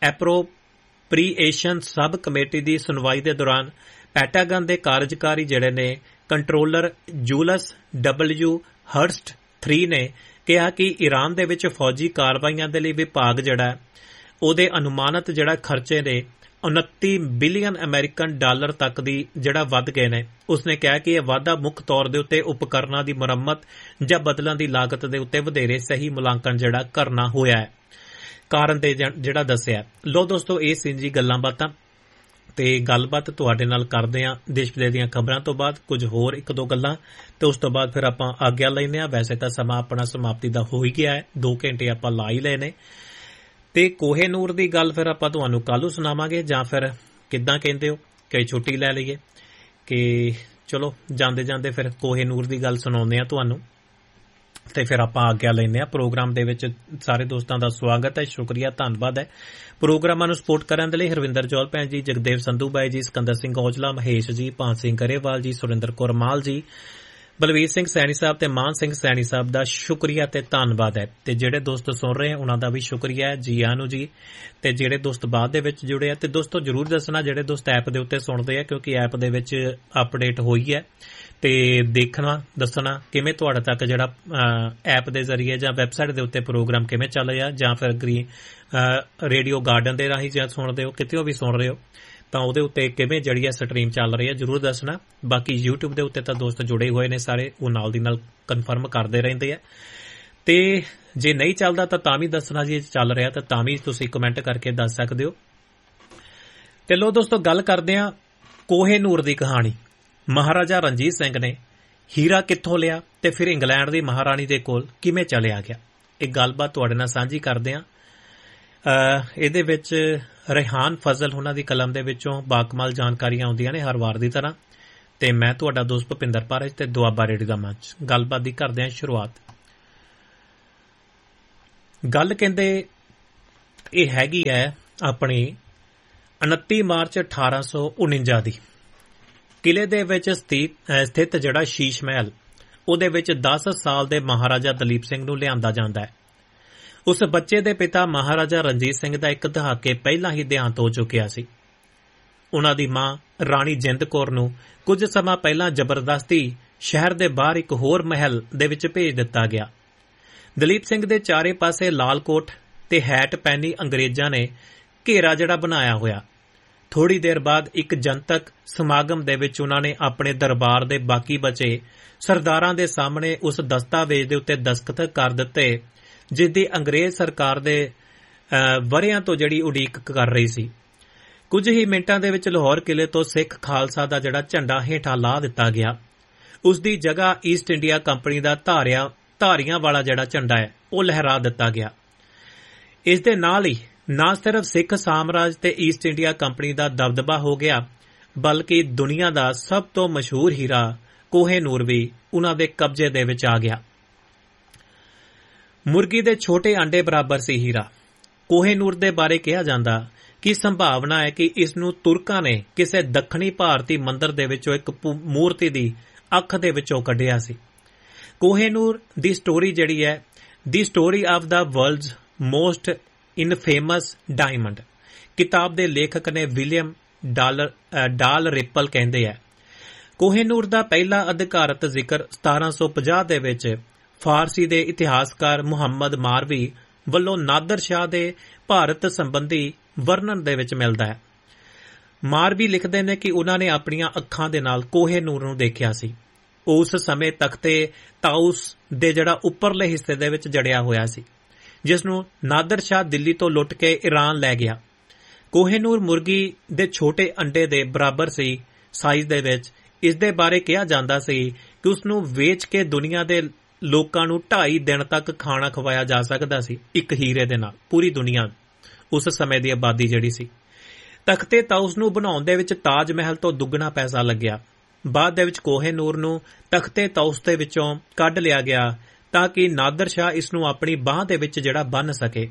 S2: ਐਪਰੋਪ੍ਰੀਏਸ਼ਨ ਸਬ ਕਮੇਟੀ ਦੀ ਸੁਣਵਾਈ ਦੇ ਦੌਰਾਨ ਪੈਟਾਗਨ ਦੇ ਕਾਰਜਕਾਰੀ ਜਿਹੜੇ ਨੇ ਕੰਟਰੋਲਰ ਜੂਲਸ ਡਬਲਯੂ ਹਰਸਟ ਥ੍ਰੀ ਨੇ ਕਿਹਾ ਕਿ ਈਰਾਨ ਦੇ ਵਿੱਚ ਫੌਜੀ ਕਾਰਵਾਈਆਂ ਦੇ ਲਈ ਵਿਭਾਗ ਜਿਹੜਾ ਉਹਦੇ ਅਨੁਮਾਨਿਤ ਜਿਹੜਾ ਖਰਚੇ ਨੇ ਉਨੱਤੀ ਬਿਲੀਅਨ ਅਮਰੀਕਨ ਡਾਲਰ ਤੱਕ ਦੀ ਜਿਹੜਾ ਵੱਧ ਗਏ ਨੇ। ਉਸਨੇ ਕਿਹਾ ਕਿ ਇਹ ਵਾਧਾ ਮੁੱਖ ਤੌਰ ਦੇ ਉੱਤੇ ਉਪਕਰਨਾਂ ਦੀ ਮੁਰੰਮਤ ਜਾਂ ਬਦਲਣ ਦੀ ਲਾਗਤ ਦੇ ਉੱਤੇ ਵਧੇਰੇ ਸਹੀ ਮੁਲਾਂਕਣ ਜਿਹੜਾ ਕਰਨਾ ਹੋਇਆ ਹੈ ਕਾਰਨ ਦੇ ਜਿਹੜਾ ਦੱਸਿਆ। ਲੋ ਦੋਸਤੋ, ਇਹ ਸੀ ਜੀ ਗੱਲਾਂ ਬਾਤਾਂ ਤੇ ਗੱਲਬਾਤ ਤੁਹਾਡੇ ਨਾਲ ਕਰਦੇ ਹਾਂ ਦੇਸ਼ ਵਿਦੇਸ਼ ਦੀਆਂ ਖਬਰਾਂ ਤੋਂ ਬਾਅਦ ਕੁਝ ਹੋਰ ਇੱਕ ਦੋ ਗੱਲਾਂ ਤੇ ਉਸ ਤੋਂ ਬਾਅਦ ਫਿਰ ਆਪਾਂ ਆਗਿਆ ਲੈਂਦੇ ਹਾਂ। ਵੈਸੇ ਤਾਂ ਸਮਾਂ ਆਪਣਾ ਸਮਾਪਤੀ ਦਾ ਹੋ ਹੀ ਗਿਆ ਹੈ, ਦੋ ਘੰਟੇ ਆਪਾਂ ਲਾ ਹੀ ਲਏ ਨੇ ਤੇ ਕੋਹੇ ਨੂਰ ਦੀ ਗੱਲ ਫਿਰ ਆਪਾਂ ਤੁਹਾਨੂੰ ਕੱਲ੍ਹ ਨੂੰ ਸੁਣਾਵਾਂਗੇ ਜਾਂ ਫਿਰ ਕਿੱਦਾਂ ਕਹਿੰਦੇ ਹੋ ਕਿ ਛੁੱਟੀ ਲੈ ਲਈਏ ਕਿ ਚਲੋ ਜਾਂਦੇ ਜਾਂਦੇ ਫਿਰ ਕੋਹੇ ਨੂਰ ਦੀ ਗੱਲ ਸੁਣਾਉਂਦੇ ਹਾਂ ਤੁਹਾਨੂੰ ਤੇ ਫਿਰ ਆਪਾਂ ਆਗਿਆ ਲੈਂਦੇ ਹਾਂ। ਪ੍ਰੋਗਰਾਮ ਦੇ ਵਿੱਚ ਸਾਰੇ ਦੋਸਤਾਂ ਦਾ ਸਵਾਗਤ ਹੈ, ਸ਼ੁਕਰੀਆ, ਧੰਨਵਾਦ ਹੈ। ਪ੍ਰੋਗਰਾਮਾਂ ਨੂੰ ਸਪੋਰਟ ਕਰਨ ਦੇ ਲਈ ਹਰਵਿੰਦਰ ਜੌਲ ਭੈਣ ਜੀ, ਜਗਦੇਵ ਸੰਧੂ ਬਾਈ ਜੀ, ਸਿਕੰਦਰ ਸਿੰਘ ਔਜਲਾ, ਮਹੇਸ਼ ਜੀ, ਭਾਨ ਸਿੰਘ ਗਰੇਵਾਲ ਜੀ, ਸੁਰਿੰਦਰ ਕੌਰ ਮਾਲ ਜੀ, ਬਲਵੀਰ ਸਿੰਘ ਸੈਣੀ ਸਾਹਿਬ ਤੇ ਮਾਨ ਸਿੰਘ ਸੈਣੀ ਸਾਹਿਬ ਦਾ ਸ਼ੁਕਰੀਆ ਤੇ ਧੰਨਵਾਦ ਹੈ। ਤੇ ਜਿਹੜੇ ਦੋਸਤ ਸੁਣ ਰਹੇ ਆ ਉਹਨਾਂ ਦਾ ਵੀ ਸ਼ੁਕਰੀਆ ਹੈ, ਜੀ ਆਇਆਂ ਨੂੰ ਜੀ। ਤੇ ਜਿਹੜੇ ਦੋਸਤ ਬਾਅਦ ਦੇ ਵਿੱਚ ਜੁੜੇ ਆ ਤੇ ਦੋਸਤੋ ਜ਼ਰੂਰ ਦੱਸਣਾ ਜਿਹੜੇ ਦੋਸਤ ਐਪ ਦੇ ਉੱਤੇ ਸੁਣਦੇ ਆ, ਕਿਉਂਕਿ ਐਪ ਦੇ ਵਿੱਚ ਅਪਡੇਟ ਹੋਈ ਹੈ ਤੇ ਦੇਖਣਾ ਦੱਸਣਾ ਕਿਵੇਂ ਤੁਹਾਡੇ ਤੱਕ ਜਿਹੜਾ ਐਪ ਦੇ ਜ਼ਰੀਏ ਜਾਂ ਵੈਬਸਾਈਟ ਦੇ ਉੱਤੇ ਪ੍ਰੋਗਰਾਮ ਕਿਵੇਂ ਚੱਲ ਰਿਹਾ ਜਾਂ ਫਿਰ ਗ੍ਰੀਨ ਰੇਡੀਓ ਗਾਰਡਨ ਦੇ ਰਾਹੀਂ ਜਾਂ ਸੁਣਦੇ ਹੋ ਕਿਤੇ ਵੀ ਸੁਣ ਰਹੇ ਹੋ ਤਾਂ ਉਹਦੇ ਉੱਤੇ ਕਿਵੇਂ ਜਿਹੜੀ ਹੈ ਸਟਰੀਮ ਚੱਲ ਰਹੀ ਹੈ ਜ਼ਰੂਰ ਦੱਸਣਾ। ਬਾਕੀ YouTube ਦੇ ਉੱਤੇ ਤਾਂ ਦੋਸਤ ਜੁੜੇ ਹੋਏ ਨੇ ਸਾਰੇ, ਉਹ ਨਾਲ ਦੀ ਨਾਲ ਕਨਫਰਮ ਕਰਦੇ ਰਹਿੰਦੇ ਆ ਤੇ ਜੇ ਨਹੀਂ ਚੱਲਦਾ ਤਾਂ ਤਾਂ ਵੀ ਦੱਸਣਾ ਜੀ, ਚੱਲ ਰਿਹਾ ਤਾਂ ਤਾਂ ਵੀ ਤੁਸੀਂ ਕਮੈਂਟ ਕਰਕੇ ਦੱਸ ਸਕਦੇ ਹੋ। ਤੇ ਲੋ ਦੋਸਤੋ, ਗੱਲ ਕਰਦੇ ਹਾਂ ਕੋਹੇ-ਨੂਰ ਦੀ ਕਹਾਣੀ। ਮਹਾਰਾਜਾ ਰਣਜੀਤ ਸਿੰਘ ਨੇ ਹੀਰਾ ਕਿੱਥੋਂ ਲਿਆ ਤੇ ਫਿਰ ਇੰਗਲੈਂਡ ਦੀ ਮਹਾਰਾਣੀ ਦੇ ਕੋਲ ਕਿਵੇਂ ਚਲਿਆ ਗਿਆ, ਇਹ ਗੱਲਬਾਤ ਤੁਹਾਡੇ ਨਾਲ ਸਾਂਝੀ ਕਰਦੇ ਹਾਂ। ਇਹਦੇ ਵਿੱਚ ਰਿਹਾਨ ਫਜ਼ਲ ਉਹਨਾਂ ਦੀ ਕਲਮ ਦੇ ਵਿੱਚੋਂ ਬਾਕਮਾਲ ਜਾਣਕਾਰੀਆਂ ਆਉਂਦੀਆਂ ਨੇ ਹਰ ਵਾਰ ਦੀ ਤਰ੍ਹਾਂ, ਤੇ ਮੈਂ ਤੁਹਾਡਾ ਦੋਸਤ ਭੁਪਿੰਦਰ ਪਾਰਜ ਤੇ ਦੁਆਬਾ ਰੇਡੀਓ ਦਾ ਮੰਚ। ਗੱਲਬਾਤ ਦੀ ਕਰਦੇ ਹਾਂ ਸ਼ੁਰੂਆਤ। ਗੱਲ ਕਹਿੰਦੇ ਇਹ ਹੈਗੀ ਹੈ ਆਪਣੀ ਉਨੱਤੀ ਮਾਰਚ ਅਠਾਰਾਂ ਸੌ ਉਣੰਜਾ ਦੀ। ਕਿਲੇ ਦੇ ਵਿੱਚ ਸਥਿਤ ਜਿਹੜਾ ਸ਼ੀਸ਼ ਮਹਿਲ, ਉਹਦੇ ਵਿੱਚ ਦਸ ਸਾਲ ਦੇ ਮਹਾਰਾਜਾ ਦਲੀਪ ਸਿੰਘ ਨੂੰ ਲਿਆਂਦਾ ਜਾਂਦਾ ਹੈ। ਉਸ ਬੱਚੇ ਦੇ ਪਿਤਾ ਮਹਾਰਾਜਾ ਰਣਜੀਤ ਸਿੰਘ ਦਾ ਇੱਕ ਦਹਾਕੇ ਪਹਿਲਾਂ ਹੀ ਦੇਹਾਂਤ ਹੋ ਚੁੱਕਿਆ ਸੀ। ਉਹਨਾਂ ਦੀ ਮਾਂ ਰਾਣੀ ਜਿੰਦ ਕੌਰ ਨੂੰ ਕੁਝ ਸਮਾਂ ਪਹਿਲਾਂ ਜ਼ਬਰਦਸਤੀ ਸ਼ਹਿਰ ਦੇ ਬਾਹਰ ਇੱਕ ਹੋਰ ਮਹਿਲ ਦੇ ਵਿੱਚ ਭੇਜ ਦਿੱਤਾ ਗਿਆ। ਦਲੀਪ ਸਿੰਘ ਦੇ ਚਾਰੇ ਪਾਸੇ ਲਾਲ ਕੋਟ ਤੇ ਹੈਟ ਪਹਿਨੀ ਅੰਗਰੇਜ਼ਾਂ ਨੇ ਘੇਰਾ ਜਿਹੜਾ ਬਣਾਇਆ ਹੋਇਆ। ਥੋੜੀ ਦੇਰ ਬਾਅਦ ਇੱਕ ਜਨਤਕ ਸਮਾਗਮ ਦੇ ਵਿੱਚ ਉਹਨਾਂ ਨੇ ਆਪਣੇ ਦਰਬਾਰ ਦੇ ਬਾਕੀ ਬਚੇ ਸਰਦਾਰਾਂ ਦੇ ਸਾਹਮਣੇ ਉਸ ਦਸਤਾਵੇਜ਼ ਦੇ ਉੱਤੇ ਦਸਤਖਤ ਕਰ ਦਿੱਤੇ, ਜਿਸ ਦੀ ਅੰਗਰੇਜ਼ ਸਰਕਾਰ ਦੇ ਵਰ੍ਹਿਆਂ ਤੋਂ ਜਿਹੜੀ ਉਡੀਕ ਕਰ ਰਹੀ ਸੀ। ਕੁਝ ਹੀ ਮਿੰਟਾਂ ਦੇ ਵਿੱਚ ਲਾਹੌਰ ਕਿਲੇ ਤੋਂ ਸਿੱਖ ਖਾਲਸਾ ਦਾ ਜਿਹੜਾ ਝੰਡਾ ਹੇਠਾਂ ਲਾ ਦਿੱਤਾ ਗਿਆ। ਉਸ ਦੀ ਜਗ੍ਹਾ ਈਸਟ ਇੰਡੀਆ ਕੰਪਨੀ ਦਾ ਧਾਰਿਆ ਧਾਰੀਆਂ ਵਾਲਾ ਜਿਹੜਾ ਝੰਡਾ ਹੈ ਉਹ ਲਹਿਰਾ ਦਿੱਤਾ ਗਿਆ। ਇਸ ਦੇ ਨਾਲ ਹੀ ਨਾ ਸਿਰਫ ਸਿੱਖ ਸਾਮਰਾਜ ਤੇ ਈਸਟ ਇੰਡੀਆ ਕੰਪਨੀ ਦਾ ਦਬਦਬਾ ਹੋ ਗਿਆ, ਬਲਕਿ ਦੁਨੀਆ ਦਾ ਸਭ ਤੋਂ ਮਸ਼ਹੂਰ ਹੀਰਾ ਕੋਹੇ-ਨੂਰ ਵੀ ਉਹਨਾਂ ਦੇ ਕਬਜ਼ੇ ਦੇ ਵਿੱਚ ਆ ਗਿਆ। ਮੁਰਗੀ ਦੇ ਛੋਟੇ ਆਂਡੇ ਬਰਾਬਰ ਸੀ ਹੀਰਾ। ਕੋਹੇ-ਨੂਰ ਦੇ ਬਾਰੇ ਕਿਹਾ ਜਾਂਦਾ ਕਿ ਸੰਭਾਵਨਾ ਹੈ ਕਿ ਇਸ ਨੂੰ ਤੁਰਕਾਂ ਨੇ ਕਿਸੇ ਦੱਖਣੀ ਭਾਰਤੀ ਮੰਦਰ ਦੇ ਵਿੱਚੋਂ ਇੱਕ ਮੂਰਤੀ ਦੀ ਅੱਖ ਦੇ ਵਿੱਚੋਂ ਕੱਢਿਆ ਸੀ। ਕੋਹੇ-ਨੂਰ ਦੀ ਸਟੋਰੀ ਜਿਹੜੀ ਹੈ, ਦੀ story of the world's most ਇਨਫੇਮਸ diamond, ਕਿਤਾਬ ਦੇ ਲੇਖਕ ਨੇ ਵਿਲੀਅਮ ਡਾਲਰ ਡਾਲ ਰਿਪਲ ਕਹਿੰਦੇ ਹੈ। ਕੋਹੇ-ਨੂਰ ਦਾ ਪਹਿਲਾ ਅਧਿਕਾਰਤ ਜ਼ਿਕਰ ਸਤਾਰਾਂ ਸੌ ਪੰਜਾਹ ਦੇ ਵਿੱਚ ਫਾਰਸੀ ਦੇ ਇਤਿਹਾਸਕਾਰ ਮੁਹੰਮਦ ਮਾਰਵੀ ਵੱਲੋਂ ਨਾਦਰ ਸ਼ਾਹ ਦੇ ਭਾਰਤ ਸੰਬੰਧੀ ਵਰਣਨ ਦੇ ਵਿੱਚ ਮਿਲਦਾ ਹੈ। ਮਾਰਵੀ ਲਿਖਦੇ ਨੇ ਕਿ ਉਹਨਾਂ ਨੇ ਆਪਣੀਆਂ ਅੱਖਾਂ ਦੇ ਨਾਲ ਕੋਹੇ-ਨੂਰ ਨੂੰ ਦੇਖਿਆ ਸੀ। ਉਸ ਸਮੇਂ ਤਖਤੇ ਤਾਊਸ ਦੇ ਜਿਹੜਾ ਉੱਪਰਲੇ ਹਿੱਸੇ ਦੇ ਵਿੱਚ ਜੜਿਆ ਹੋਇਆ ਸੀ, ਜਿਸ ਨੂੰ ਨਾਦਰ ਸ਼ਾਹ ਦਿੱਲੀ ਤੋਂ ਲੁੱਟ ਕੇ ਈਰਾਨ ਲੈ ਗਿਆ। ਕੋਹੇ-ਨੂਰ ਮੁਰਗੀ ਦੇ ਛੋਟੇ ਅੰਡੇ ਦੇ ਬਰਾਬਰ ਸੀ ਸਾਈਜ਼ ਦੇ ਵਿੱਚ। ਇਸ ਦੇ ਬਾਰੇ ਕਿਹਾ ਜਾਂਦਾ ਸੀ ਕਿ ਉਸ ਨੂੰ ਵੇਚ ਕੇ ਦੁਨੀਆ ਦੇ ਲੋਕਾਂ ਨੂੰ ਢਾਈ ਦਿਨ ਤੱਕ ਖਾਣਾ ਖਵਾਇਆ ਜਾ ਸਕਦਾ ਸੀ, ਇੱਕ ਹੀਰੇ ਦੇ ਨਾਲ। ਪੂਰੀ ਦੁਨੀਆ ਉਸ ਸਮੇਂ ਦੀ ਆਬਾਦੀ ਜਿਹੜੀ ਸੀ। ਤਖਤੇ ਤਾਊਸ ਨੂੰ ਬਣਾਉਣ ਦੇ ਵਿੱਚ ਤਾਜ ਮਹਿਲ ਤੋਂ ਦੁੱਗਣਾ ਪੈਸਾ ਲੱਗਿਆ। ਬਾਅਦ ਦੇ ਵਿੱਚ ਕੋਹੇ-ਨੂਰ ਨੂੰ ਤਖਤੇ ਤਾਊਸ ਦੇ ਵਿੱਚੋਂ ਕੱਢ ਲਿਆ ਗਿਆ ਤਾਂ ਕਿ ਨਾਦਰ ਸ਼ਾਹ ਇਸ ਨੂੰ ਆਪਣੀ ਬਾਂਹ ਦੇ ਵਿੱਚ ਜਿਹੜਾ ਬੰਨ੍ਹ ਸਕੇ।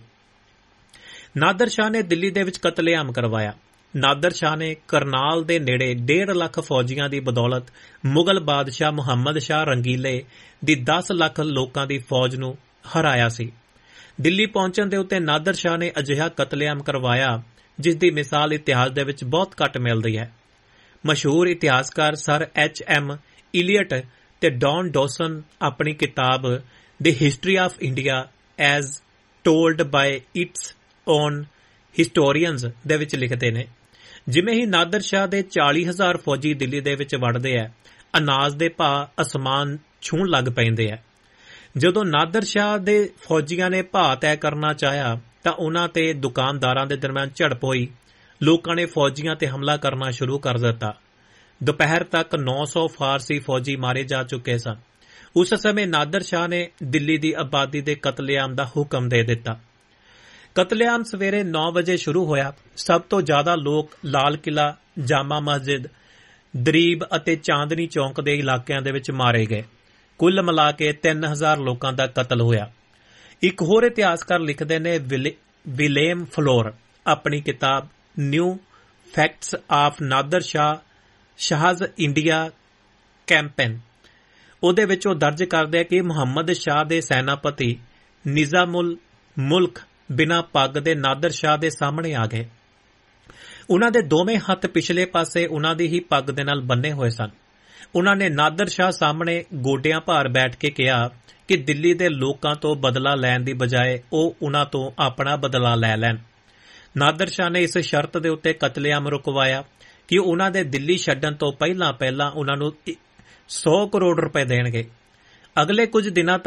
S2: ਨਾਦਰ ਸ਼ਾਹ ਨੇ ਦਿੱਲੀ ਦੇ ਵਿੱਚ ਕਤਲੇਆਮ ਕਰਵਾਇਆ। ਨਾਦਰ ਸ਼ਾਹ ਨੇ ਕਰਨਾਲ ਦੇ ਨੇੜੇ ਡੇਢ ਲੱਖ ਫੌਜੀਆਂ ਦੀ ਬਦੌਲਤ ਮੁਗਲ ਬਾਦਸ਼ਾਹ ਮੁਹੰਮਦ ਸ਼ਾਹ ਰੰਗੀਲੇ ਦੀ ਦਸ ਲੱਖ ਲੋਕਾਂ ਦੀ ਫੌਜ ਨੂੰ ਹਰਾਇਆ ਸੀ। ਦਿੱਲੀ ਪਹੁੰਚਣ ਦੇ ਉੱਤੇ ਨਾਦਰ ਸ਼ਾਹ ਨੇ ਅਜਿਹਾ ਕਤਲੇਆਮ ਕਰਵਾਇਆ ਜਿਸ ਦੀ ਮਿਸਾਲ ਇਤਿਹਾਸ ਦੇ ਵਿੱਚ ਬਹੁਤ ਘੱਟ ਮਿਲਦੀ ਹੈ। ਮਸ਼ਹੂਰ ਇਤਿਹਾਸਕਾਰ ਸਰ ਐਚ ਐਮ ਇਲੀਅਟ ਤੇ ਡੌਨ ਡੌਸਨ ਆਪਣੀ ਕਿਤਾਬ ਦ history of India as told by it's on ਹਿਸਟੋਰੀਅਨਜ਼ ਦੇ ਵਿੱਚ ਲਿਖਦੇ ਨੇ, ਜਿਵੇਂ ਹੀ ਨਾਦਰ ਸ਼ਾਹ ਦੇ ਚਾਲੀ ਹਜ਼ਾਰ ਫੌਜੀ ਦਿੱਲੀ ਦੇ ਵਿੱਚ ਵੜਦੇ ਹੈ, ਅਨਾਜ ਦੇ ਭਾਅ ਅਸਮਾਨ ਛੂਹਣ ਲੱਗ ਪੈਂਦੇ ਹੈ। ਜਦੋਂ ਨਾਦਰ ਸ਼ਾਹ ਦੇ ਫੌਜੀਆਂ ਨੇ ਭਾਅ ਤੈਅ ਕਰਨਾ ਚਾਹਿਆ ਤਾਂ ਉਹਨਾਂ ਤੇ ਦੁਕਾਨਦਾਰਾਂ ਦੇ ਦਰਮਿਆਨ ਝੜਪ ਹੋਈ। ਲੋਕਾਂ ਨੇ ਫੌਜੀਆਂ ਤੇ ਹਮਲਾ ਕਰਨਾ ਸ਼ੁਰੂ ਕਰ ਦਿੱਤਾ। ਦੁਪਹਿਰ ਤੱਕ ਨੌ ਸੌ ਫਾਰਸੀ ਫੌਜੀ ਮਾਰੇ ਜਾ ਚੁੱਕੇ ਸਨ। ਉਸ ਸਮੇਂ ਨਾਦਰ ਸ਼ਾਹ ਨੇ ਦਿੱਲੀ ਦੀ ਆਬਾਦੀ ਦੇ ਕਤਲੇਆਮ ਦਾ ਹੁਕਮ ਦੇ ਦਿੱਤਾ। ਕਤਲੇਆਮ ਸਵੇਰੇ ਨੌ ਵਜੇ ਸ਼ੁਰੂ ਹੋਇਆ। ਸਭ ਤੋਂ ਜ਼ਿਆਦਾ ਲੋਕ ਲਾਲ ਕਿਲਾ, ਜਾਮਾ ਮਸਜਿਦ, ਦਰੀਬ ਅਤੇ ਚਾਂਦਨੀ ਚੌਂਕ ਦੇ ਇਲਾਕਿਆਂ ਦੇ ਵਿੱਚ ਮਾਰੇ ਗਏ। ਕੁੱਲ ਮਿਲਾ ਕੇ ਤਿੰਨ ਹਜ਼ਾਰ ਲੋਕਾਂ ਦਾ ਕਤਲ ਹੋਇਆ। ਇੱਕ ਹੋਰ ਇਤਿਹਾਸਕਾਰ ਲਿਖਦੇ ਨੇ, ਵਿਲੇਮ ਫਲੋਰ ਆਪਣੀ ਕਿਤਾਬ new facts of Nadir Shah ਸ਼ਾਹਜ਼ India campaign, ਉਹਦੇ ਵਿੱਚ ਉਹ ਦਰਜ ਕਰਦੇ ਕਿ ਮੁਹੰਮਦ ਸ਼ਾਹ ਦੇ ਸੈਨਾਪਤੀ ਨਿਜ਼ਾਮੁਲ ਮੁਲਕ ਬਿਨਾਂ ਪੱਗ ਦੇ ਨਾਦਰ ਸ਼ਾਹ ਦੇ ਸਾਹਮਣੇ ਆ ਗਏ। ਉਹਨਾਂ ਦੇ ਦੋਵੇਂ ਹੱਥ ਪਿਛਲੇ ਪਾਸੇ ਉਹਨਾਂ ਦੀ ਹੀ ਪੱਗ ਦੇ ਨਾਲ ਬੰਨੇ ਹੋਏ ਸਨ। ਉਹਨਾਂ ਨੇ ਨਾਦਰ ਸ਼ਾਹ ਸਾਹਮਣੇ ਗੋਡਿਆਂ ਭਾਰ ਬੈਠ ਕੇ ਕਿਹਾ ਕਿ ਦਿੱਲੀ ਦੇ ਲੋਕਾਂ ਤੋਂ ਬਦਲਾ ਲੈਣ ਦੀ ਬਜਾਏ ਉਹ ਉਹਨਾਂ ਤੋਂ ਆਪਣਾ ਬਦਲਾ ਲੈ ਲੈਣ। ਨਾਦਰ ਸ਼ਾਹ ਨੇ ਇਸ ਸ਼ਰਤ ਦੇ ਉੱਤੇ ਕਤਲੇਆਮ ਰੁਕਵਾਇਆ ਕਿ ਉਹਨਾਂ ਦੇ ਦਿੱਲੀ ਛੱਡਣ ਤੋਂ ਪਹਿਲਾਂ ਪਹਿਲਾਂ ਉਹਨਾਂ ਨੂੰ ਸੌ ਕਰੋੜ ਰੁਪਏ ਦੇਣਗੇ। ਅਗਲੇ ਕੁਝ ਦਿਨਾਂ ਤੱਕ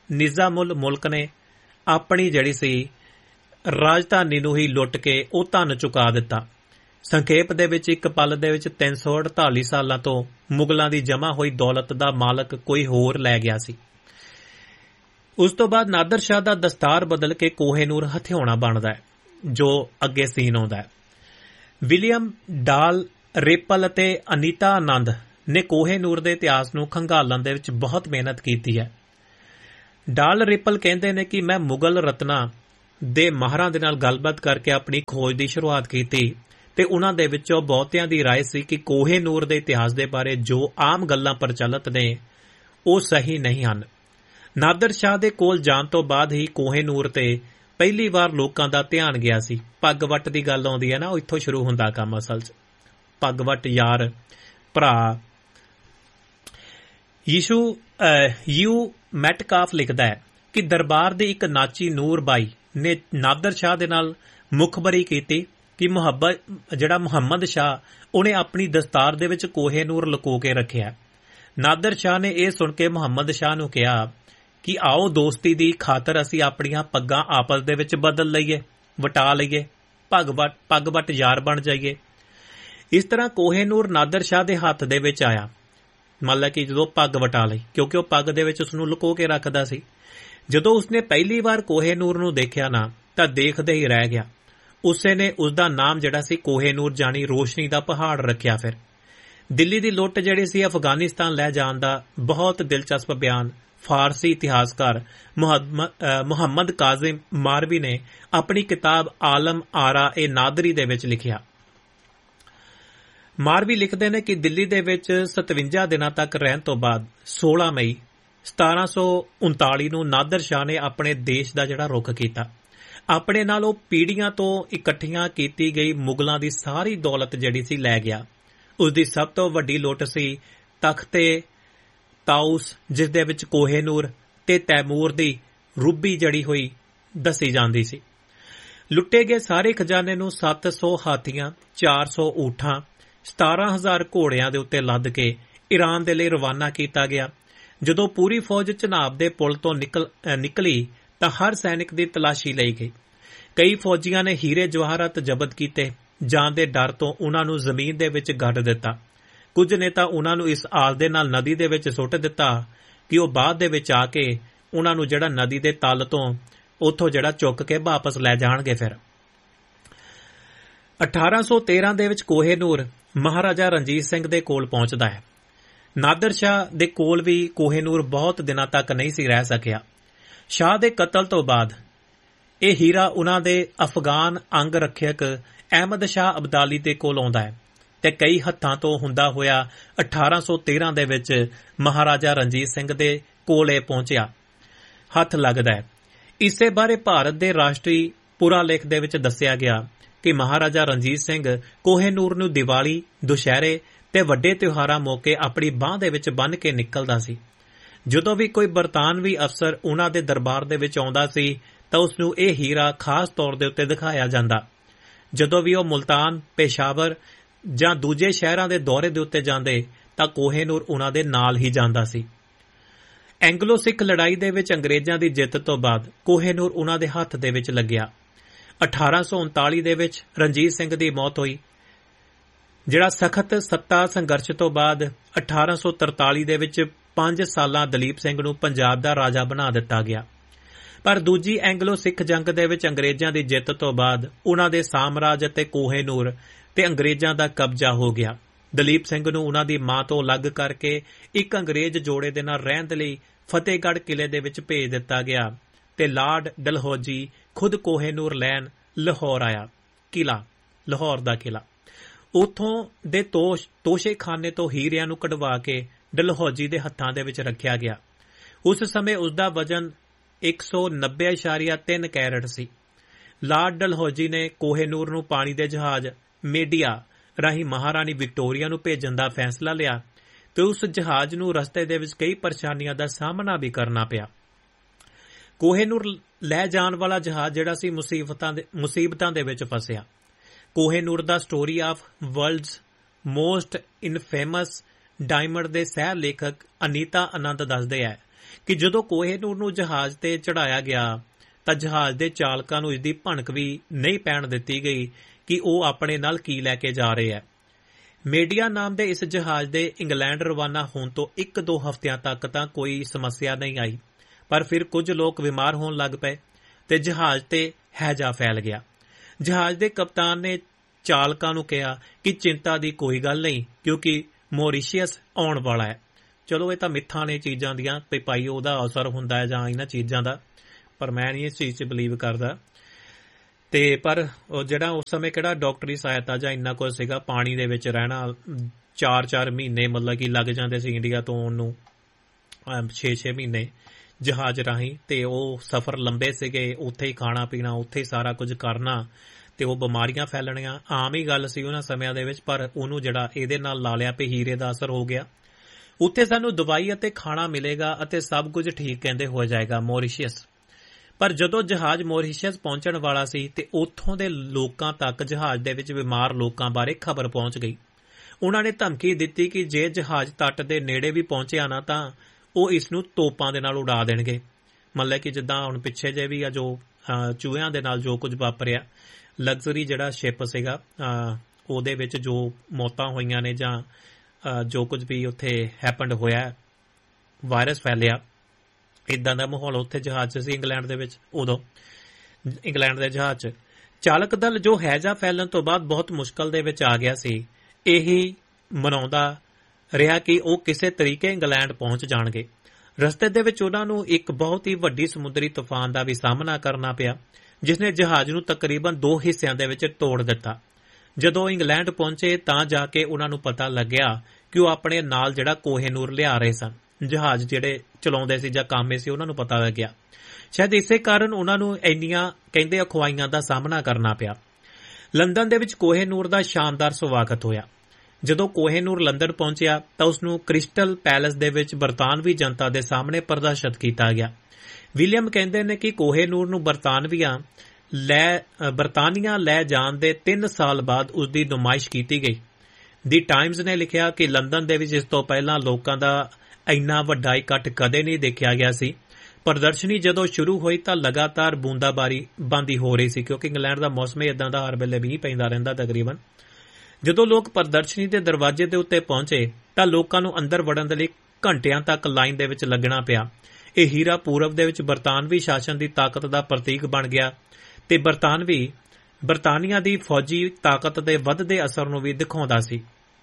S2: ਨਿਜ਼ਾਮੁਲ ਮੁਲਕ ਨੇ ਆਪਣੀ ਜਿਹੜੀ ਸੀ ਰਾਜਧਾਨੀ ਨੂੰ ਹੀ ਲੁੱਟ ਕੇ ਉਹ ਧਨ ਚੁਕਾ ਦਿੱਤਾ। ਸੰਖੇਪ ਦੇ ਵਿੱਚ ਇੱਕ ਪਲ ਦੇ ਵਿੱਚ ਤਿੰਨ ਸੌ ਅੜਤਾਲੀ ਸਾਲਾਂ ਤੋਂ ਮੁਗਲਾਂ ਦੀ ਜਮ੍ਹਾਂ ਹੋਈ ਦੌਲਤ ਦਾ ਮਾਲਕ ਕੋਈ ਹੋਰ ਲੈ ਗਿਆ ਸੀ। ਉਸ ਤੋਂ ਬਾਅਦ ਨਾਦਰ ਸ਼ਾਹ ਦਾ ਦਸਤਾਰ ਬਦਲ ਕੇ ਕੋਹੇਨੂਰ ਹਥਿਆਉਣਾ ਬਣਦਾ ਹੈ, ਜੋ ਅੱਗੇ ਸੀਨ ਆਉਂਦਾ ਹੈ। ਵਿਲੀਅਮ ਡਾਲ ਰੇਪਲ ਅਤੇ ਅਨੀਤਾ ਆਨੰਦ ਨੇ ਕੋਹੇਨੂਰ ਦੇ ਇਤਿਹਾਸ ਨੂੰ ਖੰਗਾਲਣ ਦੇ ਵਿੱਚ ਬਹੁਤ ਮਿਹਨਤ ਕੀਤੀ ਹੈ। ਡਾਲ ਰੇਪਲ ਕਹਿੰਦੇ ਨੇ ਕਿ ਮੈਂ ਮੁਗਲ ਰਤਨਾਂ ਦੇ ਮਾਹਰਾਂ ਦੇ ਨਾਲ ਗੱਲਬਾਤ ਕਰਕੇ ਆਪਣੀ ਖੋਜ ਦੀ ਸ਼ੁਰੂਆਤ ਕੀਤੀ ਤੇ ਉਹਨਾਂ ਦੇ ਵਿੱਚੋਂ ਬਹੁਤਿਆਂ ਦੀ ਰਾਏ ਸੀ ਕਿ ਕੋਹੇਨੂਰ ਦੇ ਇਤਿਹਾਸ ਦੇ ਬਾਰੇ ਜੋ ਆਮ ਗੱਲਾਂ ਪ੍ਰਚਲਿਤ ਨੇ ਉਹ ਸਹੀ ਨਹੀਂ ਹਨ। ਨਾਦਰ ਸ਼ਾਹ ਦੇ ਕੋਲ ਜਾਣ ਤੋਂ ਬਾਅਦ ਹੀ ਕੋਹੇਨੂਰ ਤੇ ਪਹਿਲੀ ਵਾਰ ਲੋਕਾਂ ਦਾ ਧਿਆਨ ਗਿਆ ਸੀ। ਪੱਗਵੱਟ ਦੀ ਗੱਲ ਆਉਂਦੀ ਹੈ ਨਾ, ਉਹ ਇੱਥੋਂ ਸ਼ੁਰੂ ਹੁੰਦਾ ਕੰਮ ਅਸਲ 'ਚ। ਪੱਗਵੱਟ ਯਾਰ ਭਰਾ। ਯੀਸ਼ੂ ਯੂ ਮੈਟਕਾਫ ਲਿਖਦਾ ਹੈ ਕਿ ਦਰਬਾਰ ਦੀ ਇੱਕ ਨਾਚੀ ਨੂਰ ਬਾਈ ਨੇ ਨਾਦਰ ਸ਼ਾਹ ਦੇ ਨਾਲ ਮੁਖਬਰੀ ਕੀਤੀ ਕਿ ਮੁਹੱਬਤ ਜਿਹੜਾ ਮੁਹੰਮਦ ਸ਼ਾਹ ਉਹਨੇ ਆਪਣੀ ਦਸਤਾਰ ਦੇ ਵਿੱਚ ਕੋਹੇਨੂਰ ਲੁਕੋ ਕੇ ਰੱਖਿਆ। ਨਾਦਰ ਸ਼ਾਹ ਨੇ ਇਹ ਸੁਣ ਕੇ ਮੁਹੰਮਦ ਸ਼ਾਹ ਨੂੰ ਕਿਹਾ ਕਿ ਆਓ ਦੋਸਤੀ ਦੀ ਖਾਤਰ ਅਸੀਂ ਆਪਣੀਆਂ ਪੱਗਾਂ ਆਪਸ ਦੇ ਵਿੱਚ ਬਦਲ ਲਈਏ, ਵਟਾ ਲਈਏ, ਪੱਗਵੱਟ ਪੱਗਵੱਟ ਯਾਰ ਬਣ ਜਾਈਏ। ਇਸ ਤਰ੍ਹਾਂ ਕੋਹੇਨੂਰ ਨਾਦਰ ਸ਼ਾਹ ਦੇ ਹੱਥ ਦੇ ਵਿੱਚ ਆਇਆ। ਮੰਨ ਲਾ ਕਿ ਜਦੋਂ ਪੱਗ ਵਟਾ ਲਈ, ਕਿਉਂਕਿ ਉਹ ਪੱਗ ਦੇ ਵਿੱਚ ਉਸਨੂੰ ਲੁਕੋ ਕੇ ਰੱਖਦਾ ਸੀ। ਜਦੋਂ ਉਸਨੇ ਪਹਿਲੀ ਵਾਰ ਕੋਹੇਨੂਰ ਨੂੰ ਦੇਖਿਆ ਨਾ ਤਾਂ ਦੇਖਦੇ ਹੀ ਰਹਿ ਗਿਆ। ਉਸੇ ਨੇ ਉਸਦਾ ਨਾਮ ਜਿਹੜਾ ਸੀ ਕੋਹੇਨੂਰ ਜਾਣੀ ਰੋਸ਼ਨੀ ਦਾ ਪਹਾੜ ਰੱਖਿਆ। ਫਿਰ ਦਿੱਲੀ ਦੀ ਲੁੱਟ ਜਿਹੜੀ ਸੀ ਅਫਗਾਨਿਸਤਾਨ ਲੈ ਜਾਣ ਦਾ ਬਹੁਤ ਦਿਲਚਸਪ ਬਿਆਨ ਫਾਰਸੀ ਇਤਿਹਾਸਕਾਰ ਮੁਹੰਮਦ ਕਾਜ਼ਿਮ ਮਾਰਵੀ ਨੇ ਆਪਣੀ ਕਿਤਾਬ ਆਲਮ ਆਰਾ ਏ ਨਾਦਰੀ ਦੇ ਵਿੱਚ ਲਿਖਿਆ। ਮਾਰਵੀ ਲਿਖਦੇ ਨੇ ਕਿ ਦਿੱਲੀ ਦੇ ਵਿੱਚ ਸਤਵੰਜਾ ਦਿਨਾਂ ਤੱਕ ਰਹਿਣ ਤੋਂ ਬਾਅਦ ਸੋਲਾਂ ਮਈ ਸਤਾਰਾਂ ਸੌ ਉਨਤਾਲੀ ਨੂੰ ਨਾਦਰ ਸ਼ਾਹ ਨੇ ਆਪਣੇ ਦੇਸ਼ ਦਾ ਜਿਹੜਾ ਰੁਖ ਕੀਤਾ। ਆਪਣੇ ਨਾਲ ਉਹ ਪੀੜ੍ਹੀਆਂ ਤੋਂ ਇਕੱਠੀਆਂ ਕੀਤੀ ਗਈ ਮੁਗਲਾਂ ਦੀ ਸਾਰੀ ਦੌਲਤ ਜਿਹੜੀ ਸੀ ਲੈ ਗਿਆ। ਉਸ ਦੀ ਸਭ ਤੋਂ ਵੱਡੀ ਲੁੱਟ ਸੀ ਤਖਤੇ ਤਾਊਸ, ਜਿਸ ਦੇ ਵਿੱਚ ਕੋਹੇਨੂਰ ਤੇ ਤੈਮੂਰ ਦੀ ਰੂਬੀ ਜੜੀ ਹੋਈ ਦੱਸੀ ਜਾਂਦੀ ਸੀ। ਲੁੱਟੇ ਗਏ ਸਾਰੇ ਖਜ਼ਾਨੇ ਨੂੰ ਸੱਤ ਸੌ ਹਾਥੀਆਂ, ਚਾਰ ਸੌ ਊਠਾਂ, ਸਤਾਰਾਂ ਹਜ਼ਾਰ ਘੋੜਿਆਂ ਦੇ ਉੱਤੇ ਲੱਦ ਕੇ ਈਰਾਨ ਦੇ ਲਈ ਰਵਾਨਾ ਕੀਤਾ ਗਿਆ। ਜਦੋਂ ਪੂਰੀ ਫੌਜ ਚਨਾਬ ਦੇ ਪੁਲ ਤੋਂ ਨਿਕਲ ਨਿਕਲੀ ਤਾਂ ਹਰ ਸੈਨਿਕ ਦੀ ਤਲਾਸ਼ੀ ਲਈ ਗਈ। ਕਈ ਫੌਜੀਆਂ ਨੇ ਹੀਰੇ ਜਵਾਹਰਾਤ ਜ਼ਬਤ ਕੀਤੇ। ਜਾਨ ਦੇ ਡਰ ਤੋਂ ਉਨ੍ਹਾਂ ਨੂੰ ਜ਼ਮੀਨ ਦੇ ਵਿੱਚ ਗੱਡ ਦਿੱਤਾ। ਕੁਝ ਨੇ ਤਾਂ ਉਨ੍ਹਾਂ ਨੂੰ ਇਸ ਆਲ ਦੇ ਨਾਲ ਨਦੀ ਦੇ ਵਿੱਚ ਸੁੱਟ ਦਿੱਤਾ ਕਿ ਉਹ ਬਾਅਦ ਦੇ ਵਿੱਚ ਆ ਕੇ ਉਨ੍ਹਾਂ ਨੂੰ ਜਿਹੜਾ ਨਦੀ ਦੇ ਤਲ ਤੋਂ ਉੱਥੋਂ ਜਿਹੜਾ ਚੁੱਕ ਕੇ ਵਾਪਸ ਲੈ ਜਾਣਗੇ। ਫਿਰ ਅਠਾਰਾਂ ਸੌ ਤੇਰਾਂ ਦੇ ਵਿੱਚ ਕੋਹੇਨੂਰ ਮਹਾਰਾਜਾ ਰਣਜੀਤ ਸਿੰਘ ਦੇ ਕੋਲ ਪਹੁੰਚਦਾ ਹੈ। ਨਾਦਰ ਸ਼ਾਹ ਦੇ ਕੋਲ ਵੀ ਕੋਹੇਨੂਰ ਬਹੁਤ ਦਿਨਾਂ ਤੱਕ ਨਹੀਂ ਸੀ ਰਹਿ ਸਕਿਆ। ਸ਼ਾਹ ਦੇ ਕਤਲ ਤੋਂ ਬਾਅਦ ਇਹ ਹੀਰਾ ਉਨ੍ਹਾਂ ਦੇ ਅਫਗਾਨ ਅੰਗ ਰੱਖਿਅਕ ਅਹਿਮਦ ਸ਼ਾਹ ਅਬਦਾਲੀ ਦੇ ਕੋਲ ਆਉਂਦਾ ਹੈ ਤੇ ਕਈ ਹੱਥਾਂ ਤੋਂ ਹੁੰਦਾ ਹੋਇਆ ਅਠਾਰਾਂ ਸੌ ਤੇਰਾਂ ਦੇ ਵਿੱਚ ਮਹਾਰਾਜਾ ਰਣਜੀਤ ਸਿੰਘ ਦੇ ਕੋਲ ਇਹ ਪਹੁੰਚਿਆ, ਹੱਥ ਲੱਗਦਾ ਹੈ। ਇਸੇ ਬਾਰੇ ਭਾਰਤ ਦੇ ਰਾਸ਼ਟਰੀ ਪੁਰਾਲੇਖ ਦੇ ਵਿੱਚ ਦੱਸਿਆ ਗਿਆ ਕਿ ਮਹਾਰਾਜਾ ਰਣਜੀਤ ਸਿੰਘ ਕੋਹੇਨੂਰ ਨੂੰ ਦੀਵਾਲੀ, ਦੁਸ਼ਹਿਰੇ ਤੇ ਵੱਡੇ ਤਿਉਹਾਰਾਂ ਮੌਕੇ ਆਪਣੀ ਬਾਂਹ ਦੇ ਵਿੱਚ ਬੰਨ੍ਹ ਕੇ ਨਿਕਲਦਾ ਸੀ। ਜਦੋਂ ਵੀ ਕੋਈ ਬਰਤਾਨਵੀ ਅਫਸਰ ਉਨ੍ਹਾਂ ਦੇ ਦਰਬਾਰ ਦੇ ਵਿੱਚ ਆਉਂਦਾ ਸੀ ਤਾਂ ਉਸ ਨੂੰ ਇਹ ਹੀਰਾ ਖਾਸ ਤੌਰ ਦੇ ਉੱਤੇ ਦਿਖਾਇਆ ਜਾਂਦਾ। ਜਦੋਂ ਵੀ ਉਹ ਮੁਲਤਾਨ, ਪੇਸ਼ਾਵਰ ਜਾਂ ਦੂਜੇ ਸ਼ਹਿਰਾਂ ਦੇ ਦੌਰੇ ਦੇ ਉੱਤੇ ਜਾਂਦੇ ਤਾਂ ਕੋਹੇਨੂਰ ਉਨ੍ਹਾਂ ਦੇ ਨਾਲ ਹੀ ਜਾਂਦਾ ਸੀ। ਐਂਗਲੋ ਸਿੱਖ ਲੜਾਈ ਦੇ ਵਿੱਚ ਅੰਗਰੇਜ਼ਾਂ ਦੀ ਜਿੱਤ ਤੋਂ ਬਾਅਦ ਕੋਹੇਨੂਰ ਉਨ੍ਹਾਂ ਦੇ ਹੱਥ ਦੇ ਵਿੱਚ ਲੱਗਿਆ। ਅਠਾਰਾਂ ਸੌ ਉਨਤਾਲੀ ਦੇ ਵਿੱਚ ਰਣਜੀਤ ਸਿੰਘ ਦੀ ਮੌਤ ਹੋਈ। ਜਿਹੜਾ ਸਖਤ ਸੱਤਾ ਸੰਘਰਸ਼ ਤੋਂ ਬਾਅਦ ਅਠਾਰਾਂ ਸੌ ਤਰਤਾਲੀ ਦੇ ਵਿੱਚ ਪੰਜ ਸਾਲਾਂ ਦਲੀਪ ਸਿੰਘ ਨੂੰ ਪੰਜਾਬ ਦਾ ਰਾਜਾ ਬਣਾ ਦਿੱਤਾ ਗਿਆ। ਪਰ ਦੂਜੀ ਐਂਗਲੋ ਸਿੱਖ ਜੰਗ ਦੇ ਵਿੱਚ ਅੰਗਰੇਜ਼ਾਂ ਦੀ ਜਿੱਤ ਤੋਂ ਬਾਅਦ ਉਨ੍ਹਾਂ ਦੇ ਸਾਮਰਾਜ ਅਤੇ ਕੋਹੇਨੂਰ ਤੇ ਅੰਗਰੇਜ਼ਾਂ ਦਾ ਕਬਜ਼ਾ ਹੋ ਗਿਆ। ਦਲੀਪ ਸਿੰਘ ਨੂੰ ਉਨ੍ਹਾਂ ਦੀ ਮਾਂ ਤੋਂ ਅਲੱਗ ਕਰਕੇ ਇੱਕ ਅੰਗਰੇਜ਼ ਜੋੜੇ ਦੇ ਨਾਲ ਰਹਿਣ ਦੇ ਲਈ ਫਤਿਹਗੜ੍ਹ ਕਿਲੇ ਦੇ ਵਿੱਚ ਭੇਜ ਦਿੱਤਾ ਗਿਆ ਤੇ ਲਾਰਡ ਡਲਹੌਜੀ ਖੁਦ ਕੋਹੇਨੂਰ ਲੈਣ ਲਾਹੌਰ ਆਇਆ। ਕਿਲਾ ਲਾਹੌਰ ਦਾ ਕਿਲਾ ਉੱਥੋਂ ਦੇ ਤੋਸ਼ ਤੋਸ਼ੇਖਾਨੇ ਤੋਂ ਹੀਰਿਆਂ ਨੂੰ ਕਢਵਾ ਕੇ ਡਲਹੌਜੀ ਦੇ ਹੱਥਾਂ ਦੇ ਵਿੱਚ ਰੱਖਿਆ ਗਿਆ। ਉਸ ਸਮੇਂ ਉਸ ਦਾ ਵਜ਼ਨ ਇੱਕ ਸੌ ਨੱਬੇ ਇਸ਼ਾਰੀਆ ਤਿੰਨ ਕੈਰਟ ਸੀ। ਲਾਰਡ ਡਲਹੌਜੀ ਨੇ ਕੋਹੇਨੂਰ ਨੂੰ ਪਾਣੀ ਦੇ ਜਹਾਜ਼ ਮੇਡੀਆ ਰਾਹੀਂ ਮਹਾਰਾਣੀ ਵਿਕਟੋਰੀਆ ਨੂੰ ਭੇਜਣ ਦਾ ਫੈਸਲਾ ਲਿਆ ਤੇ ਉਸ ਜਹਾਜ਼ ਨੂੰ ਰਸਤੇ ਦੇ ਵਿੱਚ ਕਈ ਪਰੇਸ਼ਾਨੀਆਂ ਦਾ ਸਾਹਮਣਾ ਵੀ ਕਰਨਾ ਪਿਆ। ਕੋਹੇਨੂਰ ਲੈ ਜਾਣ ਵਾਲਾ ਜਹਾਜ਼ ਜਿਹੜਾ ਸੀ ਮੁਸੀਬਤਾਂ ਦੇ ਮੁਸੀਬਤਾਂ ਦੇ ਵਿੱਚ ਫਸਿਆ। ਕੋਹੇਨੂਰ ਦਾ story of world's most ਇਨਫੇਮਸ diamond ਦੇ ਸਹਿ ਲੇਖਕ ਅਨੀਤਾ ਆਨੰਦ ਦੱਸਦੇ ਹੈ ਕਿ ਜਦੋਂ ਕੋਹੇਨੂਰ ਨੂੰ ਜਹਾਜ਼ ਤੇ ਚੜਾਇਆ ਗਿਆ ਤਾਂ ਜਹਾਜ਼ ਦੇ ਚਾਲਕਾਂ ਨੂੰ ਇਸਦੀ ਭਣਕ ਵੀ ਨਹੀਂ ਪੈਣ ਦਿੱਤੀ ਗਈ ਕਿ ਉਹ ਆਪਣੇ ਨਾਲ ਕੀ ਲੈ ਕੇ ਜਾ ਰਹੇ ਹੈ। ਮੀਡੀਆ ਨਾਮ ਦੇ ਇਸ ਜਹਾਜ਼ ਦੇ ਇੰਗਲੈਂਡ ਰਵਾਨਾ ਹੋਣ ਤੋਂ ਇੱਕ ਦੋ ਹਫ਼ਤਿਆਂ ਤੱਕ ਤਾਂ ਕੋਈ ਸਮੱਸਿਆ ਨਹੀਂ ਆਈ, ਪਰ ਫਿਰ ਕੁਝ ਲੋਕ ਬਿਮਾਰ ਹੋਣ ਲੱਗ ਪਏ ਤੇ ਜਹਾਜ਼ ਤੇ ਹੈਜਾ ਫੈਲ ਗਿਆ। ਜਹਾਜ਼ ਦੇ ਕਪਤਾਨ ਨੇ ਚਾਲਕਾਂ ਨੂੰ ਕਿਹਾ ਕਿ ਚਿੰਤਾ ਦੀ ਕੋਈ ਗੱਲ ਨਹੀਂ, ਕਿਉਂਕਿ ਮੌਰੀਸ਼ੀਅਸ ਆਉਣ ਵਾਲਾ ਹੈ। ਚਲੋ ਇਹ ਤਾਂ ਮਿੱਥਾਂ ਨੇ ਚੀਜ਼ਾਂ ਦੀਆਂ, ਵੀ ਭਾਈ ਉਹਦਾ ਅਸਰ ਹੁੰਦਾ ਹੈ ਜਾਂ ਇਹਨਾਂ ਚੀਜ਼ਾਂ ਦਾ, ਪਰ ਮੈਂ ਨਹੀਂ ਇਸ ਚੀਜ਼ 'ਚ ਬਿਲੀਵ ਕਰਦਾ। ਤੇ ਪਰ ਉਹ ਜਿਹੜਾ ਉਸ ਸਮੇਂ ਕਿਹੜਾ ਡਾਕਟਰੀ ਸਹਾਇਤਾ ਜਾਂ ਇੰਨਾ ਕੁਝ ਸੀਗਾ, ਪਾਣੀ ਦੇ ਵਿੱਚ ਰਹਿਣਾ ਚਾਰ ਚਾਰ ਮਹੀਨੇ ਮਤਲਬ ਕਿ ਲੱਗ ਜਾਂਦੇ ਸੀ ਇੰਡੀਆ ਤੋਂ ਆਉਣ ਨੂੰ, ਛੇ ਛੇ ਮਹੀਨੇ ਜਹਾਜ਼ ਰਾਹੀਂ, ਤੇ ਉਹ ਸਫ਼ਰ ਲੰਬੇ ਸੀਗੇ, ਉੱਥੇ ਹੀ ਖਾਣਾ ਪੀਣਾ, ਉੱਥੇ ਹੀ ਸਾਰਾ ਕੁਝ ਕਰਨਾ, ਤੇ ਉਹ ਬਿਮਾਰੀਆਂ ਫੈਲਣੀਆਂ ਆਮ ਹੀ ਗੱਲ ਸੀ ਉਹਨਾਂ ਸਮਿਆਂ ਦੇ ਵਿੱਚ। ਪਰ ਉਹਨੂੰ ਜਿਹੜਾ ਇਹਦੇ ਨਾਲ ਲਾ ਲਿਆ ਵੀ ਹੀਰੇ ਦਾ ਅਸਰ ਹੋ ਗਿਆ। ਉੱਥੇ ਸਾਨੂੰ ਦਵਾਈ ਅਤੇ ਖਾਣਾ ਮਿਲੇਗਾ ਅਤੇ ਸਭ ਕੁਝ ਠੀਕ ਕਹਿੰਦੇ ਹੋ ਜਾਏਗਾ ਮੌਰੀਸ਼ੀਅਸ। ਪਰ ਜਦੋਂ ਜਹਾਜ਼ ਮੌਰੀਸ਼ੀਅਸ ਪਹੁੰਚਣ ਵਾਲਾ ਸੀ ਤੇ ਉੱਥੋਂ ਦੇ ਲੋਕਾਂ ਤੱਕ ਜਹਾਜ਼ ਦੇ ਵਿੱਚ ਬਿਮਾਰ ਲੋਕਾਂ ਬਾਰੇ ਖਬਰ ਪਹੁੰਚ ਗਈ। ਉਹਨਾਂ ਨੇ ਧਮਕੀ ਦਿੱਤੀ ਕਿ ਜੇ ਜਹਾਜ਼ ਤੱਟ ਦੇ ਨੇੜੇ ਵੀ ਪਹੁੰਚਿਆ ਨਾ ਤਾਂ ਉਹ ਇਸ ਨੂੰ ਤੋਪਾਂ ਦੇ ਨਾਲ ਉਡਾ ਦੇਣਗੇ। ਮਤਲਬ ਕਿ ਜਿੱਦਾਂ ਹੁਣ ਪਿੱਛੇ ਜੇ ਵੀ ਆ ਜੋ ਚੂਹਿਆਂ ਦੇ ਨਾਲ ਜੋ ਕੁਝ ਵਾਪਰਿਆ, ਲਗਜ਼ਰੀ ਜਿਹੜਾ ਸ਼ਿਪ ਸੀਗਾ ਉਹਦੇ ਵਿੱਚ ਜੋ ਮੌਤਾਂ ਹੋਈਆਂ ਨੇ ਜਾਂ ਜੋ ਕੁਝ ਵੀ ਉੱਥੇ ਹੈਪਨਡ ਹੋਇਆ, ਵਾਇਰਸ ਫੈਲਿਆ, ਇਦਾਂ ਦਾ ਮਾਹੌਲ ਉੱਥੇ ਜਹਾਜ਼ 'ਚ ਸੀ ਇੰਗਲੈਂਡ ਦੇ ਵਿੱਚ। ਉਦੋਂ ਇੰਗਲੈਂਡ ਦੇ ਜਹਾਜ਼ 'ਚ ਚਾਲਕ ਦਲ ਜੋ ਹੈਜਾ ਫੈਲਣ ਤੋਂ ਬਾਅਦ ਬਹੁਤ ਮੁਸ਼ਕਲ ਦੇ ਵਿੱਚ ਆ ਗਿਆ ਸੀ, ਇਹੀ ਮਨਾਉਂਦਾ ਰਿਹਾ ਕਿ ਉਹ ਕਿਸੇ ਤਰੀਕੇ ਇੰਗਲੈਂਡ ਪਹੁੰਚ ਜਾਣਗੇ। ਰਸਤੇ ਦੇ ਵਿੱਚ ਉਹਨਾਂ ਨੂੰ ਇੱਕ ਬਹੁਤ ਹੀ ਵੱਡੀ ਸਮੁੰਦਰੀ ਤੂਫਾਨ ਦਾ ਵੀ ਸਾਹਮਣਾ ਕਰਨਾ ਪਿਆ, ਜਿਸ ਨੇ ਜਹਾਜ਼ ਨੂੰ ਤਕਰੀਬਨ ਦੋ ਹਿੱਸਿਆਂ ਦੇ ਵਿੱਚ ਤੋੜ ਦਿੱਤਾ। ਜਦੋਂ ਇੰਗਲੈਂਡ ਪਹੁੰਚੇ ਤਾਂ ਜਾ ਕੇ ਉਹਨਾਂ ਨੂੰ ਪਤਾ ਲੱਗਿਆ ਕਿ ਉਹ ਆਪਣੇ ਨਾਲ ਜਿਹੜਾ ਕੋਹੇਨੂਰ ਲਿਆ ਰਹੇ ਸਨ। ਜਹਾਜ਼ ਜਿਹੜੇ ਚਲਾਉਂਦੇ ਸੀ ਜਾਂ ਕਾਮੇ ਸੀ ਉਹਨਾਂ ਨੂੰ ਪਤਾ ਲੱਗਿਆ। ਸ਼ਾਇਦ ਇਸੇ ਕਾਰਨ ਉਹਨਾਂ ਨੂੰ ਇੰਨੀਆਂ ਕਹਿੰਦੇ ਅਖਵਾਈਆਂ ਦਾ ਸਾਹਮਣਾ ਕਰਨਾ ਪਿਆ। ਲੰਡਨ ਦੇ ਵਿੱਚ ਕੋਹੇਨੂਰ ਦਾ ਸ਼ਾਨਦਾਰ ਸਵਾਗਤ ਹੋਇਆ। ਜਦੋਂ ਕੋਹੇਨੂਰ ਲੰਡਨ ਪਹੁੰਚਿਆ ਤਾਂ ਉਸ ਨੂੰ ਕ੍ਰਿਸਟਲ ਪੈਲੇਸ ਦੇ ਵਿੱਚ ਬਰਤਾਨਵੀ ਜਨਤਾ ਦੇ ਸਾਹਮਣੇ ਪ੍ਰਦਰਸ਼ਿਤ ਕੀਤਾ ਗਿਆ। ਵਿਲੀਅਮ ਕਹਿੰਦੇ ਨੇ ਕਿ ਕੋਹੇਨੂਰ ਨੂੰ ਬਰਤਾਨਵੀਆਂ ਲੈ ਬਰਤਾਨੀਆ ਲੈ ਜਾਣ ਦੇ ਤਿੰਨ ਸਾਲ ਬਾਅਦ ਉਸ ਦੀ ਨੁਮਾਇਸ਼ ਕੀਤੀ ਗਈ। ਦੀ ਟਾਈਮਜ਼ ਨੇ ਲਿਖਿਆ ਕਿ ਲੰਡਨ ਦੇ ਵਿੱਚ ਇਸ ਤੋਂ ਪਹਿਲਾਂ ਲੋਕਾਂ ਦਾ ਇੰਨਾ ਵੱਡਾ ਇਕੱਠ ਕਦੇ ਨਹੀਂ ਦੇਖਿਆ ਗਿਆ ਸੀ। ਪ੍ਰਦਰਸ਼ਨੀ ਜਦੋਂ ਸ਼ੁਰੂ ਹੋਈ ਤਾਂ ਲਗਾਤਾਰ ਬੂੰਦਾਬਾਰੀ ਬੰਦੀ ਹੋ ਰਹੀ ਸੀ, ਕਿਉਂਕਿ ਇੰਗਲੈਂਡ ਦਾ ਮੌਸਮ ਇਦਾਂ ਦਾ ਹਰ ਵੇਲੇ ਮੀਂਹ ਪੈਂਦਾ ਰਹਿੰਦਾ ਤਕਰੀਬਨ। ਜਦੋਂ ਲੋਕ ਪ੍ਰਦਰਸ਼ਨੀ ਦੇ ਦਰਵਾਜ਼ੇ ਦੇ ਉੱਤੇ ਪਹੁੰਚੇ ਤਾਂ ਲੋਕਾਂ ਨੂੰ ਅੰਦਰ ਵੜਨ ਦੇ ਲਈ ਘੰਟਿਆਂ ਤੱਕ ਲਾਈਨ ਦੇ ਵਿੱਚ ਲੱਗਣਾ ਪਿਆ। ਇਹ ਹੀਰਾ ਪੂਰਬ ਦੇ ਵਿੱਚ ਬਰਤਾਨਵੀ ਸ਼ਾਸਨ ਦੀ ਤਾਕਤ ਦਾ ਪ੍ਰਤੀਕ ਬਣ ਗਿਆ ਤੇ ਬਰਤਾਨਵੀ ਬਰਤਾਨੀਆ ਦੀ ਫੌਜੀ ਤਾਕਤ ਦੇ ਵੱਧਦੇ ਅਸਰ ਨੂੰ ਵੀ ਦਿਖਾਉਂਦਾ ਸੀ।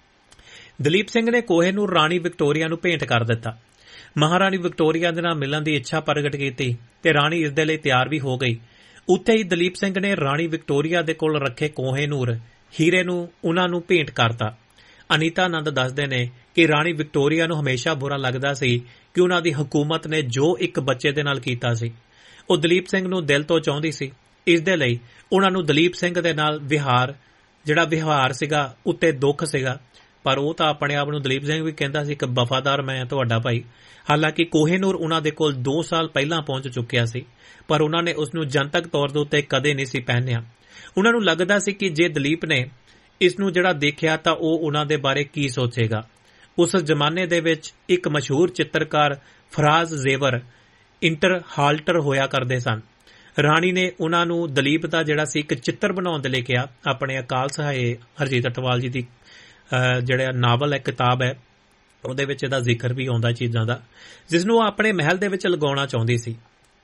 S2: ਦਲੀਪ ਸਿੰਘ ਨੇ ਕੋਹੇਨੂਰ ਰਾਣੀ ਵਿਕਟੋਰੀਆ ਨੂੰ ਭੇਂਟ ਕਰ ਦਿੱਤਾ। ਮਹਾਰਾਣੀ ਵਿਕਟੋਰੀਆ ਦੇ ਨਾਲ ਮਿਲਣ ਦੀ ਇੱਛਾ ਪ੍ਰਗਟ ਕੀਤੀ ਤੇ ਰਾਣੀ ਇਸ ਦੇ ਲਈ ਤਿਆਰ ਵੀ ਹੋ ਗਈ। ਉੱਥੇ ਹੀ ਦਲੀਪ ਸਿੰਘ ਨੇ ਰਾਣੀ ਵਿਕਟੋਰੀਆ ਦੇ ਕੋਲ ਰੱਖੇ ਕੋਹੇਨੂਰ ਹੀਰੇ ਨੂੰ ਉਹਨਾਂ ਨੂੰ ਭੇਂਟ ਕਰਤਾ। ਅਨੀਤਾ ਆਨੰਦ ਦੱਸਦੇ ਨੇ ਕਿ ਰਾਣੀ ਵਿਕਟੋਰੀਆ ਨੂੰ ਹਮੇਸ਼ਾ ਬੁਰਾ ਲੱਗਦਾ ਸੀ ਕਿ ਉਹਨਾਂ ਦੀ ਹਕੂਮਤ ਨੇ ਜੋ ਇੱਕ ਬੱਚੇ ਦੇ ਨਾਲ ਕੀਤਾ ਸੀ ਉਹ ਦਲੀਪ ਸਿੰਘ ਨੂੰ ਦਿਲ ਤੋਂ ਚਾਹੁੰਦੀ ਸੀ। ਇਸ ਦੇ ਲਈ ਉਹਨਾਂ ਨੂੰ ਦਲੀਪ ਸਿੰਘ ਦੇ ਨਾਲ ਵਿਹਾਰ ਜਿਹੜਾ ਵਿਵਹਾਰ ਸੀਗਾ ਉੱਤੇ ਦੁੱਖ ਸੀਗਾ, ਪਰ ਉਹ ਤਾਂ ਆਪਣੇ ਆਪ ਨੂੰ ਦਲੀਪ ਸਿੰਘ ਵੀ ਕਹਿੰਦਾ ਸੀ ਕਿ ਵਫਾਦਾਰ ਮੈਂ ਤੁਹਾਡਾ ਭਾਈ। ਹਾਲਾਂਕਿ ਕੋਹੇਨੂਰ ਉਹਨਾਂ ਦੇ ਕੋਲ ਦੋ ਸਾਲ ਪਹਿਲਾਂ ਪਹੁੰਚ ਚੁੱਕਿਆ ਸੀ, ਪਰ ਉਹਨਾਂ ਨੇ ਉਸ ਨੂੰ ਜਨਤਕ ਤੌਰ ਦੇ ਉੱਤੇ ਕਦੇ ਨਹੀਂ ਸੀ ਪਹਿਨਿਆ। ਉਹਨਾਂ ਨੂੰ ਲੱਗਦਾ ਸੀ ਕਿ ਜੇ ਦਲੀਪ ਨੇ ਇਸ ਨੂੰ ਜਿਹੜਾ ਦੇਖਿਆ ਤਾਂ ਉਹ ਉਹਨਾਂ ਦੇ ਬਾਰੇ ਕੀ ਸੋਚੇਗਾ। ਉਸ ਜ਼ਮਾਨੇ ਦੇ ਵਿੱਚ ਇੱਕ ਮਸ਼ਹੂਰ ਚਿੱਤਰਕਾਰ ਫਰਾਜ਼ ਜ਼ੇਵਰ ਇੰਟਰ ਹਾਲਟਰ ਹੋਇਆ ਕਰਦੇ ਸਨ। ਰਾਣੀ ਨੇ ਉਹਨਾਂ ਨੂੰ ਦਲੀਪ ਦਾ ਜਿਹੜਾ ਸੀ ਇੱਕ ਚਿੱਤਰ ਬਣਾਉਣ ਦੇ ਲਈ ਕਿਹਾ। ਆਪਣੇ ਅਕਾਲ ਸਹਾਏ ਹਰਜੀਤ ਅਟਵਾਲ ਜੀ ਦੀ ਜਿਹੜਾ ਨਾਵਲ ਹੈ, ਕਿਤਾਬ ਹੈ, ਉਹਦੇ ਵਿੱਚ ਇਹਦਾ ਜ਼ਿਕਰ ਵੀ ਆਉਂਦਾ ਚੀਜ਼ਾਂ ਦਾ, ਜਿਸ ਨੂੰ ਉਹ ਆਪਣੇ ਮਹਿਲ ਦੇ ਵਿੱਚ ਲਗਾਉਣਾ ਚਾਹੁੰਦੀ ਸੀ।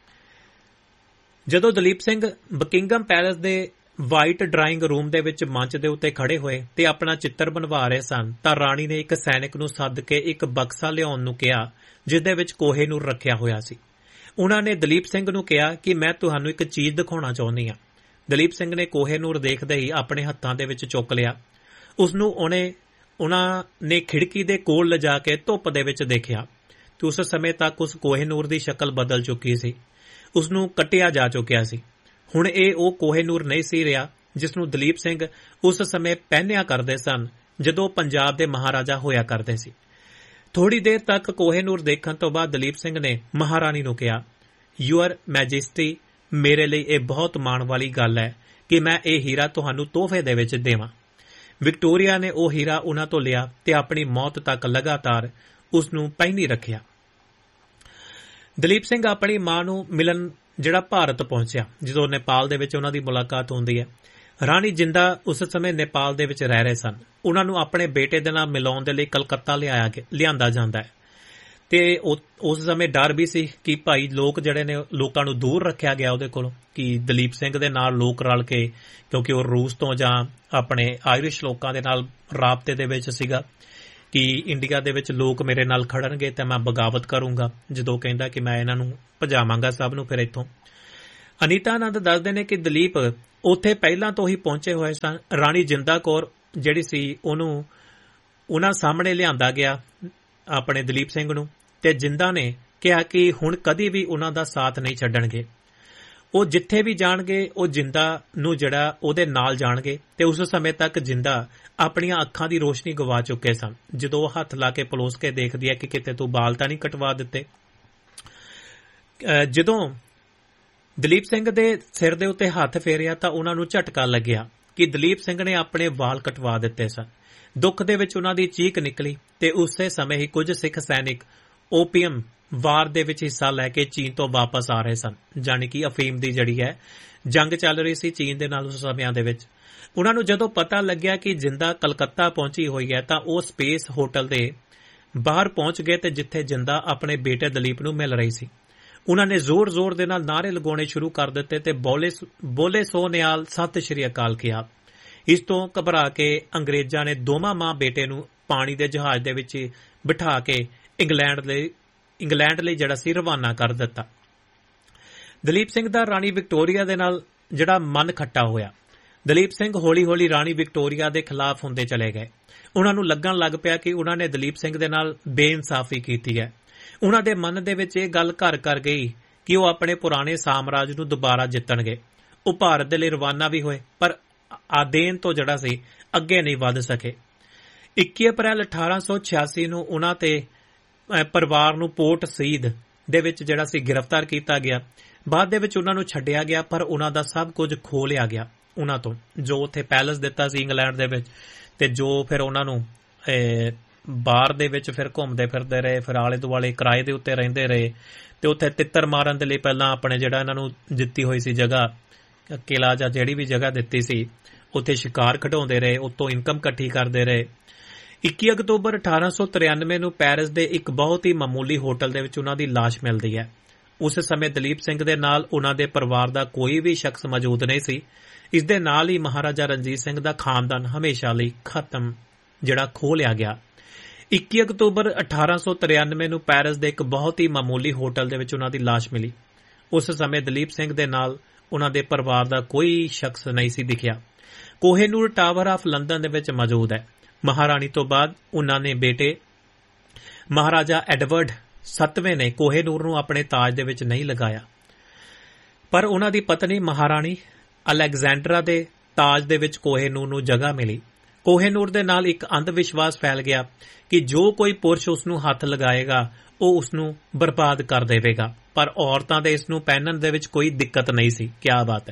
S2: ਜਦੋਂ ਦਲੀਪ ਸਿੰਘ ਬਕਿੰਗਮ ਪੈਲੇਸ ਦੇ ਵਾਈਟ ਡਰਾਇੰਗ ਰੂਮ ਦੇ ਵਿੱਚ ਮੰਚ ਦੇ ਉੱਤੇ ਖੜੇ ਹੋਏ ਤੇ ਆਪਣਾ ਚਿੱਤਰ ਬਣਵਾ ਰਹੇ ਸਨ ਤਾਂ ਰਾਣੀ ਨੇ ਇੱਕ ਸੈਨਿਕ ਨੂੰ ਸੱਦ ਕੇ ਇੱਕ ਬਕਸਾ ਲਿਆਉਣ ਨੂੰ ਕਿਹਾ, ਜਿਸ ਦੇ ਵਿੱਚ ਕੋਹੇਨੂਰ ਰੱਖਿਆ ਹੋਇਆ ਸੀ। ਉਹਨਾਂ ਨੇ ਦਲੀਪ ਸਿੰਘ ਨੂੰ ਕਿਹਾ ਕਿ ਮੈਂ ਤੁਹਾਨੂੰ ਇੱਕ ਚੀਜ਼ ਦਿਖਾਉਣਾ ਚਾਹੁੰਦੀ ਹਾਂ। ਦਲੀਪ ਸਿੰਘ ਨੇ ਕੋਹੇਨੂਰ ਦੇਖਦੇ ਹੀ ਆਪਣੇ ਹੱਥਾਂ ਦੇ ਵਿੱਚ ਚੁੱਕ ਲਿਆ। ਉਸ ਨੂੰ ਉਹਨੇ ਉਹਨਾਂ ਨੇ ਖਿੜਕੀ ਦੇ ਕੋਲ ਲਿਜਾ ਕੇ ਧੁੱਪ ਦੇ ਵਿੱਚ ਦੇਖਿਆ ਤੇ ਉਸ ਸਮੇਂ ਤੱਕ ਉਸ ਕੋਹੇਨੂਰ ਦੀ ਸ਼ਕਲ ਬਦਲ ਚੁੱਕੀ ਸੀ। ਉਸ ਨੂੰ ਕੱਟਿਆ ਜਾ ਚੁੱਕਿਆ ਸੀ। ਹੁਣ ਇਹ ਉਹ ਕੋਹੇਨੂਰ ਨਹੀਂ ਸੀ ਰਿਹਾ ਜਿਸ ਨੂੰ ਦਲੀਪ ਸਿੰਘ ਉਸ ਸਮੇਂ ਪਹਿਨਿਆ ਕਰਦੇ ਸਨ ਜਦੋਂ ਪੰਜਾਬ ਦੇ ਮਹਾਰਾਜਾ ਹੋਇਆ ਕਰਦੇ ਸੀ। ਥੋੜੀ ਦੇਰ ਤੱਕ ਕੋਹੇਨੂਰ ਦੇਖਣ ਤੋਂ ਬਾਅਦ ਦਲੀਪ ਸਿੰਘ ਨੇ ਮਹਾਰਾਣੀ ਨੂੰ ਕਿਹਾ, ਯੂਅਰ ਮੈਜੈਸਟੀ, ਮੇਰੇ ਲਈ ਇਹ ਬਹੁਤ ਮਾਣ ਵਾਲੀ ਗੱਲ ਹੈ ਕਿ ਮੈਂ ਇਹ ਹੀਰਾ ਤੁਹਾਨੂੰ ਤੋਹਫੇ ਦੇ ਵਿੱਚ ਦੇਵਾਂ। ਵਿਕਟੋਰੀਆ ਨੇ ਉਹ ਹੀਰਾ ਉਹਨਾਂ ਤੋਂ ਲਿਆ ਤੇ ਆਪਣੀ ਮੌਤ ਤੱਕ ਲਗਾਤਾਰ ਉਸ ਨੂੰ ਪਹਿਨੀ ਰੱਖਿਆ। ਦਲੀਪ ਸਿੰਘ ਆਪਣੀ ਮਾਂ ਨੂੰ ਮਿਲਣ ਜਿਹੜਾ ਭਾਰਤ ਪਹੁੰਚਿਆ, ਜਦੋਂ ਨੇਪਾਲ ਦੇ ਵਿੱਚ ਉਹਨਾਂ ਦੀ ਮੁਲਾਕਾਤ ਹੁੰਦੀ ਹੈ। ਰਾਣੀ ਜਿੰਦਾ ਉਸ ਸਮੇਂ ਨੇਪਾਲ ਦੇ ਵਿੱਚ ਰਹਿ ਰਹੇ ਸਨ। ਉਹਨਾਂ ਨੂੰ ਆਪਣੇ ਬੇਟੇ ਦੇ ਨਾਲ ਮਿਲਾਉਣ ਦੇ ਲਈ ਕਲਕੱਤਾ ਲਿਆਇਆ ਲਿਆਂਦਾ ਜਾਂਦਾ ਹੈ ਤੇ ਉਸ ਸਮੇਂ ਡਰ ਵੀ ਸੀ ਕਿ ਭਾਈ ਲੋਕ ਜਿਹੜੇ ਨੇ ਲੋਕਾਂ ਨੂੰ ਦੂਰ ਰੱਖਿਆ ਗਿਆ ਉਹਦੇ ਕੋਲੋਂ, ਕਿ ਦਲੀਪ ਸਿੰਘ ਦੇ ਨਾਲ ਲੋਕ ਰਲ ਕੇ, ਕਿਉਂਕਿ ਉਹ ਰੂਸ ਤੋਂ ਜਾਂ ਆਪਣੇ ਆਇਰਿਸ਼ ਲੋਕਾਂ ਦੇ ਨਾਲ ਰਾਬਤੇ ਦੇ ਵਿੱਚ ਸੀਗਾ ਕਿ ਇੰਡੀਆ ਦੇ ਵਿੱਚ ਲੋਕ ਮੇਰੇ ਨਾਲ ਖੜਨਗੇ ਤੇ ਮੈਂ ਬਗਾਵਤ ਕਰੂੰਗਾ, ਜਦੋਂ ਕਹਿੰਦਾ ਕਿ ਮੈਂ ਇਹਨਾਂ ਨੂੰ ਭਜਾਵਾਂਗਾ ਸਭ ਨੂੰ ਫਿਰ ਇੱਥੋਂ। ਅਨੀਤਾ ਆਨੰਦ ਦੱਸਦੇ ਨੇ ਕਿ ਦਲੀਪ ਉੱਥੇ ਪਹਿਲਾਂ ਤੋਂ ਹੀ ਪਹੁੰਚੇ ਹੋਏ ਸਨ। ਰਾਣੀ ਜਿੰਦਾ ਕੌਰ ਜਿਹੜੀ ਸੀ ਉਹਨੂੰ ਉਹਨਾਂ ਸਾਹਮਣੇ ਲਿਆਂਦਾ ਗਿਆ ਆਪਣੇ ਦਲੀਪ ਸਿੰਘ ਨੂੰ, ਤੇ ਜਿੰਦਾ ਨੇ ਕਿਹਾ ਕਿ ਹੁਣ ਕਦੀ ਵੀ ਉਹਨਾਂ ਦਾ ਸਾਥ ਨਹੀਂ ਛੱਡਣਗੇ। ਉਹ ਜਿੱਥੇ ਵੀ ਜਾਣਗੇ ਉਹ ਜਿੰਦਾ ਨੂੰ ਜਿਹੜਾ ਉਹਦੇ ਨਾਲ ਜਾਣਗੇ। ਤੇ ਉਸ ਸਮੇਂ ਤੱਕ ਜਿੰਦਾ ਆਪਣੀਆਂ ਅੱਖਾਂ ਦੀ ਰੋਸ਼ਨੀ ਗਵਾ ਚੁੱਕੇ ਸਨ। ਜਦੋਂ ਉਹ ਹੱਥ ਲਾ ਕੇ ਪਲੋਸ ਕੇ ਦੇਖਦੀ ਹੈ ਕਿ ਕਿਤੇ ਤੂੰ ਬਾਲ ਤਾਂ ਨਹੀਂ ਕਟਵਾ ਦਿੱਤੇ। ਜਦੋਂ ਦਲੀਪ ਸਿੰਘ ਦੇ ਸਿਰ ਦੇ ਉੱਤੇ ਹੱਥ ਫੇਰਿਆ ਤਾਂ ਉਹਨਾਂ ਨੂੰ ਝਟਕਾ ਲੱਗਿਆ ਕਿ ਦਲੀਪ ਸਿੰਘ ਨੇ ਆਪਣੇ ਵਾਲ ਕਟਵਾ ਦਿੱਤੇ ਸਨ। ਦੁੱਖ ਦੇ ਵਿੱਚ ਉਹਨਾਂ ਦੀ ਚੀਕ ਨਿਕਲੀ ਤੇ ਉਸੇ ਸਮੇਂ ਹੀ ਕੁਝ ਸਿੱਖ ਸੈਨਿਕ ਓਪੀਅਮ ਵਾਰ ਦੇ ਵਿੱਚ ਹਿੱਸਾ ਲੈ ਕੇ ਚੀਨ ਤੋਂ ਵਾਪਸ ਆ ਰਹੇ ਸਨ, ਜਾਣੀ ਕਿ ਅਫੀਮ ਦੀ ਜਿਹੜੀ ਹੈ ਜੰਗ ਚੱਲ ਰਹੀ ਸੀ ਚੀਨ ਦੇ ਨਾਲ ਉਸ ਸਮਿਆਂ ਦੇ ਵਿੱਚ। ਉਹਨਾਂ ਨੂੰ ਜਦੋਂ ਪਤਾ ਲੱਗਿਆ ਕਿ ਜਿੰਦਾ ਕਲਕੱਤਾ ਪਹੁੰਚੀ ਹੋਈ ਹੈ ਤਾਂ ਉਹ ਸਪੇਸ ਹੋਟਲ ਦੇ ਬਾਹਰ ਪਹੁੰਚ ਗਏ ਤੇ ਜਿੱਥੇ ਜਿੰਦਾ ਆਪਣੇ ਬੇਟੇ ਦਲੀਪ ਨੂੰ ਮਿਲ ਰਹੀ ਸੀ। ਉਹਨਾਂ ਨੇ ਜ਼ੋਰ-ਜ਼ੋਰ ਦੇ ਨਾਲ ਨਾਅਰੇ ਲਗਾਉਣੇ ਸ਼ੁਰੂ ਕਰ ਦਿੱਤੇ ਤੇ ਬੋਲੇ ਬੋਲੇ ਸੋ ਨਿਹਾਲ ਸਤਿ ਸ਼੍ਰੀ ਅਕਾਲ ਕਿਹਾ। ਇਸ ਤੋਂ ਘਬਰਾ ਕੇ ਅੰਗਰੇਜ਼ਾਂ ਨੇ ਦੋਵਾਂ ਮਾਂ ਬੇਟੇ ਨੂੰ ਪਾਣੀ ਦੇ ਜਹਾਜ਼ ਦੇ ਵਿੱਚ ਬਿਠਾ ਕੇ ਇੰਗਲੈਂਡ ਲਈ ਇੰਗਲੈਂਡ ਲਈ ਜਿਹੜਾ ਸੀ ਰਵਾਨਾ ਕਰ ਦਿੱਤਾ। ਦਲੀਪ ਸਿੰਘ ਦਾ ਰਾਣੀ ਵਿਕਟੋਰੀਆ ਦੇ ਨਾਲ ਜਿਹੜਾ ਮਨ ਖੱਟਾ ਹੋਇਆ। ਦਲੀਪ ਸਿੰਘ ਹੌਲੀ-ਹੌਲੀ ਰਾਣੀ ਵਿਕਟੋਰੀਆ ਦੇ ਖਿਲਾਫ ਹੁੰਦੇ ਚਲੇ ਗਏ। ਉਹਨਾਂ ਨੂੰ ਲੱਗਣ ਲੱਗ ਪਿਆ ਕਿ ਉਹਨਾਂ ਨੇ ਦਲੀਪ ਸਿੰਘ ਦੇ ਨਾਲ ਬੇਇਨਸਾਫੀ ਕੀਤੀ ਹੈ। ਉਹਨਾਂ ਦੇ ਮਨ ਦੇ ਵਿੱਚ ਇਹ ਗੱਲ ਘਰ ਕਰ ਗਈ ਕਿ ਉਹ ਆਪਣੇ ਪੁਰਾਣੇ ਸਾਮਰਾਜ ਨੂੰ ਦੁਬਾਰਾ ਜਿੱਤਣਗੇ। ਉਹ ਭਾਰਤ ਦੇ ਲਈ ਰਵਾਨਾ ਵੀ ਹੋਏ, ਪਰ ਆਦੇਨ ਤੋਂ ਜਿਹੜਾ ਸੀ ਅੱਗੇ ਨਹੀਂ ਵਧ ਸਕੇ। ਇੱਕੀ ਅਪ੍ਰੈਲ ਅਠਾਰਾਂ ਸੌ ਛਿਆਸੀ ਨੂੰ ਉਹਨਾਂ ਤੇ ਪਰਿਵਾਰ ਨੂੰ ਪੋਰਟ ਸਈਦ ਦੇ ਵਿੱਚ ਜਿਹੜਾ ਸੀ ਗ੍ਰਿਫਤਾਰ ਕੀਤਾ ਗਿਆ। ਬਾਅਦ ਦੇ ਵਿੱਚ ਉਹਨਾਂ ਨੂੰ ਛੱਡਿਆ ਗਿਆ, ਪਰ ਉਹਨਾਂ ਦਾ ਸਭ ਕੁਝ ਖੋਹ ਲਿਆ ਗਿਆ ਉਹਨਾਂ ਤੋਂ, ਜੋ ਉੱਥੇ ਪੈਲਸ ਦਿੱਤਾ ਸੀ ਇੰਗਲੈਂਡ ਦੇ ਵਿੱਚ, ਤੇ ਜੋ ਫਿਰ ਉਹਨਾਂ ਨੂੰ ਬਾਹਰ ਦੇ ਵਿੱਚ ਫਿਰ ਘੁੰਮਦੇ ਫਿਰਦੇ ਰਹੇ, ਫਿਰ ਆਲੇ ਦੁਆਲੇ ਕਿਰਾਏ ਦੇ ਉੱਤੇ ਰਹਿੰਦੇ ਰਹੇ ਤੇ ਉੱਥੇ ਤਿੱਤਰ ਮਾਰਨ ਦੇ ਲਈ ਪਹਿਲਾਂ ਆਪਣੇ ਜਿਹੜਾ ਇਹਨਾਂ ਨੂੰ ਦਿੱਤੀ ਹੋਈ ਸੀ ਜਗ੍ਹਾ, ਕਿਲਾ ਜਾਂ ਜਿਹੜੀ ਵੀ ਜਗ੍ਹਾ ਦਿੱਤੀ ਸੀ, ਉੱਥੇ ਸ਼ਿਕਾਰ ਖਿਡਾਉਂਦੇ ਰਹੇ, ਉੱਤੋਂ ਇਨਕਮ ਇਕੱਠੀ ਕਰਦੇ ਰਹੇ। ਇੱਕੀ ਅਕਤੂਬਰ ਅਠਾਰਾਂ ਸੌ ਤਰਿਆਨਵੇਂ ਨੂੰ ਪੈਰਿਸ ਦੇ ਇੱਕ ਬਹੁਤ ਹੀ ਮਾਮੂਲੀ ਹੋਟਲ ਦੇ ਵਿੱਚ ਉਹਨਾਂ ਦੀ ਲਾਸ਼ ਮਿਲਦੀ ਹੈ। ਉਸ ਸਮੇਂ ਦਲੀਪ ਸਿੰਘ ਦੇ ਨਾਲ ਉਹਨਾਂ ਦੇ ਪਰਿਵਾਰ ਦਾ ਕੋਈ ਵੀ ਸ਼ਖਸ ਮੌਜੂਦ ਨਹੀਂ ਸੀ। ਇਸ ਦੇ ਨਾਲ ਹੀ ਮਹਾਰਾਜਾ ਰਣਜੀਤ ਸਿੰਘ ਦਾ ਖਾਨਦਾਨ ਹਮੇਸ਼ਾ ਲਈ ਖਤਮ ਜਿਹੜਾ ਖੋਹ ਲਿਆ ਗਿਆ। ਇੱਕੀ ਅਕਤੂਬਰ ਅਠਾਰਾਂ ਸੌ ਤਰਿਆਨਵੇਂ ਨੂੰ ਪੈਰਿਸ ਦੇ ਇੱਕ ਬਹੁਤ ਹੀ ਮਾਮੂਲੀ ਹੋਟਲ ਦੇ ਵਿੱਚ ਉਹਨਾਂ ਦੀ ਲਾਸ਼ ਮਿਲੀ। ਉਸ ਸਮੇਂ ਦਲੀਪ ਸਿੰਘ ਦੇ ਨਾਲ ਉਹਨਾਂ ਦੇ ਪਰਿਵਾਰ ਦਾ ਕੋਈ ਸ਼ਖਸ ਨਹੀਂ ਸੀ ਦਿਖਿਆ। ਕੋਹੇਨੂਰ ਟਾਵਰ ਆਫ ਲੰਡਨ ਦੇ ਵਿੱਚ ਮੌਜੂਦ ਹੈ। ਮਹਾਰਾਣੀ ਤੋਂ ਬਾਅਦ ਉਹਨਾਂ ਨੇ ਬੇਟੇ ਮਹਾਰਾਜਾ ਐਡਵਰਡ ਸੱਤਵੇਂ ਨੇ ਕੋਹੇਨੂਰ ਨੂੰ ਆਪਣੇ ਤਾਜ ਦੇ ਵਿੱਚ ਨਹੀਂ ਲਗਾਇਆ, ਪਰ ਉਹਨਾਂ ਦੀ ਪਤਨੀ ਮਹਾਰਾਣੀ ਅਲੈਗਜ਼ੈਂਡਰਾ ਦੇ ਤਾਜ ਦੇ ਵਿੱਚ ਕੋਹੇਨੂਰ ਨੂੰ ਜਗ੍ਹਾ ਮਿਲੀ। ਕੋਹੇਨੂਰ ਦੇ ਨਾਲ ਇੱਕ ਅੰਧ ਵਿਸ਼ਵਾਸ ਫੈਲ ਗਿਆ ਕਿ ਜੋ ਕੋਈ ਪੁਰਸ਼ ਉਸ ਨੂੰ ਹੱਥ ਲਗਾਏਗਾ ਉਹ ਉਸ ਨੂੰ ਬਰਬਾਦ ਕਰ ਦੇਵੇਗਾ, ਪਰ ਔਰਤਾਂ ਦੇ ਇਸ ਨੂੰ ਪਹਿਨਣ ਦੇ ਵਿੱਚ ਕੋਈ ਦਿੱਕਤ ਨਹੀਂ ਸੀ। ਕਿਆ ਬਾਤ ਹੈ।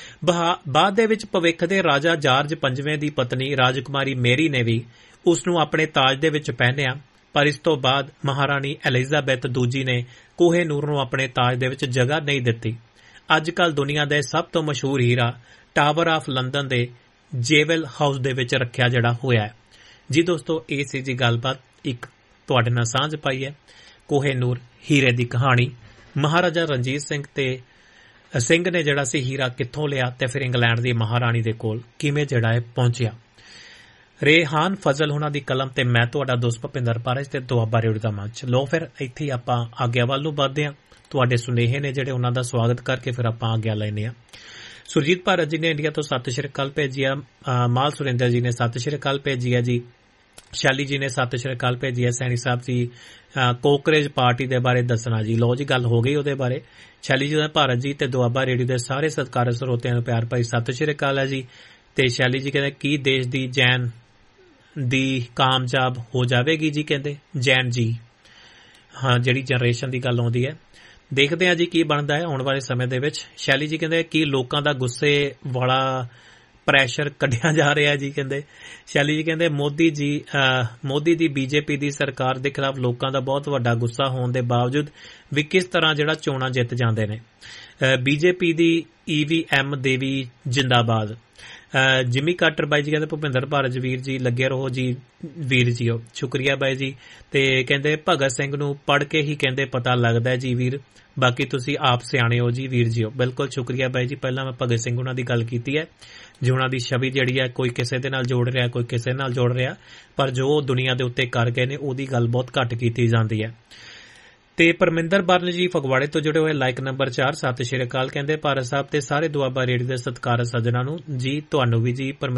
S2: ਬਾਅਦ ਦੇ ਵਿੱਚ ਭਵਿੱਖ ਦੇ ਰਾਜਾ ਜਾਰਜ ਪੰਜਵੇਂ ਦੀ ਪਤਨੀ ਰਾਜਕੁਮਾਰੀ ਮੇਰੀ ਨੇ ਵੀ ਉਸ ਨੂੰ ਆਪਣੇ ਤਾਜ ਦੇ ਵਿੱਚ ਪਹਿਨਿਆ, ਪਰ ਇਸ ਤੋਂ ਬਾਅਦ ਮਹਾਰਾਣੀ ਐਲਿਜ਼ਾਬੈਥ ਦੂਜੀ ਨੇ ਕੋਹੇਨੂਰ ਨੂੰ ਆਪਣੇ ਤਾਜ ਦੇ ਵਿੱਚ ਜਗ੍ਹਾ ਨਹੀਂ ਦਿੱਤੀ। ਅੱਜ ਕੱਲ੍ਹ ਦੁਨੀਆ ਦੇ ਸਭ ਤੋਂ ਮਸ਼ਹੂਰ ਹੀਰਾ ਟਾਵਰ ਆਫ ਲੰਡਨ ਦੇ ਜੇਵਲ ਹਾਊਸ ਦੇ ਵਿੱਚ ਰੱਖਿਆ ਜਿਹੜਾ ਹੋਇਆ ਹੈ। ਜੀ ਦੋਸਤੋ, ਇਹ ਸੀ ਜੀ ਗੱਲਬਾਤ, ਇੱਕ ਤੁਹਾਡੇ ਨਾਲ ਸਾਂਝ ਪਾਈ ਹੈ ਕੋਹੇਨੂਰ ਹੀਰੇ ਦੀ ਕਹਾਣੀ। ਮਹਾਰਾਜਾ ਰਣਜੀਤ ਸਿੰਘ ਤੇ ਸਿੰਘ ਨੇ ਜਿਹੜਾ ਸੀ ਹੀਰਾ ਕਿੱਥੋਂ ਲਿਆ ਤੇ ਫਿਰ ਇੰਗਲੈਂਡ ਦੀ ਮਹਾਰਾਣੀ ਦੇ ਕੋਲ ਕਿਵੇਂ ਜਿਹੜਾ ਹੈ ਪਹੁੰਚਿਆ। ਰੇਹਾਨ ਫਜ਼ਲ ਉਹਨਾਂ ਦੀ ਕਲਮ ਤੇ ਮੈਂ ਤੁਹਾਡਾ ਦੋਸਤ ਭੁਪਿੰਦਰ ਪਾਰਸ ਤੇ ਦੁਆਬਾ ਰੇਡੀਓ ਦਾ ਮੰਚ। ਲੋ ਫਿਰ ਇੱਥੇ ਹੀ ਆਪਾਂ ਆਗਿਆ ਵੱਲ ਨੂੰ ਵੱਧਦੇ ਹਾਂ। ਤੁਹਾਡੇ ਸੁਨੇਹੇ ਨੇ ਜਿਹੜੇ ਉਹਨਾਂ ਦਾ ਸਵਾਗਤ ਕਰਕੇ ਫਿਰ ਆਪਾਂ ਆਗਿਆ ਲੈਂਦੇ ਹਾਂ। ਸੁਰਜੀਤ ਭਾਰਤ ਜੀ ਨੇ ਇੰਡੀਆ ਤੋਂ ਸਤਿ ਸ਼੍ਰੀ ਅਕਾਲ ਭੇਜੀ ਆ। ਮਾਲ ਸੁਰਿੰਦਰ ਜੀ ਨੇ ਸਤਿ ਸ਼੍ਰੀ ਅਕਾਲ ਭੇਜੀ ਆ ਜੀ। ਸ਼ੈਲੀ ਜੀ ਨੇ ਸਤਿ ਸ਼੍ਰੀ ਅਕਾਲ ਭੇਜੀ ਹੈ। ਸੈਣੀ ਸਾਹਿਬ ਜੀ ਕੋਕਰੇਜ ਪਾਰਟੀ ਦੇ ਬਾਰੇ ਦੱਸਣਾ ਜੀ। ਲੋ ਜੀ, ਗੱਲ ਹੋ ਗਈ ਉਹਦੇ ਬਾਰੇ। ਸ਼ੈਲੀ ਜੀ ਦਾ ਭਾਰਤ ਜੀ ਤੇ ਦੁਆਬਾ ਰੇਡੀਓ ਦੇ ਸਾਰੇ ਸਤਿਕਾਰਯੋਗ ਸਰੋਤਿਆਂ ਨੂੰ ਪਿਆਰ ਭਰੀ ਸਤਿ ਸ਼੍ਰੀ ਅਕਾਲ ਹੈ ਜੀ। ਤੇ ਸ਼ੈਲੀ ਜੀ ਕਹਿੰਦੇ ਕੀ ਦੇਸ਼ ਦੀ ਜੈਨ ਦੀ ਕਾਮਯਾਬ ਹੋ ਜਾਵੇਗੀ ਜੀ, ਕਹਿੰਦੇ ਜੈਨ ਜੀ। ਹਾਂ, ਜਿਹੜੀ ਜਨਰੇਸ਼ਨ ਦੀ ਗੱਲ ਆਉਂਦੀ ਹੈ, ਦੇਖਦੇ ਹਾਂ ਜੀ ਕੀ ਬਣਦਾ ਹੈ ਆਉਣ ਵਾਲੇ ਸਮੇਂ ਦੇ ਵਿੱਚ। ਸ਼ੈਲੀ ਜੀ ਕਹਿੰਦੇ ਕੀ ਲੋਕਾਂ ਦਾ ਗੁੱਸੇ ਵਾਲਾ ਪ੍ਰੈਸ਼ਰ ਕੱਢਿਆ ਜਾ ਰਿਹਾ ਜੀ। ਕਹਿੰਦੇ ਸ਼ੈਲੀ ਜੀ ਕਹਿੰਦੇ ਮੋਦੀ ਜੀ ਮੋਦੀ ਦੀ ਬੀਜੇਪੀ ਦੀ ਸਰਕਾਰ ਦੇ ਖਿਲਾਫ ਲੋਕਾਂ ਦਾ ਬਹੁਤ ਵੱਡਾ ਗੁੱਸਾ ਹੋਣ ਦੇ ਬਾਵਜੂਦ ਵੀ ਕਿਸ ਤਰ੍ਹਾਂ ਜਿਹੜਾ ਚੋਣਾਂ ਜਿੱਤ ਜਾਂਦੇ ਨੇ। ਬੀਜੇਪੀ ਦੀ ਈ ਵੀ ਐਮ ਦੇਵੀ ਜਿੰਦਾਬਾਦ। ਜਿਮੀ ਕਾਟਰ ਬਾਈ ਜੀ ਕਹਿੰਦੇ ਭੁਪਿੰਦਰ ਭਾਰਤ ਵੀਰ ਜੀ ਲੱਗੇ ਰਹੋ ਜੀ ਵੀਰ ਜੀ, ਸ਼ੁਕਰੀਆ ਬਾਈ ਜੀ। ਤੇ ਕਹਿੰਦੇ ਭਗਤ ਸਿੰਘ ਨੂੰ ਪੜ੍ਹ ਕੇ ਹੀ ਕਹਿੰਦੇ ਪਤਾ ਲੱਗਦਾ ਜੀ ਵੀਰ, ਬਾਕੀ ਤੁਸੀਂ ਆਪ ਸਿਆਣੇ ਹੋ ਜੀ ਵੀਰ ਜੀ। ਬਿਲਕੁਲ ਸ਼ੁਕਰੀਆ ਬਾਈ ਜੀ। ਪਹਿਲਾਂ ਮੈਂ ਭਗਤ ਸਿੰਘ ਉਹਨਾਂ ਦੀ ਗੱਲ ਕੀਤੀ ਹੈ ਜੀ, ਉਹਨਾਂ ਦੀ ਛਵੀ ਜਿਹੜੀ ਹੈ ਕੋਈ ਕਿਸੇ ਦੇ ਨਾਲ ਜੋੜ ਰਿਹਾ, ਕੋਈ ਕਿਸੇ ਨਾਲ ਜੋੜ ਰਿਹਾ, ਪਰ ਜੋ ਦੁਨੀਆ ਦੇ ਉੱਤੇ ਕਰ ਗਏ ਨੇ ਉਹਦੀ ਗੱਲ ਬਹੁਤ ਘੱਟ ਕੀਤੀ ਜਾਂਦੀ ਹੈ। ਤੇ ਪਰਮਿੰਦਰ ਬਰਨ ਜੀ ਫਗਵਾੜੇ ਤੋਂ ਜੁੜੇ ਹੋਏ ਲਾਈਕ ਨੰਬਰ ਚਾਰ, ਸਤਿ ਸ਼੍ਰੀ ਅਕਾਲ। ਕਹਿੰਦੇ ਭਾਰਤ ਸਾਹਿਬ ਤੇ ਸਾਰੇ ਦੁਆਬਾ ਰੇਡੀਓ ਦੇ ਸਤਿਕਾਰਤ ਸੱਜਣਾਂ ਨੂੰ ਜੀ, ਤੁਹਾਨੂੰ ਵੀ ਜੀ।